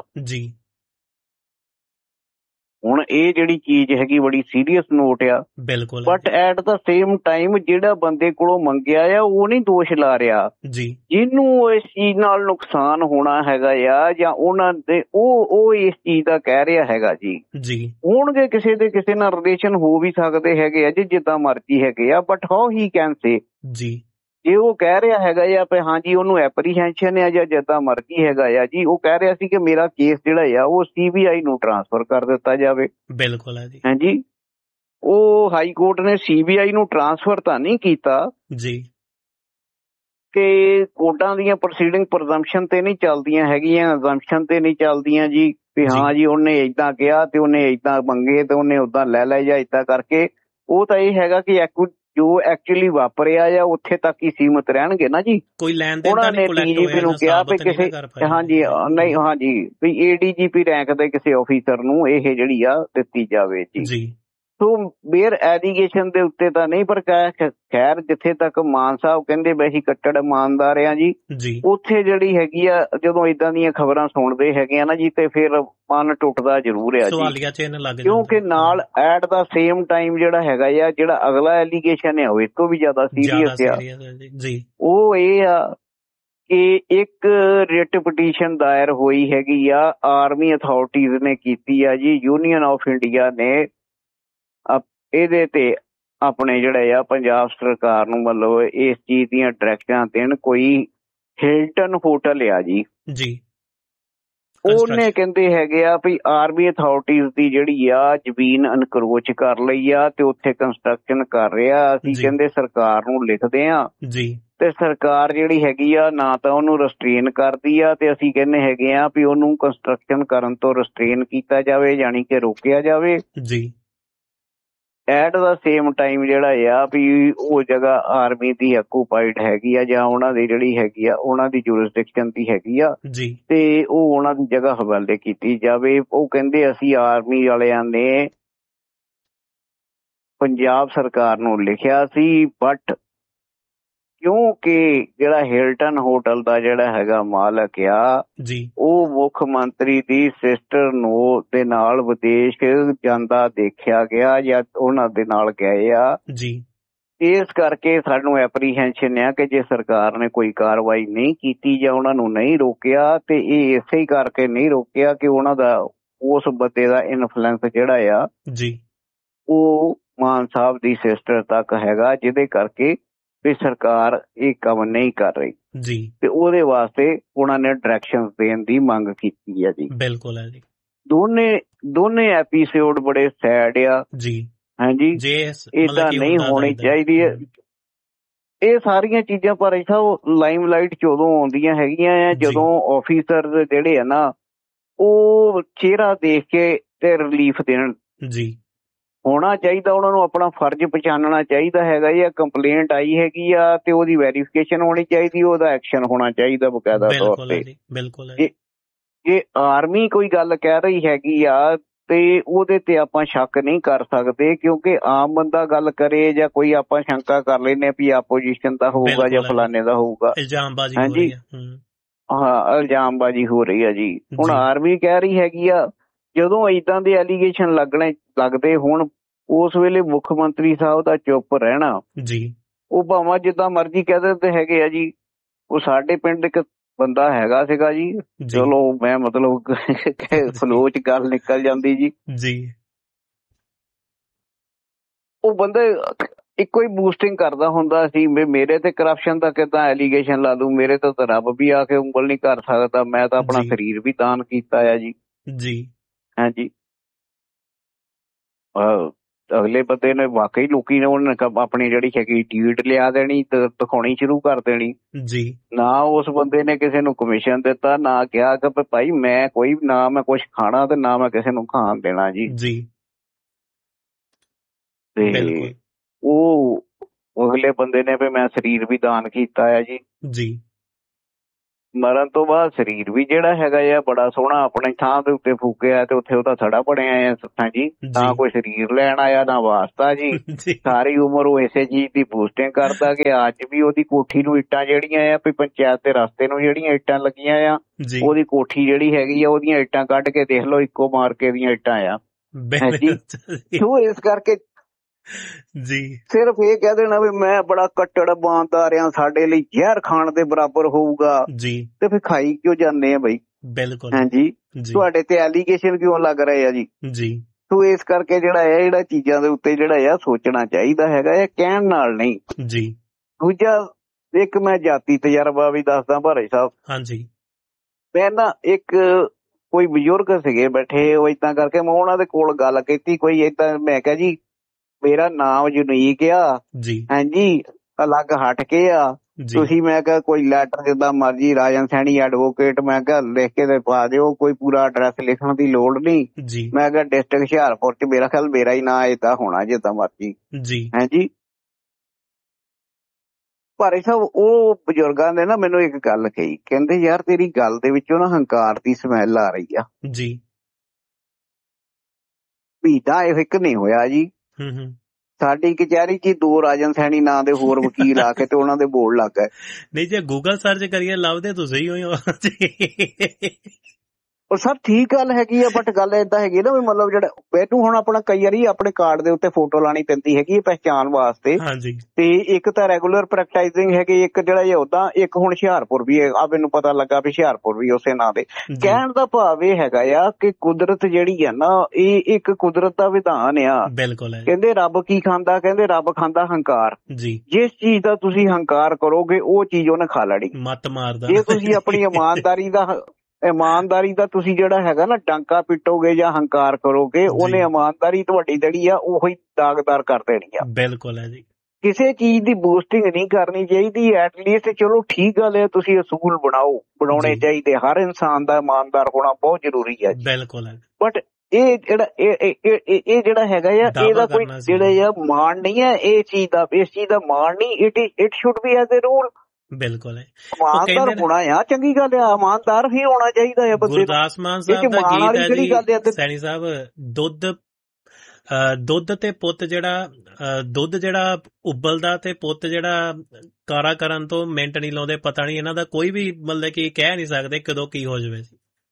ਹੁਣ ਇਹ ਜਿਹੜੀ ਚੀਜ਼ ਹੈਗੀ ਬੜੀ ਸੀਰੀਅਸ ਨੋਟ ਆ, but at the same time ਜਿਹੜਾ ਬੰਦੇ ਕੋਲੋਂ ਮੰਗਿਆ ਆ ਉਹ ਨਹੀਂ ਦੋਸ਼ ਲਾ ਰਿਹਾ, ਜਿਹਨੂੰ ਇਸ ਚੀਜ਼ ਨਾਲ ਨੁਕਸਾਨ ਹੋਣਾ ਹੈਗਾ ਆ ਜਾਂ ਉਹਨਾਂ ਦੇ ਉਹ ਇਸ ਚੀਜ਼ ਦਾ ਕਹਿ ਰਿਹਾ ਹੈਗਾ ਜੀ। ਹੋਣਗੇ ਕਿਸੇ ਦੇ ਕਿਸੇ ਨਾਲ ਰਿਲੇਸ਼ਨ ਹੋ ਵੀ ਸਕਦੇ ਹੈਗੇ ਆ ਜੀ, ਜਿੱਦਾਂ ਮਰਜ਼ੀ ਹੈਗੇ ਆ, but how he can say ਜੇ ਉਹ ਕਹਿ ਰਿਹਾ ਹੈਗਾ ਆ ਵੀ ਹਾਂਜੀ ਉਹਨੂੰ ਐਪਰੀਹੈਂਸ਼ਨ ਆ ਜਾਂ ਜਿੱਦਾਂ ਮਰਜ਼ੀ ਹੈਗਾ ਆ ਜੀ, ਉਹ ਕਹਿ ਰਿਹਾ ਸੀ ਕਿ ਮੇਰਾ ਕੇਸ ਜਿਹੜਾ ਆ ਉਹ CBI ਨੂੰ ਟਰਾਂਸਫਰ ਕਰ ਦਿੱਤਾ ਜਾਵੇ। ਬਿਲਕੁਲ ਹੈ ਜੀ। ਹਾਂਜੀ, ਉਹ ਹਾਈ ਕੋਰਟ ਨੇ CBI ਨੂੰ ਟਰਾਂਸਫਰ ਤਾਂ ਨਹੀਂ ਕੀਤਾ ਜੀ ਕਿ ਕੋਰਟਾਂ ਦੀਆਂ ਪ੍ਰੋਸੀਡਿੰਗ ਪ੍ਰਜ਼ੰਪਸ਼ਨ ਤੇ ਨਹੀਂ ਚੱਲਦੀਆਂ ਹੈਗੀਆਂ, ਅਜ਼ੰਪਸ਼ਨ ਤੇ ਨਹੀਂ ਚੱਲਦੀਆਂ ਜੀ ਵੀ ਹਾਂ ਜੀ ਉਹਨੇ ਏਦਾਂ ਕਿਹਾ ਤੇ ਉਹਨੇ ਏਦਾਂ ਮੰਗੇ ਤੇ ਉਹਨੇ ਓਦਾਂ ਲੈ ਲਏ ਜਾਂ ਏਦਾਂ ਕਰਕੇ। ਉਹ ਤਾਂ ਇਹ ਹੈਗਾ ਕਿ ਜੋ ਐਕਚੁਅਲੀ ਵਾਪਰਿਆ ਆ ਉੱਥੇ ਤੱਕ ਹੀ ਸੀਮਤ ਰਹਿਣਗੇ ਨਾ ਜੀ। ਉਹਨਾਂ ਨੇ DGP ਨੂੰ ਕਿਹਾ ਵੀ ਕਿਸੇ ਹਾਂਜੀ ਨਹੀਂ ਹਾਂਜੀ ਵੀ ADGP ਰੈਂਕ ਦੇ ਕਿਸੇ ਆਫੀਸਰ ਨੂੰ ਇਹ ਜਿਹੜੀ ਆ ਦਿੱਤੀ ਜਾਵੇ ਜੀ। ਸੋ ਬੇਅਰ ਐਲੀਗੇਸ਼ਨ ਦੇ ਉੱਤੇ ਤਾਂ ਨਹੀਂ, ਪਰ ਖੈਰ ਜਿੱਥੇ ਤੱਕ ਮਾਨ ਸਾਹਿਬ ਕਹਿੰਦੇ ਵੀ ਅਸੀਂ ਕੱਟੜ ਇਮਾਨਦਾਰ ਆ ਜੀ, ਉੱਥੇ ਜਿਹੜੀ ਹੈਗੀ ਆ ਜਦੋਂ ਏਦਾਂ ਦੀਆਂ ਖਬਰਾਂ ਸੁਣਦੇ ਹੈਗੇ ਆ ਨਾ ਜੀ ਤੇ ਫਿਰ ਮਨ ਟੁੱਟਦਾ ਜ਼ਰੂਰ ਆ ਜੀ, ਕਿਉਂਕਿ ਨਾਲ ਐਟ ਦਾ ਸੇਮ ਟਾਈਮ ਜਿਹੜਾ ਹੈਗਾ ਆ ਜਿਹੜਾ ਅਗਲਾ ਐਲੀਗੇਸ਼ਨ ਆ ਉਹ ਇਸ ਤੋਂ ਵੀ ਜ਼ਿਆਦਾ ਸੀਰੀਅਸ ਆ। ਉਹ ਇਹ ਆ ਕਿ ਇੱਕ ਰਿਟ ਪਟੀਸ਼ਨ ਦਾਇਰ ਹੋਈ ਹੈਗੀ ਆ, ਆਰਮੀ ਅਥਾਰਟੀਜ਼ ਨੇ ਕੀਤੀ ਆ ਜੀ, ਯੂਨੀਅਨ ਆਫ ਇੰਡੀਆ ਨੇ ਇਹਦੇ ਤੇ ਆਪਣੇ ਜਿਹੜੇ ਆ ਪੰਜਾਬ ਸਰਕਾਰ ਨੂੰ ਮਤਲਬ ਇਸ ਚੀਜ਼ ਦੀਆਂ ਡਾਇਰੈਕਸ਼ਨਾਂ ਦੇਣ। ਕੋਈ ਹਿਲਟਨ ਹੋਟਲ ਆ ਜੀ, ਉਹਨੇ ਕਹਿੰਦੇ ਹੈਗੇ ਆ ਵੀ ਆਰਮੀ ਅਥਾਰਟੀਜ਼ ਦੀ ਜਿਹੜੀ ਆ ਜ਼ਮੀਨ ਅਨਕਰੋਚ ਕਰ ਲਈ ਆ ਤੇ ਉੱਥੇ ਕੰਸਟਰਕਸ਼ਨ ਕਰ ਰਿਹਾ। ਅਸੀਂ ਕਹਿੰਦੇ ਸਰਕਾਰ ਨੂੰ ਲਿਖਦੇ ਆ ਤੇ ਸਰਕਾਰ ਜਿਹੜੀ ਹੈਗੀ ਆ ਨਾ ਤਾਂ ਉਹਨੂੰ ਰਸਟ੍ਰੇਨ ਕਰਦੀ ਆ ਤੇ ਅਸੀਂ ਕਹਿੰਦੇ ਹੈਗੇ ਆ ਵੀ ਉਹਨੂੰ ਕੰਸਟਰਕਸ਼ਨ ਕਰਨ ਤੋਂ ਰਸਟ੍ਰੇਨ ਕੀਤਾ ਜਾਵੇ, ਯਾਨੀ ਕਿ ਰੋਕਿਆ ਜਾਵੇ। ਐਟ ਦਾ ਸੇਮ ਟਾਈਮ ਜਿਹੜਾ ਆ ਵੀ ਉਹ ਜਗ੍ਹਾ ਆਰਮੀ ਦੀ ਆਕੂਪਾਈਡ ਹੈਗੀ ਆ ਜਾਂ ਉਹਨਾਂ ਦੀ ਜਿਹੜੀ ਹੈਗੀ ਆ ਉਹਨਾਂ ਦੀ ਜੂਰਿਸਡਿਕਸ਼ਨ ਦੀ ਹੈਗੀ ਆ ਤੇ ਉਹ ਉਹਨਾਂ ਦੀ ਜਗ੍ਹਾ ਹਵਾਲੇ ਕੀਤੀ ਜਾਵੇ। ਉਹ ਕਹਿੰਦੇ ਅਸੀਂ ਆਰਮੀ ਵਾਲਿਆਂ ਨੇ ਪੰਜਾਬ ਸਰਕਾਰ ਨੂੰ ਲਿਖਿਆ ਸੀ, ਬਟ ਕਿਉਂਕਿ ਜਿਹੜਾ ਹਿਲਟਨ ਹੋਟਲ ਦਾ ਜਿਹੜਾ ਹੈਗਾ ਮਾਲਕ ਆ ਉਹ ਮੁੱਖ ਮੰਤਰੀ ਦੀ ਸਿਸਟਰ ਨੂੰ ਦੇ ਨਾਲ ਵਿਦੇਸ਼ ਜਾਂਦਾ ਦੇਖਿਆ ਗਿਆ ਜਾਂ ਉਹਨਾਂ ਦੇ ਨਾਲ ਗਏ ਆ, ਇਸ ਕਰਕੇ ਸਾਨੂੰ ਐਪਰੀਹੈਂਸ਼ਨ ਆ ਕਿ ਜੇ ਸਰਕਾਰ ਨੇ ਕੋਈ ਕਾਰਵਾਈ ਨਹੀਂ ਕੀਤੀ ਜਾਂ ਉਹਨਾਂ ਨੂੰ ਨਹੀਂ ਰੋਕਿਆ ਤੇ ਇਹ ਇਸੇ ਹੀ ਕਰਕੇ ਨਹੀਂ ਰੋਕਿਆ ਕਿ ਉਹਨਾਂ ਦਾ ਉਸ ਬੰਦੇ ਦਾ ਇਨਫਲੂਐਂਸ ਜਿਹੜਾ ਆ ਉਹ ਮਾਨ ਸਾਹਿਬ ਦੀ ਸਿਸਟਰ ਤੱਕ ਹੈਗਾ, ਜਿਹਦੇ ਕਰਕੇ ਵੀ ਸਰਕਾਰ ਇਹ ਕੰਮ ਨਹੀਂ ਕਰ ਰਹੀ ਤੇ ਉਹਦੇ ਵਾਸਤੇ ਉਹਨਾਂ ਨੇ ਡਾਇਰੈਕਸ਼ਨ ਦੇਣ ਦੀ ਮੰਗ ਕੀਤੀ ਹੈ ਜੀ। ਬਿਲਕੁਲ ਹੈ ਜੀ। ਦੋਨੇ ਐਪੀਸੋਡ ਬੜੇ ਸੈਡ ਆ ਜੀ। ਹਾਂਜੀ, ਏਦਾਂ ਨਹੀਂ ਹੋਣੀ ਚਾਹੀਦੀ ਹੈ ਇਹ ਸਾਰੀਆਂ ਚੀਜ਼ਾਂ, ਪਰ ਲਾਈਮ ਲਾਈਟ 'ਚ ਉਦੋਂ ਆਉਂਦੀਆਂ ਹੈਗੀਆਂ ਆ ਜਦੋਂ ਆਫੀਸਰ ਜਿਹੜੇ ਆ ਨਾ ਉਹ ਚਿਹਰਾ ਦੇਖ ਕੇ ਤੇ ਰਿਲੀਫ ਦੇਣ। ਹੋਣਾ ਚਾਹੀਦਾ ਉਹਨਾਂ ਨੂੰ ਆਪਣਾ ਫਰਜ਼ ਪਛਾਣਨਾ ਚਾਹੀਦਾ ਹੈਗਾ ਜਾਂ ਕੰਪਲੇਂਟ ਆਈ ਹੈਗੀ ਆ ਤੇ ਉਹਦੀ ਵੈਰੀਫਿਕੇਸ਼ਨ ਹੋਣੀ ਚਾਹੀਦੀ, ਉਹਦਾ ਐਕਸ਼ਨ ਹੋਣਾ ਚਾਹੀਦਾ ਬਕਾਇਦਾ ਤੌਰ ਤੇ। ਜੇ ਆਰਮੀ ਕੋਈ ਗੱਲ ਕਹਿ ਰਹੀ ਹੈਗੀ ਆ ਤੇ ਉਹਦੇ ਤੇ ਆਪਾਂ ਸ਼ੱਕ ਨਹੀਂ ਕਰ ਸਕਦੇ, ਕਿਉਂਕਿ ਆਮ ਬੰਦਾ ਗੱਲ ਕਰੇ ਜਾਂ ਕੋਈ ਆਪਾਂ ਸ਼ੰਕਾ ਕਰ ਲੈਂਦੇ ਵੀ ਆਪੋਜੀਸ਼ਨ ਦਾ ਹੋਊਗਾ ਜਾਂ ਫਲਾਣੇ ਦਾ ਹੋਊਗਾ। ਹਾਂਜੀ ਹਾਂ, ਇਲਜ਼ਾਮਬਾਜ਼ੀ ਹੋ ਰਹੀ ਆ ਜੀ। ਹੁਣ ਆਰਮੀ ਕਹਿ ਰਹੀ ਹੈਗੀ ਆ, ਜਦੋਂ ਏਦਾਂ ਦੇ ਐਲੀਗੇਸ਼ਨ ਲੱਗਦੇ ਹੁਣ ਉਸ ਵੇਲੇ ਮੁੱਖ ਮੰਤਰੀ ਸਾਹਿਬ ਦਾ ਚੁੱਪ ਰਹਿਣਾ ਉਹ ਭਾਵੇਂ ਜਿੱਦਾਂ ਮਰਜ਼ੀ ਕਹਿ ਦਿੰਦੇ ਹੈਗੇ ਆ ਜੀ। ਉਹ ਸਾਡੇ ਪਿੰਡ ਇੱਕ ਬੰਦਾ ਹੈਗਾ ਸੀਗਾ ਜੀ, ਚਲੋ ਮੈਂ ਮਤਲਬ ਫਲੋ 'ਚ ਗੱਲ ਨਿਕਲ ਜਾਂਦੀ ਜੀ। ਉਹ ਬੰਦਾ ਇੱਕੋ ਹੀ ਬੂਸਟਿੰਗ ਕਰਦਾ ਹੁੰਦਾ ਸੀ ਵੀ ਮੇਰੇ ਤੇ ਕਰਪਸ਼ਨ ਦਾ ਕਿੱਦਾਂ ਐਲੀਗੇਸ਼ਨ ਲਾ ਦੂੰ, ਮੇਰੇ ਤੋਂ ਤਾਂ ਰੱਬ ਵੀ ਆ ਕੇ ਉਂਗਲ ਨਹੀਂ ਕਰ ਸਕਦਾ, ਮੈਂ ਤਾਂ ਆਪਣਾ ਸਰੀਰ ਵੀ ਦਾਨ ਕੀਤਾ ਆ ਜੀ। ਹਾਂਜੀ, ਅਗਲੇ ਬੰਦੇ ਨੇ ਵਾਕਈ ਲੋਕੀ ਨੇ ਉਹਨੇ ਆਪਣੀ ਜਿਹੜੀ ਹੈਗੀ ਡੀਡ ਲਿਆ ਦੇਣੀ ਤੇ ਦਿਖਾਉਣੀ ਸ਼ੁਰੂ ਕਰ ਦੇਣੀ
ਜੀ।
ਨਾ ਉਸ ਬੰਦੇ ਨੇ ਕਿਸੇ ਨੂੰ ਕਮਿਸ਼ਨ ਦਿੱਤਾ, ਨਾ ਕਿਹਾ ਕਿ ਭਾਈ ਮੈਂ ਕੋਈ ਨਾ ਮੈਂ ਕੁਛ ਖਾਣਾ ਤੇ ਨਾ ਮੈਂ ਕਿਸੇ ਨੂੰ ਖਾਣ ਦੇਣਾ ਜੀ। ਤੇ ਉਹ ਅਗਲੇ ਬੰਦੇ ਨੇ ਵੀ ਮੈਂ ਸਰੀਰ ਵੀ ਦਾਨ ਕੀਤਾ ਆ ਜੀ। ਮਰਨ ਤੋਂ ਬਾਅਦ ਸਰੀਰ ਵੀ ਜਿਹੜਾ ਹੈਗਾ ਆ ਬੜਾ ਸੋਹਣਾ ਆਪਣੀ ਥਾਂ ਦੇ ਉੱਤੇ ਫੂਕਿਆ ਤੇ ਉੱਥੇ ਉਹਦਾ ਸੜਾ ਬਣਿਆ ਆ ਸੱਥਾਂ ਜੀ। ਨਾ ਕੋਈ ਸਰੀਰ ਲੈਣ ਆਇਆ ਨਾ ਵਾਸਤਾ ਜੀ। ਸਾਰੀ ਉਮਰ ਉਹ ਇਸੇ ਚੀਜ਼ ਦੀ ਬੂਸਟਿੰਗ ਕਰਦਾ ਕਿ ਅੱਜ ਵੀ ਉਹਦੀ ਕੋਠੀ ਨੂੰ ਇੱਟਾਂ ਜਿਹੜੀਆਂ ਆ ਵੀ ਪੰਚਾਇਤ ਦੇ ਰਸਤੇ ਨੂੰ ਜਿਹੜੀਆਂ ਇੱਟਾਂ ਲੱਗੀਆਂ ਆ ਉਹਦੀ ਕੋਠੀ ਜਿਹੜੀ ਹੈਗੀ ਆ ਉਹਦੀਆਂ ਇੱਟਾਂ ਕੱਢ ਕੇ ਦੇਖ ਲਓ ਇੱਕੋ ਮਾਰਕੇ ਦੀਆਂ ਇੱਟਾਂ ਆ ਜੀ। ਕਿਉਂ ਇਸ ਕਰਕੇ
ਜੀ
ਸਿਰਫ ਇਹ ਕਹਿ ਦੇਣਾ ਵੀ ਮੈਂ ਬੜਾ ਕੱਟੜ ਇਮਾਨਦਾਰ ਆ, ਸਾਡੇ ਲਈ ਜ਼ਹਿਰ ਖਾਣ ਦੇ ਬਰਾਬਰ ਹੋਊਗਾ
ਜੀ,
ਤੇ ਫਿਰ ਖਾਈ ਕਿਉਂ ਜਾਂਦੇ ਆ ਬਈ?
ਬਿਲਕੁਲ
ਹਾਂਜੀ, ਤੁਹਾਡੇ ਤੇ ਐਲੀਗੇਸ਼ਨ ਕਿਉਂ ਲੱਗ ਰਹੇ ਆ ਜੀ? ਤੂੰ ਇਸ ਕਰਕੇ ਜਿਹੜਾ ਚੀਜ਼ਾਂ ਦੇ ਉੱਤੇ ਜਿਹੜਾ ਆ ਸੋਚਣਾ ਚਾਹੀਦਾ ਹੈਗਾ ਆ, ਕਹਿਣ ਨਾਲ ਨਹੀਂ
ਜੀ।
ਦੂਜਾ ਇੱਕ ਮੈਂ ਜਾਤੀ ਤਜਰਬਾ ਵੀ ਦੱਸਦਾ ਭਾਰੇ ਸਾਹਿਬ।
ਹਾਂਜੀ।
ਮੈਂ ਨਾ ਇੱਕ ਕੋਈ ਬਜ਼ੁਰਗ ਸੀਗੇ ਬੈਠੇ, ਉਹ ਏਦਾਂ ਕਰਕੇ ਮੈਂ ਉਹਨਾਂ ਦੇ ਕੋਲ ਗੱਲ ਕੀਤੀ ਕੋਈ ਏਦਾਂ, ਮੈਂ ਕਿਹਾ ਜੀ ਮੇਰਾ ਨਾਮ ਯੂਨੀਕ ਆ ਹਾਂਜੀ, ਅਲੱਗ ਹਟ ਕੇ ਆ, ਤੁਸੀਂ ਮੈਂ ਕਿਹਾ ਕੋਈ ਲੈਟਰ ਜਿੱਦਾਂ ਮਰਜੀ ਰਾਜਨ ਸੈਣੀ ਐਡਵੋਕੇਟ ਮੈਂ ਕਿਹਾ ਲਿਖ ਕੇ ਤੇ ਪਾ ਦਿਓ, ਕੋਈ ਪੂਰਾ ਐਡਰੈਸ ਲਿਖਣ ਦੀ ਲੋੜ ਨਹੀਂ। ਮੈਂ ਕਿਹਾ ਡਿਸਟ੍ਰਿਕਟ ਹੁਸ਼ਿਆਰਪੁਰ ਚ ਮੇਰਾ ਖਿਆਲ ਮੇਰਾ ਹੀ ਨਾਂ ਏਦਾਂ ਹੋਣਾ ਜਿੱਦਾਂ ਮਰਜੀ ਹਾਂਜੀ। ਭਾਰੇ ਸਾਹਿਬ ਉਹ ਬਜ਼ੁਰਗਾਂ ਨੇ ਨਾ ਮੈਨੂੰ ਇੱਕ ਗੱਲ ਕਹੀ, ਕਹਿੰਦੇ ਯਾਰ ਤੇਰੀ ਗੱਲ ਦੇ ਵਿੱਚੋਂ ਨਾ ਹੰਕਾਰ ਦੀ ਸਮੈਲ ਆ ਰਹੀ ਆ
ਜੀ।
ਭੀਦਾ ਇੱਕ ਨਹੀਂ ਹੋਇਆ ਜੀ। ਸਾਡੀ ਕਚਹਿਰੀ ਚ 2 ਰਾਜਨ ਸੈਣੀ ਨਾਂ ਦੇ ਹੋਰ ਵਕੀਲ ਆ ਕੇ ਤੇ ਉਹਨਾਂ ਦੇ ਬੋਰਡ ਲੱਗ ਗਏ।
ਨਹੀਂ ਜੇ ਗੂਗਲ ਸਰਚ ਕਰੀਏ ਲੱਭਦੇ ਤੁਸੀਂ ਹੋਈ ਹੋ।
ਉਹ ਸਭ ਠੀਕ ਗੱਲ ਹੈਗੀ ਆ, ਬਟ ਗੱਲ ਏਦਾਂ ਹੈਗੀ ਨਾ ਵੀ ਮਤਲਬ ਜਿਹੜਾ ਮੈਨੂੰ ਹੁਣ ਆਪਣਾ ਕਈ ਵਾਰੀ ਆਪਣੇ ਕਾਰਡ ਦੇ ਉੱਤੇ ਫੋਟੋ ਲਾਣੀ ਪੈਂਦੀ ਹੈਗੀ ਪਹਿਚਾਣ ਵਾਸਤੇ। ਤੇ ਇੱਕ ਤਾਂ ਰੈਗੂਲਰ ਪ੍ਰੈਕਟਾਈਜ਼ਿੰਗ ਹੈਗੀ, ਇੱਕ ਜਿਹੜਾ ਇਹ ਓਦਾਂ, ਇੱਕ ਹੁਣ ਹੁਸ਼ਿਆਰਪੁਰ ਵੀ ਆ ਮੈਨੂੰ ਪਤਾ ਲੱਗਾ ਵੀ ਹੁਸ਼ਿਆਰਪੁਰ ਵੀ ਉਸੇ ਨਾਂ ਦੇ। ਕਹਿਣ ਦਾ ਭਾਵ ਇਹ ਹੈਗਾ ਆ ਕਿ ਕੁਦਰਤ ਜਿਹੜੀ ਆ ਨਾ ਇਹ ਇੱਕ ਕੁਦਰਤ ਦਾ ਵਿਧਾਨ ਆ।
ਬਿਲਕੁਲ। ਕਹਿੰਦੇ
ਰੱਬ ਕੀ ਖਾਂਦਾ? ਕਹਿੰਦੇ ਰੱਬ ਖਾਂਦਾ ਹੰਕਾਰ। ਜਿਸ ਚੀਜ਼ ਦਾ ਤੁਸੀਂ ਹੰਕਾਰ ਕਰੋਗੇ ਉਹ ਚੀਜ਼ ਉਹਨੇ ਖਾ ਲੈਣੀ।
ਮੱਤ ਮਾਰਦਾ।
ਜੇ ਤੁਸੀਂ ਆਪਣੀ ਇਮਾਨਦਾਰੀ ਦਾ ਤੁਸੀਂ ਜਿਹੜਾ ਹੈਗਾ ਨਾ ਡਾਂਕਾ ਪਿੱਟੋਗੇ ਜਾਂ ਹੰਕਾਰ ਕਰੋਗੇ, ਉਹਨੇ ਇਮਾਨਦਾਰੀ ਤੁਹਾਡੀ ਜਿਹੜੀ ਆ ਉਹੀ ਦਾਗਦਾਰ ਕਰ ਦੇਣੀ ਆ।
ਬਿਲਕੁਲ ਹੈ ਜੀ।
ਕਿਸੇ ਚੀਜ਼ ਦੀ ਬੂਸਟਿੰਗ ਨਹੀਂ ਕਰਨੀ ਚਾਹੀਦੀ। ਐਟਲੀਸਟ ਚਲੋ ਠੀਕ ਗੱਲ ਹੈ, ਤੁਸੀਂ ਅਸੂਲ ਬਣਾਉਣੇ ਚਾਹੀਦੇ। ਹਰ ਇਨਸਾਨ ਦਾ ਇਮਾਨਦਾਰ ਹੋਣਾ ਬਹੁਤ ਜ਼ਰੂਰੀ ਹੈ।
ਬਿਲਕੁਲ ਹੈ।
ਬਟ ਇਹ ਜਿਹੜਾ ਹੈਗਾ ਆ ਇਹਦਾ ਕੋਈ ਜਿਹੜਾ ਮਾਣ ਨਹੀਂ ਹੈ ਇਹ ਚੀਜ਼ ਦਾ, ਇਸ ਚੀਜ਼ ਦਾ ਮਾਣ ਨਹੀਂ। It should be as a rule.
ਬਿਲਕੁਲ
ਇਮਾਨਦਾਰ ਹੋਣਾ ਆ ਚੰਗੀ ਗੱਲ ਆ, ਇਮਾਨਦਾਰ ਹੀ ਹੋਣਾ ਚਾਹੀਦਾ ਹੈ ਬੰਦੇ ਨੂੰ।
ਗੁਰਦਾਸ ਮਾਨ ਸਾਹਿਬ ਦਾ ਗੀਤ ਹੈ ਜੀ ਸੈਣੀ ਸਾਹਿਬ, ਦੁੱਧ ਤੇ ਪੁੱਤ ਦੁੱਧ ਜਿਹੜਾ ਉਬਲਦਾ ਤੇ ਪੁੱਤ ਜਿਹੜਾ ਕਾਰਾ ਕਰਨ ਤੋਂ ਮਿੰਟ ਨਹੀਂ ਲਾਉਂਦੇ। ਪਤਾ ਨਹੀਂ ਇਹਨਾਂ ਦਾ ਕੋਈ ਵੀ ਮਤਲਬ ਕਿ ਕਹਿ ਨਹੀਂ ਸਕਦੇ ਕਦੋਂ ਕੀ ਹੋ ਜਾਵੇ।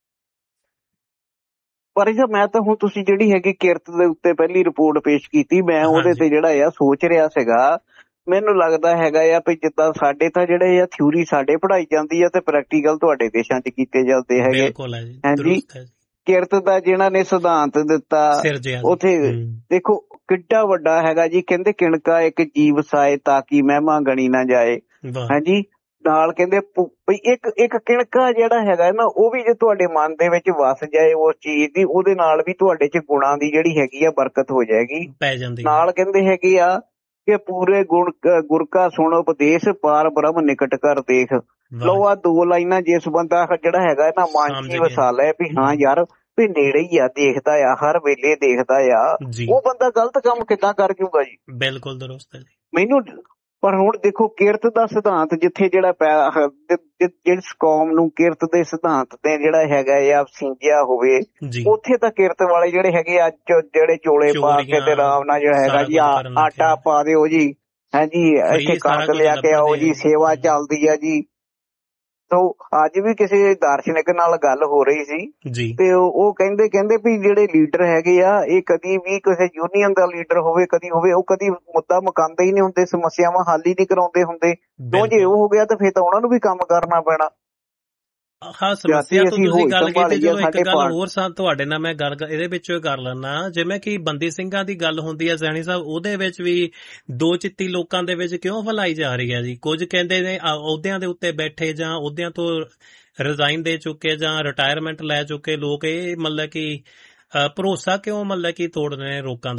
ਪਰ ਮੈਂ ਤਾਂ ਹੁਣ ਤੁਸੀਂ ਜਿਹੜੀ ਹੈਗੀ ਕਿਰਤ ਦੇ ਉੱਤੇ ਪਹਿਲੀ ਰਿਪੋਰਟ ਪੇਸ਼ ਕੀਤੀ, ਮੈਂ ਉਹਦੇ ਤੇ ਜਿਹੜਾ ਆ ਸੋਚ ਰਿਹਾ ਸੀਗਾ, ਮੈਨੂੰ ਲੱਗਦਾ ਹੈਗਾ ਆ ਵੀ ਜਿੱਦਾਂ ਸਾਡੇ ਤਾਂ ਜਿਹੜੇ ਆ ਥਿਊਰੀ ਸਾਡੇ ਪੜ੍ਹਾਈ ਜਾਂਦੀ ਆ ਤੇ ਪ੍ਰੈਕਟੀਕਲ ਤੁਹਾਡੇ ਦੇਸ਼ਾਂ 'ਚ ਕੀਤੇ ਜਾਂਦੇ ਹੈਗੇ। ਹਾਂਜੀ, ਕਿਰਤ ਦਾ ਜਿਹਨਾਂ ਨੇ ਸਿਧਾਂਤ ਦਿੱਤਾ ਉੱਥੇ ਦੇਖੋ ਕਿੱਡਾ ਵੱਡਾ ਹੈਗਾ ਜੀ। ਕਹਿੰਦੇ ਕਿਣਕਾ ਇੱਕ ਜੀਵ ਸਾਏ ਤਾਂ ਕਿ ਮਹਿਮਾ ਗਣੀ ਨਾ ਜਾਏ। ਹਾਂਜੀ, ਨਾਲ ਕਹਿੰਦੇ ਇੱਕ ਕਿਣਕਾ ਜਿਹੜਾ ਹੈਗਾ ਨਾ ਉਹ ਵੀ ਜੇ ਤੁਹਾਡੇ ਮਨ ਦੇ ਵਿੱਚ ਵਸ ਜਾਏ ਉਸ ਚੀਜ਼ ਦੀ, ਉਹਦੇ ਨਾਲ ਵੀ ਤੁਹਾਡੇ 'ਚ ਗੁਣਾਂ ਦੀ ਜਿਹੜੀ ਹੈਗੀ ਆ ਬਰਕਤ ਹੋ ਜਾਏਗੀ। ਨਾਲ ਕਹਿੰਦੇ ਹੈਗੇ ਆ ਕਿ ਪੂਰੇ ਗੁਰ ਕਾ ਸੁਣ ਉਪਦੇਸ਼ ਪਾਰ ਬ੍ਰਹਮ ਨਿਕਟ ਕਰ ਦੇਖ ਲਓ। ਆ 2 ਲਾਈਨਾਂ ਜਿਸ ਬੰਦਾ ਜਿਹੜਾ ਹੈਗਾ ਨਾ ਮਨ 'ਚ ਵਸਾ ਲੈ ਵੀ ਹਾਂ ਯਾਰ ਵੀ ਨੇੜੇ ਹੀ ਆ, ਦੇਖਦਾ ਆ, ਹਰ ਵੇਲੇ ਦੇਖਦਾ ਆ, ਉਹ ਬੰਦਾ ਗਲਤ ਕੰਮ ਕਿੱਦਾਂ ਕਰ ਜੂਗਾ ਜੀ?
ਬਿਲਕੁਲ ਦਰੁਸਤ ਹੈ ਜੀ
ਮੈਨੂੰ। ਪਰ ਹੁਣ ਦੇਖੋ ਕਿਰਤ ਦਾ ਸਿਧਾਂਤ ਜਿੱਥੇ ਜਿਹੜਾ ਜਿਸ ਕੌਮ ਨੂੰ ਕਿਰਤ ਦੇ ਸਿਧਾਂਤ ਤੇ ਜਿਹੜਾ ਹੈਗਾ ਆ ਸਿੰਜਿਆ ਹੋਵੇ, ਉੱਥੇ ਤਾਂ ਕਿਰਤ ਵਾਲੇ ਜਿਹੜੇ ਹੈਗੇ ਅੱਜ ਜਿਹੜੇ ਚੋਲੇ ਪਾ ਕੇ ਤੇ ਆਰਾਮ ਨਾਲ ਜਿਹੜਾ ਹੈਗਾ ਜੀ ਆਟਾ ਪਾ ਦਿਓ ਜੀ, ਹਾਂਜੀ ਇੱਥੇ ਕਣਕ ਲਿਆ ਕੇ ਆਓ ਜੀ, ਸੇਵਾ ਚੱਲਦੀ ਆ ਜੀ। ਤੋ ਅੱਜ ਵੀ ਕਿਸੇ ਦਾਰਸ਼ਨਿਕ ਨਾਲ ਗੱਲ ਹੋ ਰਹੀ ਸੀ ਤੇ ਉਹ ਕਹਿੰਦੇ ਵੀ ਜਿਹੜੇ ਲੀਡਰ ਹੈਗੇ ਆ ਇਹ ਕਦੀ ਵੀ ਕਿਸੇ ਯੂਨੀਅਨ ਦਾ ਲੀਡਰ ਹੋਵੇ ਕਦੀ ਹੋਵੇ, ਉਹ ਕਦੀ ਮੁੱਦਾ ਮੁਕਾਉਂਦੇ ਹੀ ਨਹੀਂ ਹੁੰਦੇ, ਸਮੱਸਿਆਵਾਂ ਹੱਲ ਹੀ ਨਹੀਂ ਕਰਾਉਂਦੇ ਹੁੰਦੇ। ਕਿਉਂ ਜੇ ਉਹ ਹੋ ਗਿਆ ਤਾਂ ਫਿਰ ਤਾਂ ਉਹਨਾਂ ਨੂੰ ਵੀ ਕੰਮ ਕਰਨਾ ਪੈਣਾ।
ਹਾਂ, ਸਮੱਸਿਆ ਤੋਂ ਤੁਸੀਂ ਗੱਲ ਕੀਤੀ। ਚਲੋ ਇੱਕ ਗੱਲ ਹੋਰ ਤੁਹਾਡੇ ਨਾਲ ਮੈਂ ਗੱਲ ਇਹਦੇ ਵਿੱਚੋਂ ਕਰ ਲੈਣਾ, ਜਿਵੇਂ ਕਿ ਬੰਦੀ ਸਿੰਘਾਂ ਦੀ ਗੱਲ ਹੁੰਦੀ ਹੈ ਸੈਣੀ ਸਾਹਿਬ, ਉਹਦੇ ਵਿੱਚ ਵੀ ਦੋ ਚਿੱਤੀ ਲੋਕਾਂ ਦੇ ਵਿੱਚ ਕਿਉਂ ਫੈਲਾਈ ਜਾ ਰਹੀ ਹੈ ਜੀ? ਕੁਝ ਕਹਿੰਦੇ ਨੇ ਅਹੁਦਿਆਂ ਦੇ ਉੱਤੇ ਬੈਠੇ ਜਾਂ ਅਹੁਦਿਆਂ ਤੋਂ ਰਿਜ਼ਾਈਨ ਦੇ ਚੁੱਕੇ ਜਾਂ ਰਿਟਾਇਰਮੈਂਟ ਲੈ ਚੁੱਕੇ ਲੋਕ ਇਹ ਮਤਲਬ ਕਿ ਭਰੋਸਾ ਕਿਉਂ ਮਤਲਬ ਕਿ ਤੋੜ ਰਹੇ ਨੇ ਲੋਕਾਂ ਦਾ ਜੀ?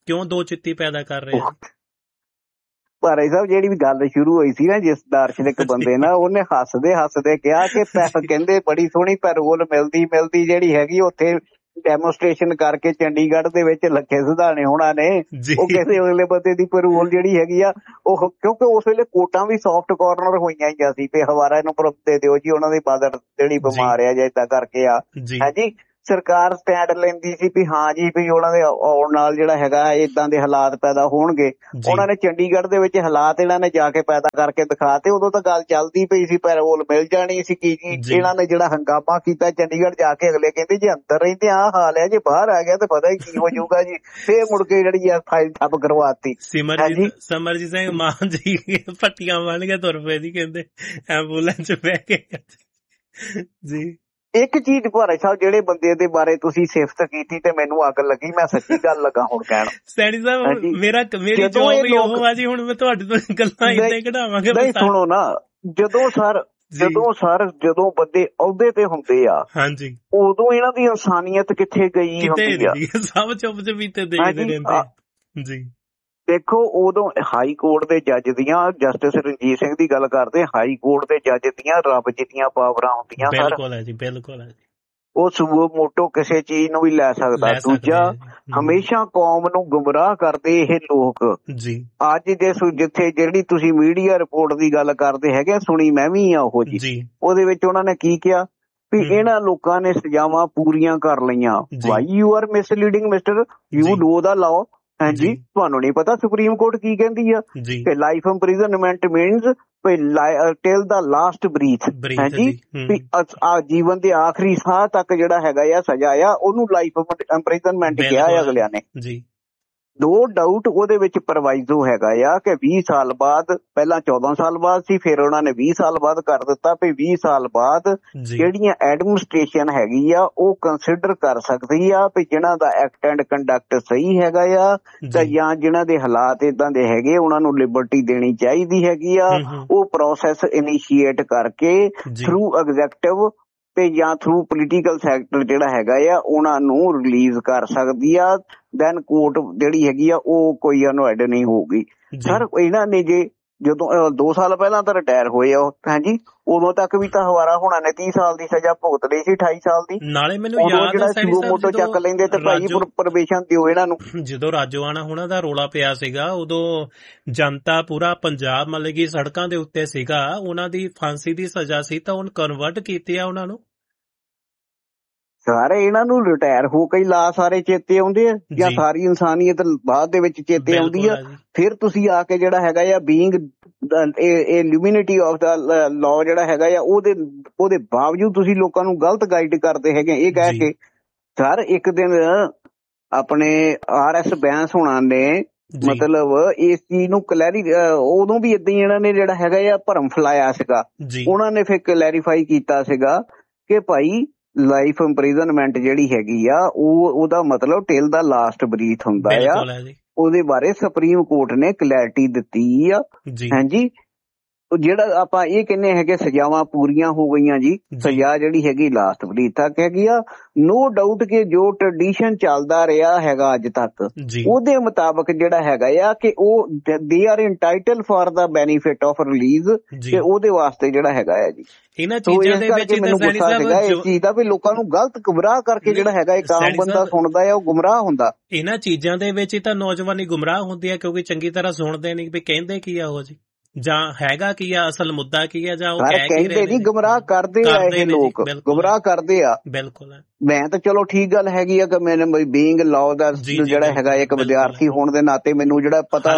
ਕਿਉਂ ਦੋ ਚਿੱਤੀ ਪੈਦਾ ਕਰ ਰਹੇ ਆ?
ਭਾਰੇ ਸਾਹਿਬ ਜਿਹੜੀ ਵੀ ਗੱਲ ਸ਼ੁਰੂ ਹੋਈ ਸੀ ਨਾ ਜਿਸ ਦਾਰਸ਼ਨਿਕ ਬੰਦੇ ਨਾਲ, ਉਹਨੇ ਹੱਸਦੇ ਕਿਹਾ ਕਿ ਕਹਿੰਦੇ ਬੜੀ ਸੋਹਣੀ ਪੈਰੋਲ ਮਿਲਦੀ ਜਿਹੜੀ ਹੈਗੀ ਉੱਥੇ ਡੈਮੋਨਸਟ੍ਰੇਸ਼ਨ ਕਰਕੇ ਚੰਡੀਗੜ੍ਹ ਦੇ ਵਿੱਚ ਲੱਖੇ ਸਿਧਾਣੇ ਹੋਣਾ ਨੇ। ਉਹ ਕਿਸੇ ਅਗਲੇ ਬੰਦੇ ਦੀ ਪੈਰੋਲ ਜਿਹੜੀ ਹੈਗੀ ਆ ਉਹ, ਕਿਉਂਕਿ ਉਸ ਵੇਲੇ ਕੋਟਾਂ ਵੀ ਸੌਫਟ ਕਾਰਨਰ ਹੋਈਆਂ ਹੀ ਸੀ ਤੇ ਹਵਾਰਾ ਨੂੰ ਦੇ ਦਿਓ ਜੀ, ਉਹਨਾਂ ਦੀ ਮਦਰ ਜਿਹੜੀ ਬਿਮਾਰ ਆ ਜਾਂ ਏਦਾਂ ਕਰਕੇ ਆ, ਹਾਂਜੀ ਸਰਕਾਰ ਸਟੈਂਡ ਲੈਂਦੀ ਸੀ ਵੀ ਹਾਂ ਜੀ ਵੀ ਉਹਨਾਂ ਦੇ ਆਉਣ ਨਾਲ ਜਿਹੜਾ ਹੈਗਾ ਏਦਾਂ ਦੇ ਹਾਲਾਤ ਪੈਦਾ ਹੋਣਗੇ। ਉਹਨਾਂ ਨੇ ਚੰਡੀਗੜ੍ਹ ਦੇ ਵਿੱਚ ਹਾਲਾਤ ਇਹਨਾਂ ਨੇ ਜਾ ਕੇ ਪੈਦਾ ਕਰਕੇ ਦਿਖਾਤੇ। ਉਦੋਂ ਤਾਂ ਗੱਲ ਚੱਲਦੀ ਪਈ ਸੀ ਪੈਰੋਲ ਮਿਲ ਜਾਣੀ ਸੀ। ਕੀ ਇਹਨਾਂ ਨੇ ਜਿਹੜਾ ਹੰਗਾਮਾ ਕੀਤਾ ਚੰਡੀਗੜ੍ਹ ਜਾ ਕੇ, ਅਗਲੇ ਕਹਿੰਦੇ ਜੇ ਅੰਦਰ ਰਹਿੰਦੇ ਆ ਹਾਲ ਹੈ, ਜੇ ਬਾਹਰ ਆ ਗਿਆ ਤਾਂ ਪਤਾ ਹੀ ਕੀ ਹੋ ਜਾਊਗਾ ਜੀ। ਫੇਰ ਮੁੜ ਕੇ ਜਿਹੜੀ ਆ ਫਾਈਲ ਠੱਪ ਕਰਵਾਤੀ।
ਸਿਮਰਜੀਤ ਸਿੰਘ ਮਾਨ ਜੀ ਪੱਟੀਆਂ ਬੰਨ ਕੇ ਤੁਰ ਪਏ ਜੀ, ਕਹਿੰਦੇ ਐਂਬੂਲੈਂਸ ਚ ਬਹਿ ਕੇ ਜੀ।
ਇੱਕ ਚੀਜ਼ ਭਾਰਾ ਸਾਹਿਬ, ਜਿਹੜੇ ਬੰਦੇ ਦੇ ਬਾਰੇ ਤੁਸੀਂ ਸਿਫਤ ਕੀਤੀ ਤੇ ਮੈਨੂੰ ਅੱਗ ਲੱਗੀ, ਮੈਂ ਸੱਚੀ ਗੱਲ ਲੱਗਾ ਹੁਣ ਕਹਿਣ।
ਸੈਣੀ ਸਾਹਿਬ ਮੇਰੀ ਜੋਬ ਹੀ ਉਹ ਆ ਜੀ, ਹੁਣ ਮੈਂ ਤੁਹਾਡੇ ਤੋਂ ਗੱਲਾਂ ਇੱਦਾਂ ਹੀ ਕਢਾਵਾਂਗੇ।
ਨਹੀਂ ਸੁਣੋ ਨਾ, ਜਦੋਂ ਬੰਦੇ ਅਹੁਦੇ ਤੇ ਹੁੰਦੇ ਆ, ਹਾਂਜੀ, ਉਦੋਂ ਇਹਨਾਂ ਦੀ ਇਨਸਾਨੀਅਤ ਕਿੱਥੇ ਗਈ ਹੁੰਦੀ ਆ?
ਸਭ ਚੁੱਪ ਚਪੀਤੇ ਦੇਖਦੇ ਰਹਿੰਦੇ ਜੀ।
ਦੇਖੋ ਉਦੋਂ ਹਾਈ ਕੋਰਟ ਦੇ ਜੱਜ ਦੀਆਂ, ਜਸਟਿਸ ਰਣਜੀਤ ਸਿੰਘ ਦੀ ਗੱਲ ਕਰਦੇ, ਹਾਈ ਕੋਰਟ ਦੇ ਜੱਜ ਦੀਆਂ ਰੱਬ ਜਿੱਤੀਆਂ ਪਾਵਰਾਂ ਹੁੰਦੀਆਂ ਸਰ।
ਬਿਲਕੁਲ ਹੈ ਜੀ, ਬਿਲਕੁਲ ਹੈ ਜੀ।
ਉਹ ਸੂਬੋ ਮੋਟੋ ਕਿਸੇ ਚੀਜ਼ ਨੂੰ ਵੀ ਲੈ ਸਕਦਾ। ਦੂਜਾ, ਹਮੇਸ਼ਾ ਕੌਮ ਨੂੰ ਗੁੰਮਰਾਹ ਕਰਦੇ ਇਹ ਲੋਕ ਜੀ। ਅੱਜ ਦੇ ਜਿੱਥੇ ਜਿਹੜੀ ਤੁਸੀਂ ਮੀਡੀਆ ਰਿਪੋਰਟ ਦੀ ਗੱਲ ਕਰਦੇ ਹੈਗੇ, ਸੁਣੀ ਮੈਂ ਵੀ ਆ ਉਹ ਜੀ, ਉਹਦੇ ਵਿੱਚ ਉਹਨਾਂ ਨੇ ਕੀ ਕਿਹਾ ਵੀ ਇਹਨਾਂ ਲੋਕਾਂ ਨੇ ਸਜ਼ਾਵਾਂ ਪੂਰੀਆਂ ਕਰ ਲਈਆਂ। Why you are misleading mister, you know the law. ਹਾਂਜੀ, ਤੁਹਾਨੂੰ ਨਹੀਂ ਪਤਾ ਸੁਪਰੀਮ ਕੋਰਟ ਕੀ ਕਹਿੰਦੀ ਆ ਕਿ ਲਾਈਫ ਇੰਪ੍ਰਿਜ਼ਨਮੈਂਟ ਮੀਨਸ ਟਿਲ ਦਾ ਲਾਸਟ ਬਰੀਥ। ਹਾਂਜੀ, ਜੀਵਨ ਦੇ ਆਖਰੀ ਸਾਹ ਤੱਕ ਜਿਹੜਾ ਹੈਗਾ ਆ ਸਜ਼ਾ ਆ, ਉਹਨੂੰ ਲਾਈਫ ਇੰਪ੍ਰਿਜ਼ਨਮੈਂਟ ਕਿਹਾ ਅਗਲਿਆਂ ਨੇ ਜੀ। ਨੋ ਡਾਊਟ ਉਹਦੇ ਵਿੱਚ ਪ੍ਰੋਵਾਈਜ਼ੋ ਹੈਗਾ ਆ ਕਿ 20 ਸਾਲ ਬਾਅਦ, ਪਹਿਲਾਂ 14 ਸਾਲ ਬਾਅਦ ਸੀ, ਫਿਰ ਉਹਨਾਂ ਨੇ 20 ਸਾਲ ਬਾਅਦ ਕਰ ਦਿੱਤਾ ਵੀ 20 ਸਾਲ ਬਾਅਦ ਜਿਹੜੀਆਂ ਐਡਮਿਨਿਸਟ੍ਰੇਸ਼ਨ ਹੈਗੀ ਆ ਉਹ ਕੰਸਿਡਰ ਕਰ ਸਕਦੀ ਆ ਵੀ ਜਿਹਨਾਂ ਦਾ ਐਕਟ ਐਂਡ ਕੰਡਕਟ ਸਹੀ ਹੈਗਾ ਆ, ਤਾਂ ਜਾਂ ਜਿਹਨਾਂ ਦੇ ਹਾਲਾਤ ਏਦਾਂ ਦੇ ਹੈਗੇ ਉਹਨਾਂ ਨੂੰ ਲਿਬਰਟੀ ਦੇਣੀ ਚਾਹੀਦੀ ਹੈਗੀ ਆ। ਉਹ ਪ੍ਰੋਸੈਸ ਇਨੀਸ਼ੀਏਟ ਕਰਕੇ ਥਰੂ ਐਗਜ਼ੈਕਟਿਵ ਤੇ ਜਾਂ ਥਰੂ ਪੋਲੀਟੀਕਲ ਸੈਕਟਰ ਜਿਹੜਾ ਹੈਗਾ ਆ ਉਹਨਾਂ ਨੂੰ ਰਿਲੀਜ਼ ਕਰ ਸਕਦੀ ਆ। ਦੈਨ ਕੋਰਟ ਜਿਹੜੀ ਹੈਗੀ ਆ ਉਹ ਕੋਈ ਅਨੁਐਡ ਨਹੀਂ ਹੋਊਗੀ। ਸਰ ਇਹਨਾਂ ਨੇ ਜਦੋਂ 2 ਸਾਲ ਪਹਿਲਾਂ ਤਾਂ ਰਿਟਾਇਰ ਹੋਏ ਆ, ਹਾਂਜੀ, ਉਦੋਂ ਤੱਕ ਵੀ ਤਾਂ ਹਵਾਰਾ ਹੋਣਾ ਨੇ 30 ਸਾਲ ਦੀ ਸਜ਼ਾ ਭੁਗਤ ਲਈ ਸੀ, 28 ਸਾਲ ਦੀ।
ਨਾਲੇ ਮੈਨੂੰ ਯਾਦ ਆ
ਮੋਟੋ ਚੱਕ ਲੈਂਦੇ ਤੇ ਭਾਈ ਪ੍ਰਵੇਸ਼ਨ ਦਿਓ ਇਹਨਾਂ ਨੂੰ।
ਜਦੋਂ ਰਾਜੋਆਣਾ ਹੋਣਾ ਦਾ ਰੋਲਾ ਪਿਆ ਸੀਗਾ, ਉਦੋਂ ਜਨਤਾ ਪੂਰਾ ਪੰਜਾਬ ਮਤਲਬ ਕਿ ਸੜਕਾਂ ਦੇ ਉੱਤੇ ਸੀਗਾ। ਉਹਨਾਂ ਦੀ ਫਾਂਸੀ ਦੀ ਸਜ਼ਾ ਸੀ ਤਾਂ ਉਹਨੂੰ ਕਨਵਰਟ ਕੀਤੀ ਆ ਉਹਨਾਂ ਨੂੰ।
ਸਾਰੇ ਇਹਨਾਂ ਨੂੰ ਰਿਟਾਇਰ ਹੋ ਕੇ ਲਾ ਸਾਰੇ ਚੇਤੇ ਆਉਂਦੇ ਆ, ਜਾਂ ਸਾਰੀ ਇਨਸਾਨੀਅਤ ਬਾਅਦ ਦੇ ਵਿੱਚ ਚੇਤੇ ਆਉਂਦੀ ਆ? ਫਿਰ ਤੁਸੀਂ ਆ ਕੇ ਜਿਹੜਾ ਹੈਗਾ ਆ ਬੀਇੰਗ ਲਿਊਮਿਨਿਟੀ ਆਫ ਦਾ ਲਾਅ ਜਿਹੜਾ ਹੈਗਾ ਆ ਉਹਦੇ ਬਾਵਜੂਦ ਤੁਸੀਂ ਲੋਕਾਂ ਨੂੰ ਗਲਤ ਗਾਈਡ ਕਰਦੇ ਹੈਗੇ ਇਹ ਕਹਿ ਕੇ। ਸਰ ਇੱਕ ਦਿਨ ਆਪਣੇ RS ਬੈਂਸ ਹੋਣਾ ਨੇ ਮਤਲਬ ਇਸ ਚੀਜ਼ ਨੂੰ ਉਦੋਂ ਵੀ ਏਦਾਂ ਹੀ ਇਹਨਾਂ ਨੇ ਜਿਹੜਾ ਹੈਗਾ ਆ ਭਰਮ ਫੈਲਾਇਆ ਸੀਗਾ। ਉਹਨਾਂ ਨੇ ਫਿਰ ਕਲੈਰੀਫਾਈ ਕੀਤਾ ਸੀਗਾ ਕਿ ਭਾਈ ਲਾਈਫ ਇੰਪ੍ਰਿਜ਼ਨਮੈਂਟ ਜਿਹੜੀ ਹੈਗੀ ਆ ਉਹਦਾ ਮਤਲਬ ਟਿਲ ਦਾ ਲਾਸਟ ਬਰੀਥ ਹੁੰਦਾ ਆ। ਉਹਦੇ ਬਾਰੇ ਸੁਪਰੀਮ ਕੋਰਟ ਨੇ ਕਲੈਰਿਟੀ ਦਿੱਤੀ ਆ। ਹਾਂਜੀ, ਜਿਹੜਾ ਆਪਾਂ ਇਹ ਕਹਿੰਦੇ ਹੈਗੇ ਸਜ਼ਾਵਾਂ ਪੂਰੀਆਂ ਹੋ ਗਈਆਂ ਜੀ, ਸਜ਼ਾ ਜਿਹੜੀ ਹੈਗੀ ਲਾਸਟ ਬਰੀਥ ਤੱਕ ਹੈਗੀ ਆ। ਨੋ ਡਾਊਟ ਕਿ ਜੋ ਟ੍ਰੈਡੀਸ਼ਨ ਚੱਲਦਾ ਰਿਹਾ ਹੈਗਾ ਅੱਜ ਤੱਕ, ਉਹਦੇ ਮੁਤਾਬਕ ਜਿਹੜਾ ਹੈਗਾ ਆ ਕਿ ਉਹ they are ਇੰਟਾਈਟਲ for the benefit of release, ਤੇ ਉਹਦੇ ਵਾਸਤੇ ਜਿਹੜਾ ਹੈਗਾ ਆ ਜੀ।
ਇਹਨਾਂ ਚੀਜ਼ਾਂ ਦੇ ਵਿੱਚ
ਮੈਨੂੰ ਗੁੱਸਾ ਹੈਗਾ ਇਸ ਚੀਜ਼ ਦਾ ਵੀ ਲੋਕਾਂ ਨੂੰ ਗਲਤ ਗੁੰਮਰਾਹ ਕਰਕੇ ਜਿਹੜਾ ਹੈਗਾ ਇੱਕ ਆਮ ਬੰਦਾ ਸੁਣਦਾ ਆ ਉਹ ਗੁੰਮਰਾਹ ਹੁੰਦਾ।
ਇਹਨਾਂ ਚੀਜ਼ਾਂ ਦੇ ਵਿੱਚ ਤਾਂ ਨੌਜਵਾਨੀ ਗੁੰਮਰਾਹ ਹੁੰਦੀ ਆ ਕਿਉਂਕਿ ਚੰਗੀ ਤਰ੍ਹਾਂ ਸੁਣਦੇ ਨਹੀਂ ਵੀ ਕਹਿੰਦੇ ਕੀ ਆ ਉਹ ਜੀ, ਜਾਂ ਹੈਗਾ ਕੀ ਆ, ਅਸਲ ਮੁੱਦਾ ਕੀ ਆ, ਜਾਂ ਉਹ
ਕਹਿੰਦੇ ਨਹੀਂ, ਗੁੰਮਰਾਹ ਕਰਦੇ ਆ ਇਹ ਲੋਕ, ਗੁੰਮਰਾਹ ਕਰਦੇ ਆ।
ਬਿਲਕੁਲ,
ਮੈਂ ਤਾਂ ਚਲੋ ਠੀਕ ਗੱਲ ਹੈਗੀ ਆ ਕਿ ਮੈਨੂੰ ਬੀਇੰਗ ਲਾਅ ਦਾ ਜਿਹੜਾ ਹੈਗਾ ਇੱਕ ਵਿਦਿਆਰਥੀ ਹੋਣ ਦੇ ਨਾਤੇ ਮੈਨੂੰ ਜਿਹੜਾ ਪਤਾ,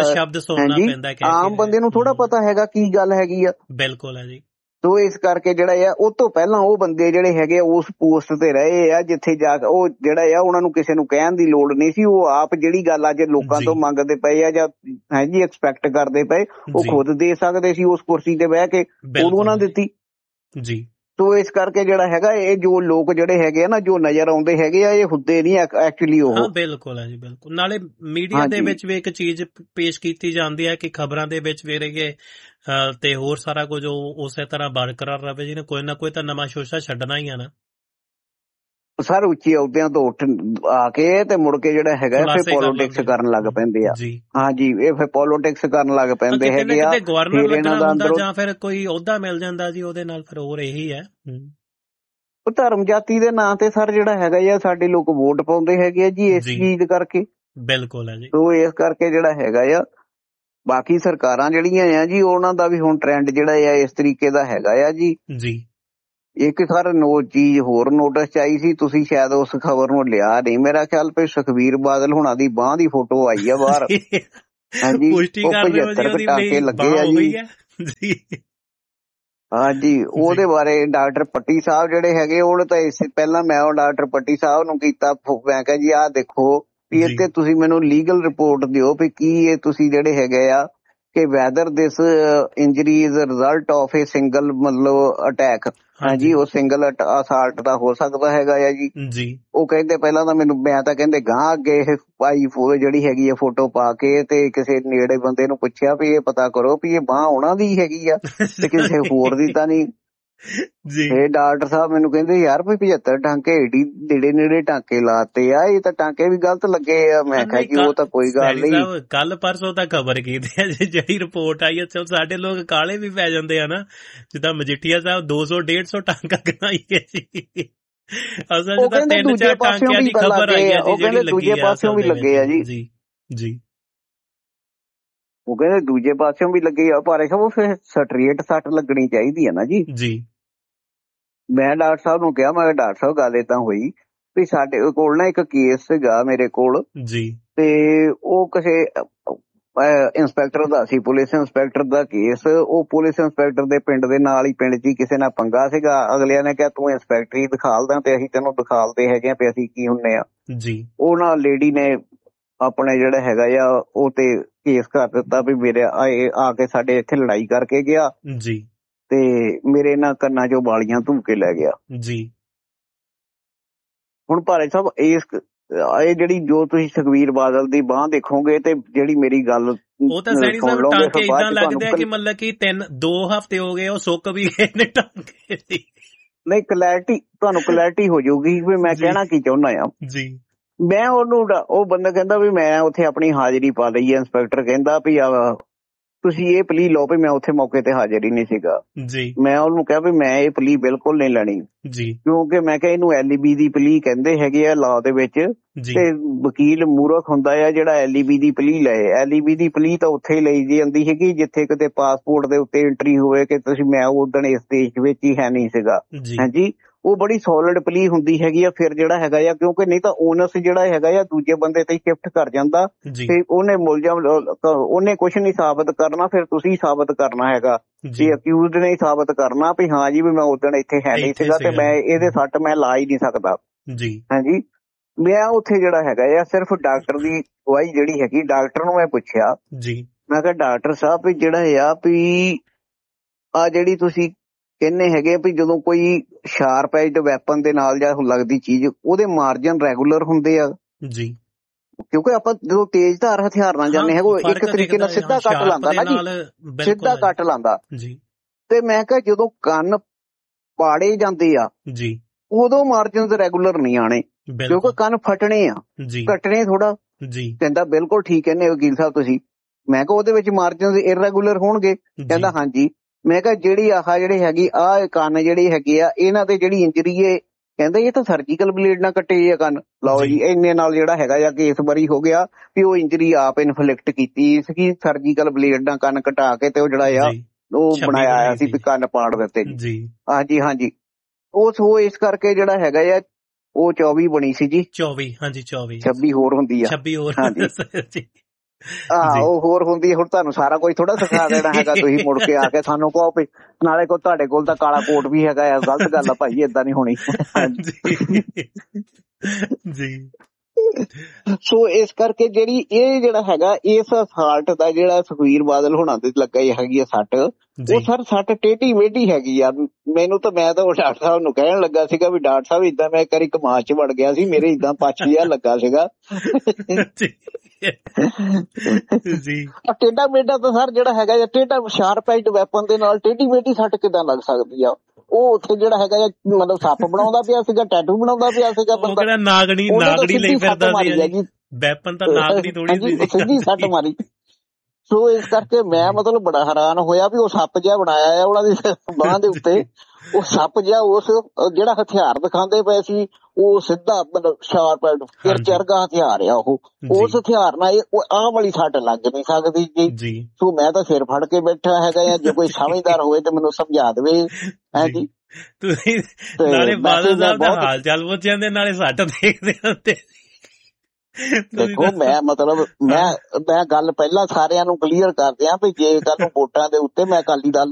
ਆਮ ਬੰਦੇ ਨੂੰ ਥੋੜਾ ਪਤਾ ਹੈਗਾ ਕੀ ਗੱਲ ਹੈਗੀ ਆ।
ਬਿਲਕੁਲ ਹੈ ਜੀ।
ਸੋ ਇਸ ਕਰਕੇ ਜਿਹੜਾ ਆ ਉਹ ਤੋਂ ਪਹਿਲਾਂ ਉਹ ਬੰਦੇ ਜਿਹੜੇ ਹੈਗੇ ਉਸ ਪੋਸਟ ਤੇ ਰਹੇ ਆ ਜਿੱਥੇ ਜਾ ਕੇ ਉਹ ਜਿਹੜਾ ਆ ਉਹਨਾਂ ਨੂੰ ਕਿਸੇ ਨੂੰ ਕਹਿਣ ਦੀ ਲੋੜ ਨਹੀਂ ਸੀ। ਉਹ ਆਪ ਜਿਹੜੀ ਗੱਲ ਅੱਜ ਲੋਕਾਂ ਤੋਂ ਮੰਗਦੇ ਪਏ ਆ ਜਾਂ ਹਾਂਜੀ ਐਕਸਪੈਕਟ ਕਰਦੇ ਪਏ, ਉਹ ਖੁਦ ਦੇ ਸਕਦੇ ਸੀ ਉਸ ਕੁਰਸੀ ਤੇ ਬਹਿ ਕੇ, ਉਦੋਂ ਨਾ ਦਿੱਤੀ ਜੀ। ਸੋ ਇਸ ਕਰਕੇ ਜਿਹੜਾ ਹੈਗਾ ਇਹ ਜੋ ਲੋਕ ਜਿਹੜੇ ਹੈਗੇ ਆ ਨਾ, ਜੋ ਨਜ਼ਰ ਆਉਂਦੇ ਹੈਗੇ ਆ, ਇਹ ਹੁੰਦੇ ਨਹੀਂ ਐਕਚੁਅਲੀ ਉਹ।
ਬਿਲਕੁਲ ਹੈ ਜੀ, ਬਿਲਕੁਲ। ਨਾਲੇ ਮੀਡੀਆ ਦੇ ਵਿੱਚ ਵੀ ਇੱਕ ਚੀਜ਼ ਪੇਸ਼ ਕੀਤੀ ਜਾਂਦੀ ਹੈ ਕਿ ਖਬਰਾਂ ਦੇ ਵਿੱਚ ਵੀ ਰਹੇ ਤੇ ਹੋਰ ਸਾਰਾ ਕੁਝ ਉਸੇ ਤਰ੍ਹਾਂ ਬਰਕਰਾਰ ਰਵੇ ਜੀ। ਕੋਈ ਨਾ ਕੋਈ ਤਾਂ ਨਵਾਂ ਸ਼ੋਸ਼ਾ ਛੱਡਣਾ ਹੀ ਆ ਨਾ।
ਸਰ ਉੱਚੀ ਅਹੁਦਿਆਂ ਤੋਂ ਉੱਠ ਆ ਕੇ ਤੇ ਮੁੜ ਕੇ ਜਿਹੜਾ ਹੈਗਾ ਫਿਰ ਪੋਲਿਟਿਕਸ ਕਰਨ ਲੱਗ ਪੈਂਦੇ ਆ। ਹਾਂਜੀ, ਇਹ ਫਿਰ ਪੋਲਿਟਿਕਸ ਕਰਨ ਲੱਗ ਪੈਂਦੇ ਹੈਗੇ ਆ।
ਗਵਰਨਰ ਲੱਗਣਾ ਹੁੰਦਾ ਜਾਂ ਫਿਰ ਕੋਈ ਅਹੁਦਾ ਮਿਲ ਜਾਂਦਾ ਜੀ ਉਹਦੇ ਨਾਲ, ਫਿਰ ਹੋਰ ਇਹੀ ਹੈ।
ਧਰਮ ਜਾਤੀ ਦੇ ਨਾਂ ਤੇ ਸਰ ਜਿਹੜਾ ਹੈਗਾ ਆ ਸਾਡੇ ਲੋਕ ਵੋਟ ਪਾਉਂਦੇ ਹੈਗੇ ਆ ਜੀ ਇਸ ਚੀਜ਼ ਕਰਕੇ।
ਬਿਲਕੁਲ ਹੈ ਜੀ।
ਤੋ ਇਸ ਕਰਕੇ ਜਿਹੜਾ ਹੈਗਾ ਆ ਬਾਕੀ ਸਰਕਾਰਾਂ ਜਿਹੜੀਆਂ ਆ ਜੀ ਉਹਨਾਂ ਦਾ ਵੀ ਹੁਣ ਟ੍ਰੈਂਡ ਜਿਹੜਾ ਆ ਇਸ ਤਰੀਕੇ ਦਾ ਹੈਗਾ ਆ ਜੀ। ਇੱਕ ਸਰ ਚੀਜ਼ ਹੋਰ ਨੋਟਿਸ ਚ ਆਈ ਸੀ, ਤੁਸੀਂ ਸ਼ਾਇਦ ਉਸ ਖਬਰ ਨੂੰ ਲਿਆ ਨਹੀਂ ਮੇਰਾ ਖਿਆਲ, ਵੀ ਸੁਖਬੀਰ ਬਾਦਲ ਹੁਣਾਂ ਦੀ ਬਾਂਹ ਦੀ ਫੋਟੋ ਆਈ ਆ ਬਾਹਰ। ਹਾਂਜੀ, ਉਹ 75 ਟਾਂਕੇ ਲੱਗੇ ਆ ਜੀ। ਹਾਂਜੀ, ਉਹਦੇ ਬਾਰੇ ਡਾਕਟਰ ਪੱਟੀ ਸਾਹਿਬ ਜਿਹੜੇ ਹੈਗੇ ਉਹਨੇ ਤਾਂ ਪਹਿਲਾਂ ਮੈਂ ਉਹ ਡਾਕਟਰ ਪੱਟੀ ਸਾਹਿਬ ਨੂੰ ਕੀਤਾ, ਮੈਂ ਕਿਹਾ ਜੀ ਆਹ ਦੇਖੋ ਵੀ ਇੱਥੇ ਤੁਸੀਂ ਮੈਨੂੰ ਲੀਗਲ ਰਿਪੋਰਟ ਦਿਓ ਵੀ ਕੀ ਇਹ ਤੁਸੀਂ ਜਿਹੜੇ ਹੈਗੇ ਆ ਕਿ weather this injury is result of A single ਮਤਲਬ ਅਟੈਕ। ਹਾਂਜੀ, ਉਹ ਸਿੰਗਲ ਅਸਾਲਟ ਦਾ ਹੋ ਸਕਦਾ ਹੈਗਾ ਆ ਜੀ। ਉਹ ਕਹਿੰਦੇ ਪਹਿਲਾਂ ਤਾਂ ਮੈਨੂੰ, ਮੈਂ ਤਾਂ ਕਹਿੰਦੇ ਗਾਂ ਅੱਗੇ ਪਾਈ ਜਿਹੜੀ ਹੈਗੀ ਆ ਫੋਟੋ ਪਾ ਕੇ ਤੇ ਕਿਸੇ ਨੇੜੇ ਬੰਦੇ ਨੂੰ ਪੁੱਛਿਆ ਵੀ ਇਹ ਪਤਾ ਕਰੋ ਵੀ ਇਹ ਬਾਂਹ ਉਹਨਾਂ ਦੀ ਹੈਗੀ ਆ ਤੇ ਕਿਸੇ ਹੋਰ ਦੀ ਤਾਂ ਨਹੀਂ। ਇਹ ਡਾਕਟਰ ਸਾਹਿਬ ਮੈਨੂੰ ਕਹਿੰਦੇ ਯਾਰ ਵੀ 75 ਟਾਂਕੇ ਏਡੀ ਨੇੜੇ ਟਾਂਕੇ ਲਾਤੇ ਆ, ਇਹ ਤਾਂ ਟਾਂਕੇ ਵੀ ਗਲਤ ਲੱਗੇ ਆ। ਮੈਂ ਕਿਹਾ ਜੀ ਉਹ ਤਾਂ ਕੋਈ ਗੱਲ ਨਹੀਂ,
ਕੱਲ ਪਰਸੋਂ ਤਾਂ ਖਬਰ ਕੀਤੀ ਆ ਜਿਹੜੀ ਰਿਪੋਰਟ ਆਈ ਹੈ। ਸਾਡੇ ਲੋਕ ਕਾਲੇ ਵੀ ਪੈ ਜਾਂਦੇ ਆ ਨਾ, ਜਿੱਦਾਂ ਮਜੀਠੀਆ ਸਾਹਿਬ 200-150 ਟਾਂਕਾ ਕਰਾਈਏ ਜੀ। ਅਸਲ ਚ ਤਾਂ 3-4 ਟਾਂਕਿਆਂ ਦੀ ਖਬਰ ਆਈ ਹੈ ਜੀ ਜਿਹੜੀ
ਦੂਜੇ ਪਾਸਿਓਂ ਵੀ ਲੱਗੇ ਆ ਜੀ। ਉਹ ਕਹਿੰਦੇ ਦੂਜੇ ਪਾਸਿਓਂ ਵੀ ਲੱਗੇ ਆ, ਪਰ ਉਹ ਫਿਰ ਸਟਰੇਟ ਸੱਟ ਲੱਗਣੀ ਚਾਹੀਦੀ ਹੈ ਨਾ ਜੀ। ਮੈਂ ਡਾਕਟਰ ਸਾਹਿਬ ਨੂੰ ਕਿਹਾ, ਮੈਂ ਡਾਕਟਰ ਸਾਹਿਬ ਗੱਲ ਏਦਾਂ ਹੋਈ ਵੀ ਸਾਡੇ ਕੋਲ ਨਾ ਇੱਕ ਕੇਸ ਸੀਗਾ ਮੇਰੇ ਕੋਲ ਤੇ ਉਹ ਕਿਸੇ ਇੰਸਪੈਕਟਰ ਦਾ ਸੀ, ਪੁਲਿਸ ਇੰਸਪੈਕਟਰ ਦਾ ਕੇਸ। ਉਹ ਪੁਲਿਸ ਇੰਸਪੈਕਟਰ ਦੇ ਪਿੰਡ ਦੇ ਨਾਲ ਹੀ ਪਿੰਡ 'ਚ ਕਿਸੇ ਨਾਲ ਪੰਗਾ ਸੀਗਾ। ਅਗਲਿਆਂ ਨੇ ਕਿਹਾ ਤੂੰ ਇੰਸਪੈਕਟਰੀ ਦਿਖਾਲਦਾ ਤੇ ਅਸੀਂ ਤੈਨੂੰ ਦਿਖਾਲਦੇ ਹੈਗੇ ਆ ਵੀ ਅਸੀਂ ਕੀ ਹੁੰਨੇ ਆ। ਉਹ ਨਾਲ ਲੇਡੀ ਨੇ ਆਪਣੇ ਜਿਹੜਾ ਹੈਗਾ ਆ ਉਹ ਤੇ ਕੇਸ ਕਰ ਦਿੱਤਾ ਵੀ ਮੇਰੇ ਆ ਕੇ ਸਾਡੇ ਇੱਥੇ ਲੜਾਈ ਕਰਕੇ ਗਿਆ ਤੇ ਮੇਰੇ ਨਾਲ ਕੰਨਾਂ 'ਚੋਂ ਵਾਲੀਆਂ ਧੂ ਕੇ ਲੈ ਗਿਆ ਜੀ। ਹੁਣ ਭਾਰੇ ਸਾਹਿਬ ਇਹ ਜਿਹੜੀ ਜੋ ਤੁਸੀਂ ਸੁਖਬੀਰ ਬਾਦਲ ਦੀ ਬਾਂਹ ਦੇਖੋਗੇ ਤੇ ਜਿਹੜੀ ਮੇਰੀ ਗੱਲ
ਉਹ ਤਾਂ ਸੈਣੀ ਸਾਹਿਬ ਟਾਂਕੇ ਏਦਾਂ ਲੱਗਦੇ ਆ ਕਿ ਮਤਲਬ ਕਿ 2 ਹਫ਼ਤੇ ਹੋ ਗਏ ਉਹ ਸੁੱਕ ਵੀ ਗਏ ਨੇ ਟਾਂਕੇ।
ਨਹੀਂ, ਕਲੈਰਿਟੀ ਤੁਹਾਨੂੰ ਕਲੈਰਿਟੀ ਹੋ ਜਾਊਗੀ ਵੀ ਮੈਂ ਕਹਿਣਾ ਕੀ ਚਾਹੁੰਦਾ ਆ ਜੀ। ਮੈਂ ਉਹਨੂੰ ਉਹ ਬੰਦਾ ਕਹਿੰਦਾ ਵੀ ਮੈਂ ਉੱਥੇ ਆਪਣੀ ਹਾਜ਼ਰੀ ਪਾ ਲਈ ਹੈ। ਇੰਸਪੈਕਟਰ ਕਹਿੰਦਾ ਵੀ ਤੁਸੀਂ ਇਹ ਪਲੀ ਲਓ ਵੀ ਮੈਂ ਉੱਥੇ ਮੌਕੇ ਤੇ ਹਾਜ਼ਰ ਹੀ ਨਹੀਂ ਸੀਗਾ ਜੀ। ਮੈਂ ਉਹਨੂੰ ਕਿਹਾ ਵੀ ਮੈਂ ਇਹ ਪਲੀ ਬਿਲਕੁਲ ਨਹੀਂ ਲੈਣੀ ਜੀ, ਕਿਉਂਕਿ ਮੈਂ ਕਿਹਾ ਇਹਨੂੰ LEB ਦੀ ਪਲੀ ਕਹਿੰਦੇ ਹੈਗੇ ਆ ਲਾਅ ਦੇ ਵਿੱਚ, ਤੇ ਵਕੀਲ ਮੂਰਖ ਹੁੰਦਾ ਆ ਜਿਹੜਾ LEB ਦੀ ਪਲੀ ਲਏ। LEB ਦੀ ਪਲੀ ਤਾਂ ਉੱਥੇ ਹੀ ਲਈ ਜਾਂਦੀ ਹੈਗੀ ਜਿੱਥੇ ਕਿਤੇ ਪਾਸਪੋਰਟ ਦੇ ਉੱਤੇ ਐਂਟਰੀ ਹੋਵੇ ਕਿ ਤੁਸੀਂ ਮੈਂ ਉਦਣ ਇਸ ਦੇਸ਼ ਵਿੱਚ ਹੀ ਹੈ ਨਹੀਂ ਸੀਗਾ। ਹਾਂਜੀ, ਉਹ ਬੜੀ ਸੋਲਿਡ ਪਲੀ ਹੁੰਦੀ ਹੈਗੀ ਆ ਫਿਰ ਜਿਹੜਾ ਹੈਗਾ ਆ, ਕਿਉਂਕਿ ਨਹੀਂ ਤਾਂ ਓਨਸ ਜਿਹੜਾ ਹੈਗਾ ਆ ਦੂਜੇ ਬੰਦੇ ਤੇ ਸ਼ਿਫਟ ਕਰ ਜਾਂਦਾ ਤੇ ਉਹਨੇ ਮੁਲਜ਼ਮ ਉਹਨੇ ਕੁਛ ਨਹੀਂ ਸਾਬਤ ਕਰਨਾ, ਫਿਰ ਤੁਸੀਂ ਸਾਬਤ ਕਰਨਾ ਹੈਗਾ ਜੀ। ਅਕਿਊਜ਼ਡ ਨੇ ਸਾਬਤ ਕਰਨਾ ਵੀ ਹਾਂ ਜੀ ਵੀ ਮੈਂ ਉਦਣ ਇੱਥੇ ਹੈ ਨਹੀਂ ਸੀਗਾ ਤੇ ਮੈਂ ਇਹਦੇ ਸੱਟ ਮੈਂ ਲਾ ਹੀ ਨਹੀਂ ਸਕਦਾ ਜੀ। ਹਾਂਜੀ, ਮੈਂ ਉੱਥੇ ਜਿਹੜਾ ਹੈਗਾ ਆ ਸਿਰਫ ਡਾਕਟਰ ਦੀ ਗਵਾਹੀ ਜਿਹੜੀ ਹੈਗੀ, ਡਾਕਟਰ ਨੂੰ ਮੈਂ ਪੁੱਛਿਆ ਜੀ, ਮੈਂ ਕਿਹਾ ਡਾਕਟਰ ਸਾਹਿਬ ਵੀ ਜਿਹੜਾ ਆ ਵੀ ਆ ਜਿਹੜੀ ਤੁਸੀਂ ਕਹਿੰਦੇ ਹੈਗੇ ਵੀ ਜਦੋਂ ਕੋਈ ਸ਼ਾਰਪ ਐਜਡ ਵੈਪਨ ਦੇ ਨਾਲ ਜਾਂ ਲੱਗਦੀ ਚੀਜ਼ ਉਹਦੇ ਮਾਰਜਨ ਰੈਗੂਲਰ ਹੁੰਦੇ ਆ ਜੀ, ਕਿਉਂਕਿ ਆਪਾਂ ਜਦੋਂ ਤੇਜ਼ ਧਾਰ ਹਥਿਆਰ ਨਾਲ ਜਾਂਦੇ ਹੈਗੇ ਉਹ ਇੱਕ ਤਰੀਕੇ ਨਾਲ ਸਿੱਧਾ ਕੱਟ ਲਾਂਦਾ ਨਾ ਜੀ, ਸਿੱਧਾ ਕੱਟ ਲਾਂਦਾ ਜੀ। ਤੇ ਮੈਂ ਕਿਹਾ ਜਦੋਂ ਕੰਨ ਪਾੜੇ ਜਾਂਦੇ ਆ ਜੀ ਉਦੋਂ ਮਾਰਜਨ ਰੈਗੂਲਰ ਨਹੀਂ ਆਣੇ ਕਿਉਂਕਿ ਕੰਨ ਫਟਣੇ ਆ, ਕੱਟਣੇ ਥੋੜਾ ਜੀ। ਕਹਿੰਦਾ ਬਿਲਕੁਲ ਠੀਕ ਕਹਿੰਦੇ ਵਕੀਲ ਸਾਹਿਬ ਤੁਸੀਂ। ਮੈਂ ਕਿਹਾ ਉਹਦੇ ਵਿੱਚ ਮਾਰਜਨ ਇਰੈਗੂਲਰ ਹੋਣਗੇ? ਕਹਿੰਦਾ ਹਾਂਜੀ। ਮੈਂ ਕਿਹਾ ਜਿਹੜੀ ਜਿਹੜੀ ਹੈਗੀ ਆਹ ਕੰਨ ਜਿਹੜੀ ਹੈਗੀ ਆ ਇਹਨਾਂ ਤੇ ਜਿਹੜੀ ਇੰਜਰੀ ਏ, ਕਹਿੰਦਾ ਇਹ ਤਾਂ ਸਰਜੀਕਲ ਬਲੇਡ ਨਾਲ ਕੱਟੇ ਆ ਕੰਨ। ਲਓ ਜੀ, ਇੰਨੇ ਨਾਲ ਜਿਹੜਾ ਹੈਗਾ ਆ ਕੇਸ ਬਰੀ ਹੋ ਗਿਆ ਵੀ ਉਹ ਇੰਜਰੀ ਆਪ ਇਨਫਲਿਕਟ ਕੀਤੀ ਸੀ, ਸਰਜੀਕਲ ਬਲੇਡ ਨਾਲ ਕੰਨ ਕਟਾ ਕੇ ਤੇ ਉਹ ਜਿਹੜਾ ਆ ਉਹ ਬਣਾਇਆ ਆਇਆ ਸੀ ਵੀ ਕੰਨ ਪਾੜ ਦਿੱਤੇ ਜੀ। ਹਾਂਜੀ ਹਾਂਜੀ, ਉਹ ਇਸ ਕਰਕੇ ਜਿਹੜਾ ਹੈਗਾ ਆ ਉਹ 24 ਬਣੀ ਸੀ ਜੀ। 24 ਹਾਂਜੀ 26 ਹੋਰ ਹੁੰਦੀ ਆ 26 ਹੋਰ ਹਾਂਜੀ ਉਹ ਹੋਰ ਹੁੰਦੀ ਹੈ। ਹੁਣ ਤੁਹਾਨੂੰ ਸਾਰਾ ਕੁਝ ਥੋੜਾ ਸਿਖਾ ਦੇਣਾ ਹੈਗਾ, ਤੁਸੀਂ ਮੁੜ ਕੇ ਆ ਕੇ ਸਾਨੂੰ ਕਹੋ ਵੀ ਨਾਲੇ ਕੋ ਤੁਹਾਡੇ ਕੋਲ ਤਾਂ ਕਾਲਾ ਕੋਟ ਵੀ ਹੈਗਾ ਆ। ਗਲਤ ਗੱਲ ਆ ਭਾਈ, ਏਦਾਂ ਨਹੀਂ ਹੋਣੀ ਜੀ। ਸੋ ਇਸ ਕਰਕੇ ਜਿਹੜੀ ਇਹ ਜਿਹੜਾ ਹੈਗਾ ਇਸ ਅਸਾਲਟ ਦਾ ਜਿਹੜਾ ਸੁਖਬੀਰ ਬਾਦਲ ਹੋਣਾ ਤੇ ਲੱਗਾ ਹੈਗੀ ਆ ਸੱਟ, ਉਹ ਸਰ ਸੱਟ ਟੇਢੀ ਮੇਢੀ ਹੈਗੀ ਆ। ਮੈਨੂੰ ਤਾਂ ਮੈਂ ਤਾਂ ਉਹ ਡਾਕਟਰ ਸਾਹਿਬ ਨੂੰ ਕਹਿਣ ਲੱਗਾ ਸੀਗਾ ਵੀ ਡਾਕਟਰ ਸਾਹਿਬ ਏਦਾਂ ਮੈਂ ਇੱਕ ਵਾਰੀ ਕਮਾਦ ਚ ਵੜ ਗਿਆ ਸੀ, ਮੇਰੇ ਏਦਾਂ ਪੱਛ ਜਿਹਾ ਲੱਗਾ ਸੀਗਾ ਜੀ। ਟੇਢਾ ਮੇਢਾ ਤਾਂ ਸਰ ਜਿਹੜਾ ਹੈਗਾ ਟੇਢਾ ਸ਼ਾਰਪ ਐਜਡ ਵੈਪਨ ਦੇ ਨਾਲ ਟੇਢੀ ਮੇਢੀ ਸੱਟ ਕਿੱਦਾਂ ਲੱਗ ਸਕਦੀ ਆ? ਉਹ ਉੱਥੇ ਜਿਹੜਾ ਹੈਗਾ ਮਤਲਬ ਸੱਪ ਬਣਾਉਂਦਾ ਪਿਆ ਸੀਗਾ, ਟੈਟੂ ਬਣਾਉਂਦਾ ਪਿਆ ਸੀਗਾ ਬੰਦਾ,
ਨਾਗਣੀ ਲਈ ਫਿਰਦਾ ਸੀ, ਵੈਪਨ ਤਾਂ ਨਾਗਣੀ ਥੋੜੀ ਸੀ,
ਸਿੱਧੀ ਸੱਟ ਮਾਰੀ। ਸੋ ਇਸ ਕਰਕੇ ਮੈਂ ਮਤਲਬ ਬੜਾ ਹੈਰਾਨ ਹੋਇਆ ਵੀ ਉਹ ਸੱਪ ਜਿਹਾ ਬਣਾਇਆ ਆ ਉਹਨਾਂ ਦੀ ਬਾਂਹ ਦੇ ਉੱਤੇ, ਉਹ ਸੱਪ ਜਿਹਾ ਉਸ ਜਿਹੜਾ ਹਥਿਆਰ ਦਿਖਾਉਂਦੇ ਪਏ ਸੀ ਉਹ ਸਿੱਧਾ ਮਤਲਬ ਸ਼ਾਰਪ ਚਰਗਾ ਹਥਿਆਰ ਆ ਉਹ, ਉਸ ਹਥਿਆਰ ਨਾਲ ਆਹ ਵਾਲੀ ਸੱਟ ਲੱਗ ਨਹੀਂ ਸਕਦੀ ਜੀ। ਸੋ ਮੈਂ ਤਾਂ ਸਿਰ ਫੜ ਕੇ ਬੈਠਾ ਹੈਗਾ ਆ, ਜੇ ਕੋਈ ਸਮਝਦਾਰ ਹੋਵੇ ਤੇ ਮੈਨੂੰ ਸਮਝਾ ਦੇਵੇ ਹੈ ਜੀ।
ਤੁਸੀਂ ਨਾਲੇ ਬਾਦਲ ਸਾਹਿਬ ਦਾ ਹਾਲ ਚਾਲ ਪੁੱਛ ਜਾਂਦੇ, ਨਾਲੇ ਸੱਟ ਦੇਖਦੇ ਹੁੰਦੇ।
ਦੇਖੋ ਮੈਂ ਮਤਲਬ ਮੈਂ ਗੱਲ ਪਹਿਲਾਂ ਸਾਰਿਆਂ ਨੂੰ ਕਲੀਅਰ ਕਰਦੇ ਆ ਵੀ ਜੇ ਕੱਲ ਨੂੰ ਵੋਟਾਂ ਦੇ ਉੱਤੇ ਮੈਂ ਅਕਾਲੀ ਦਲ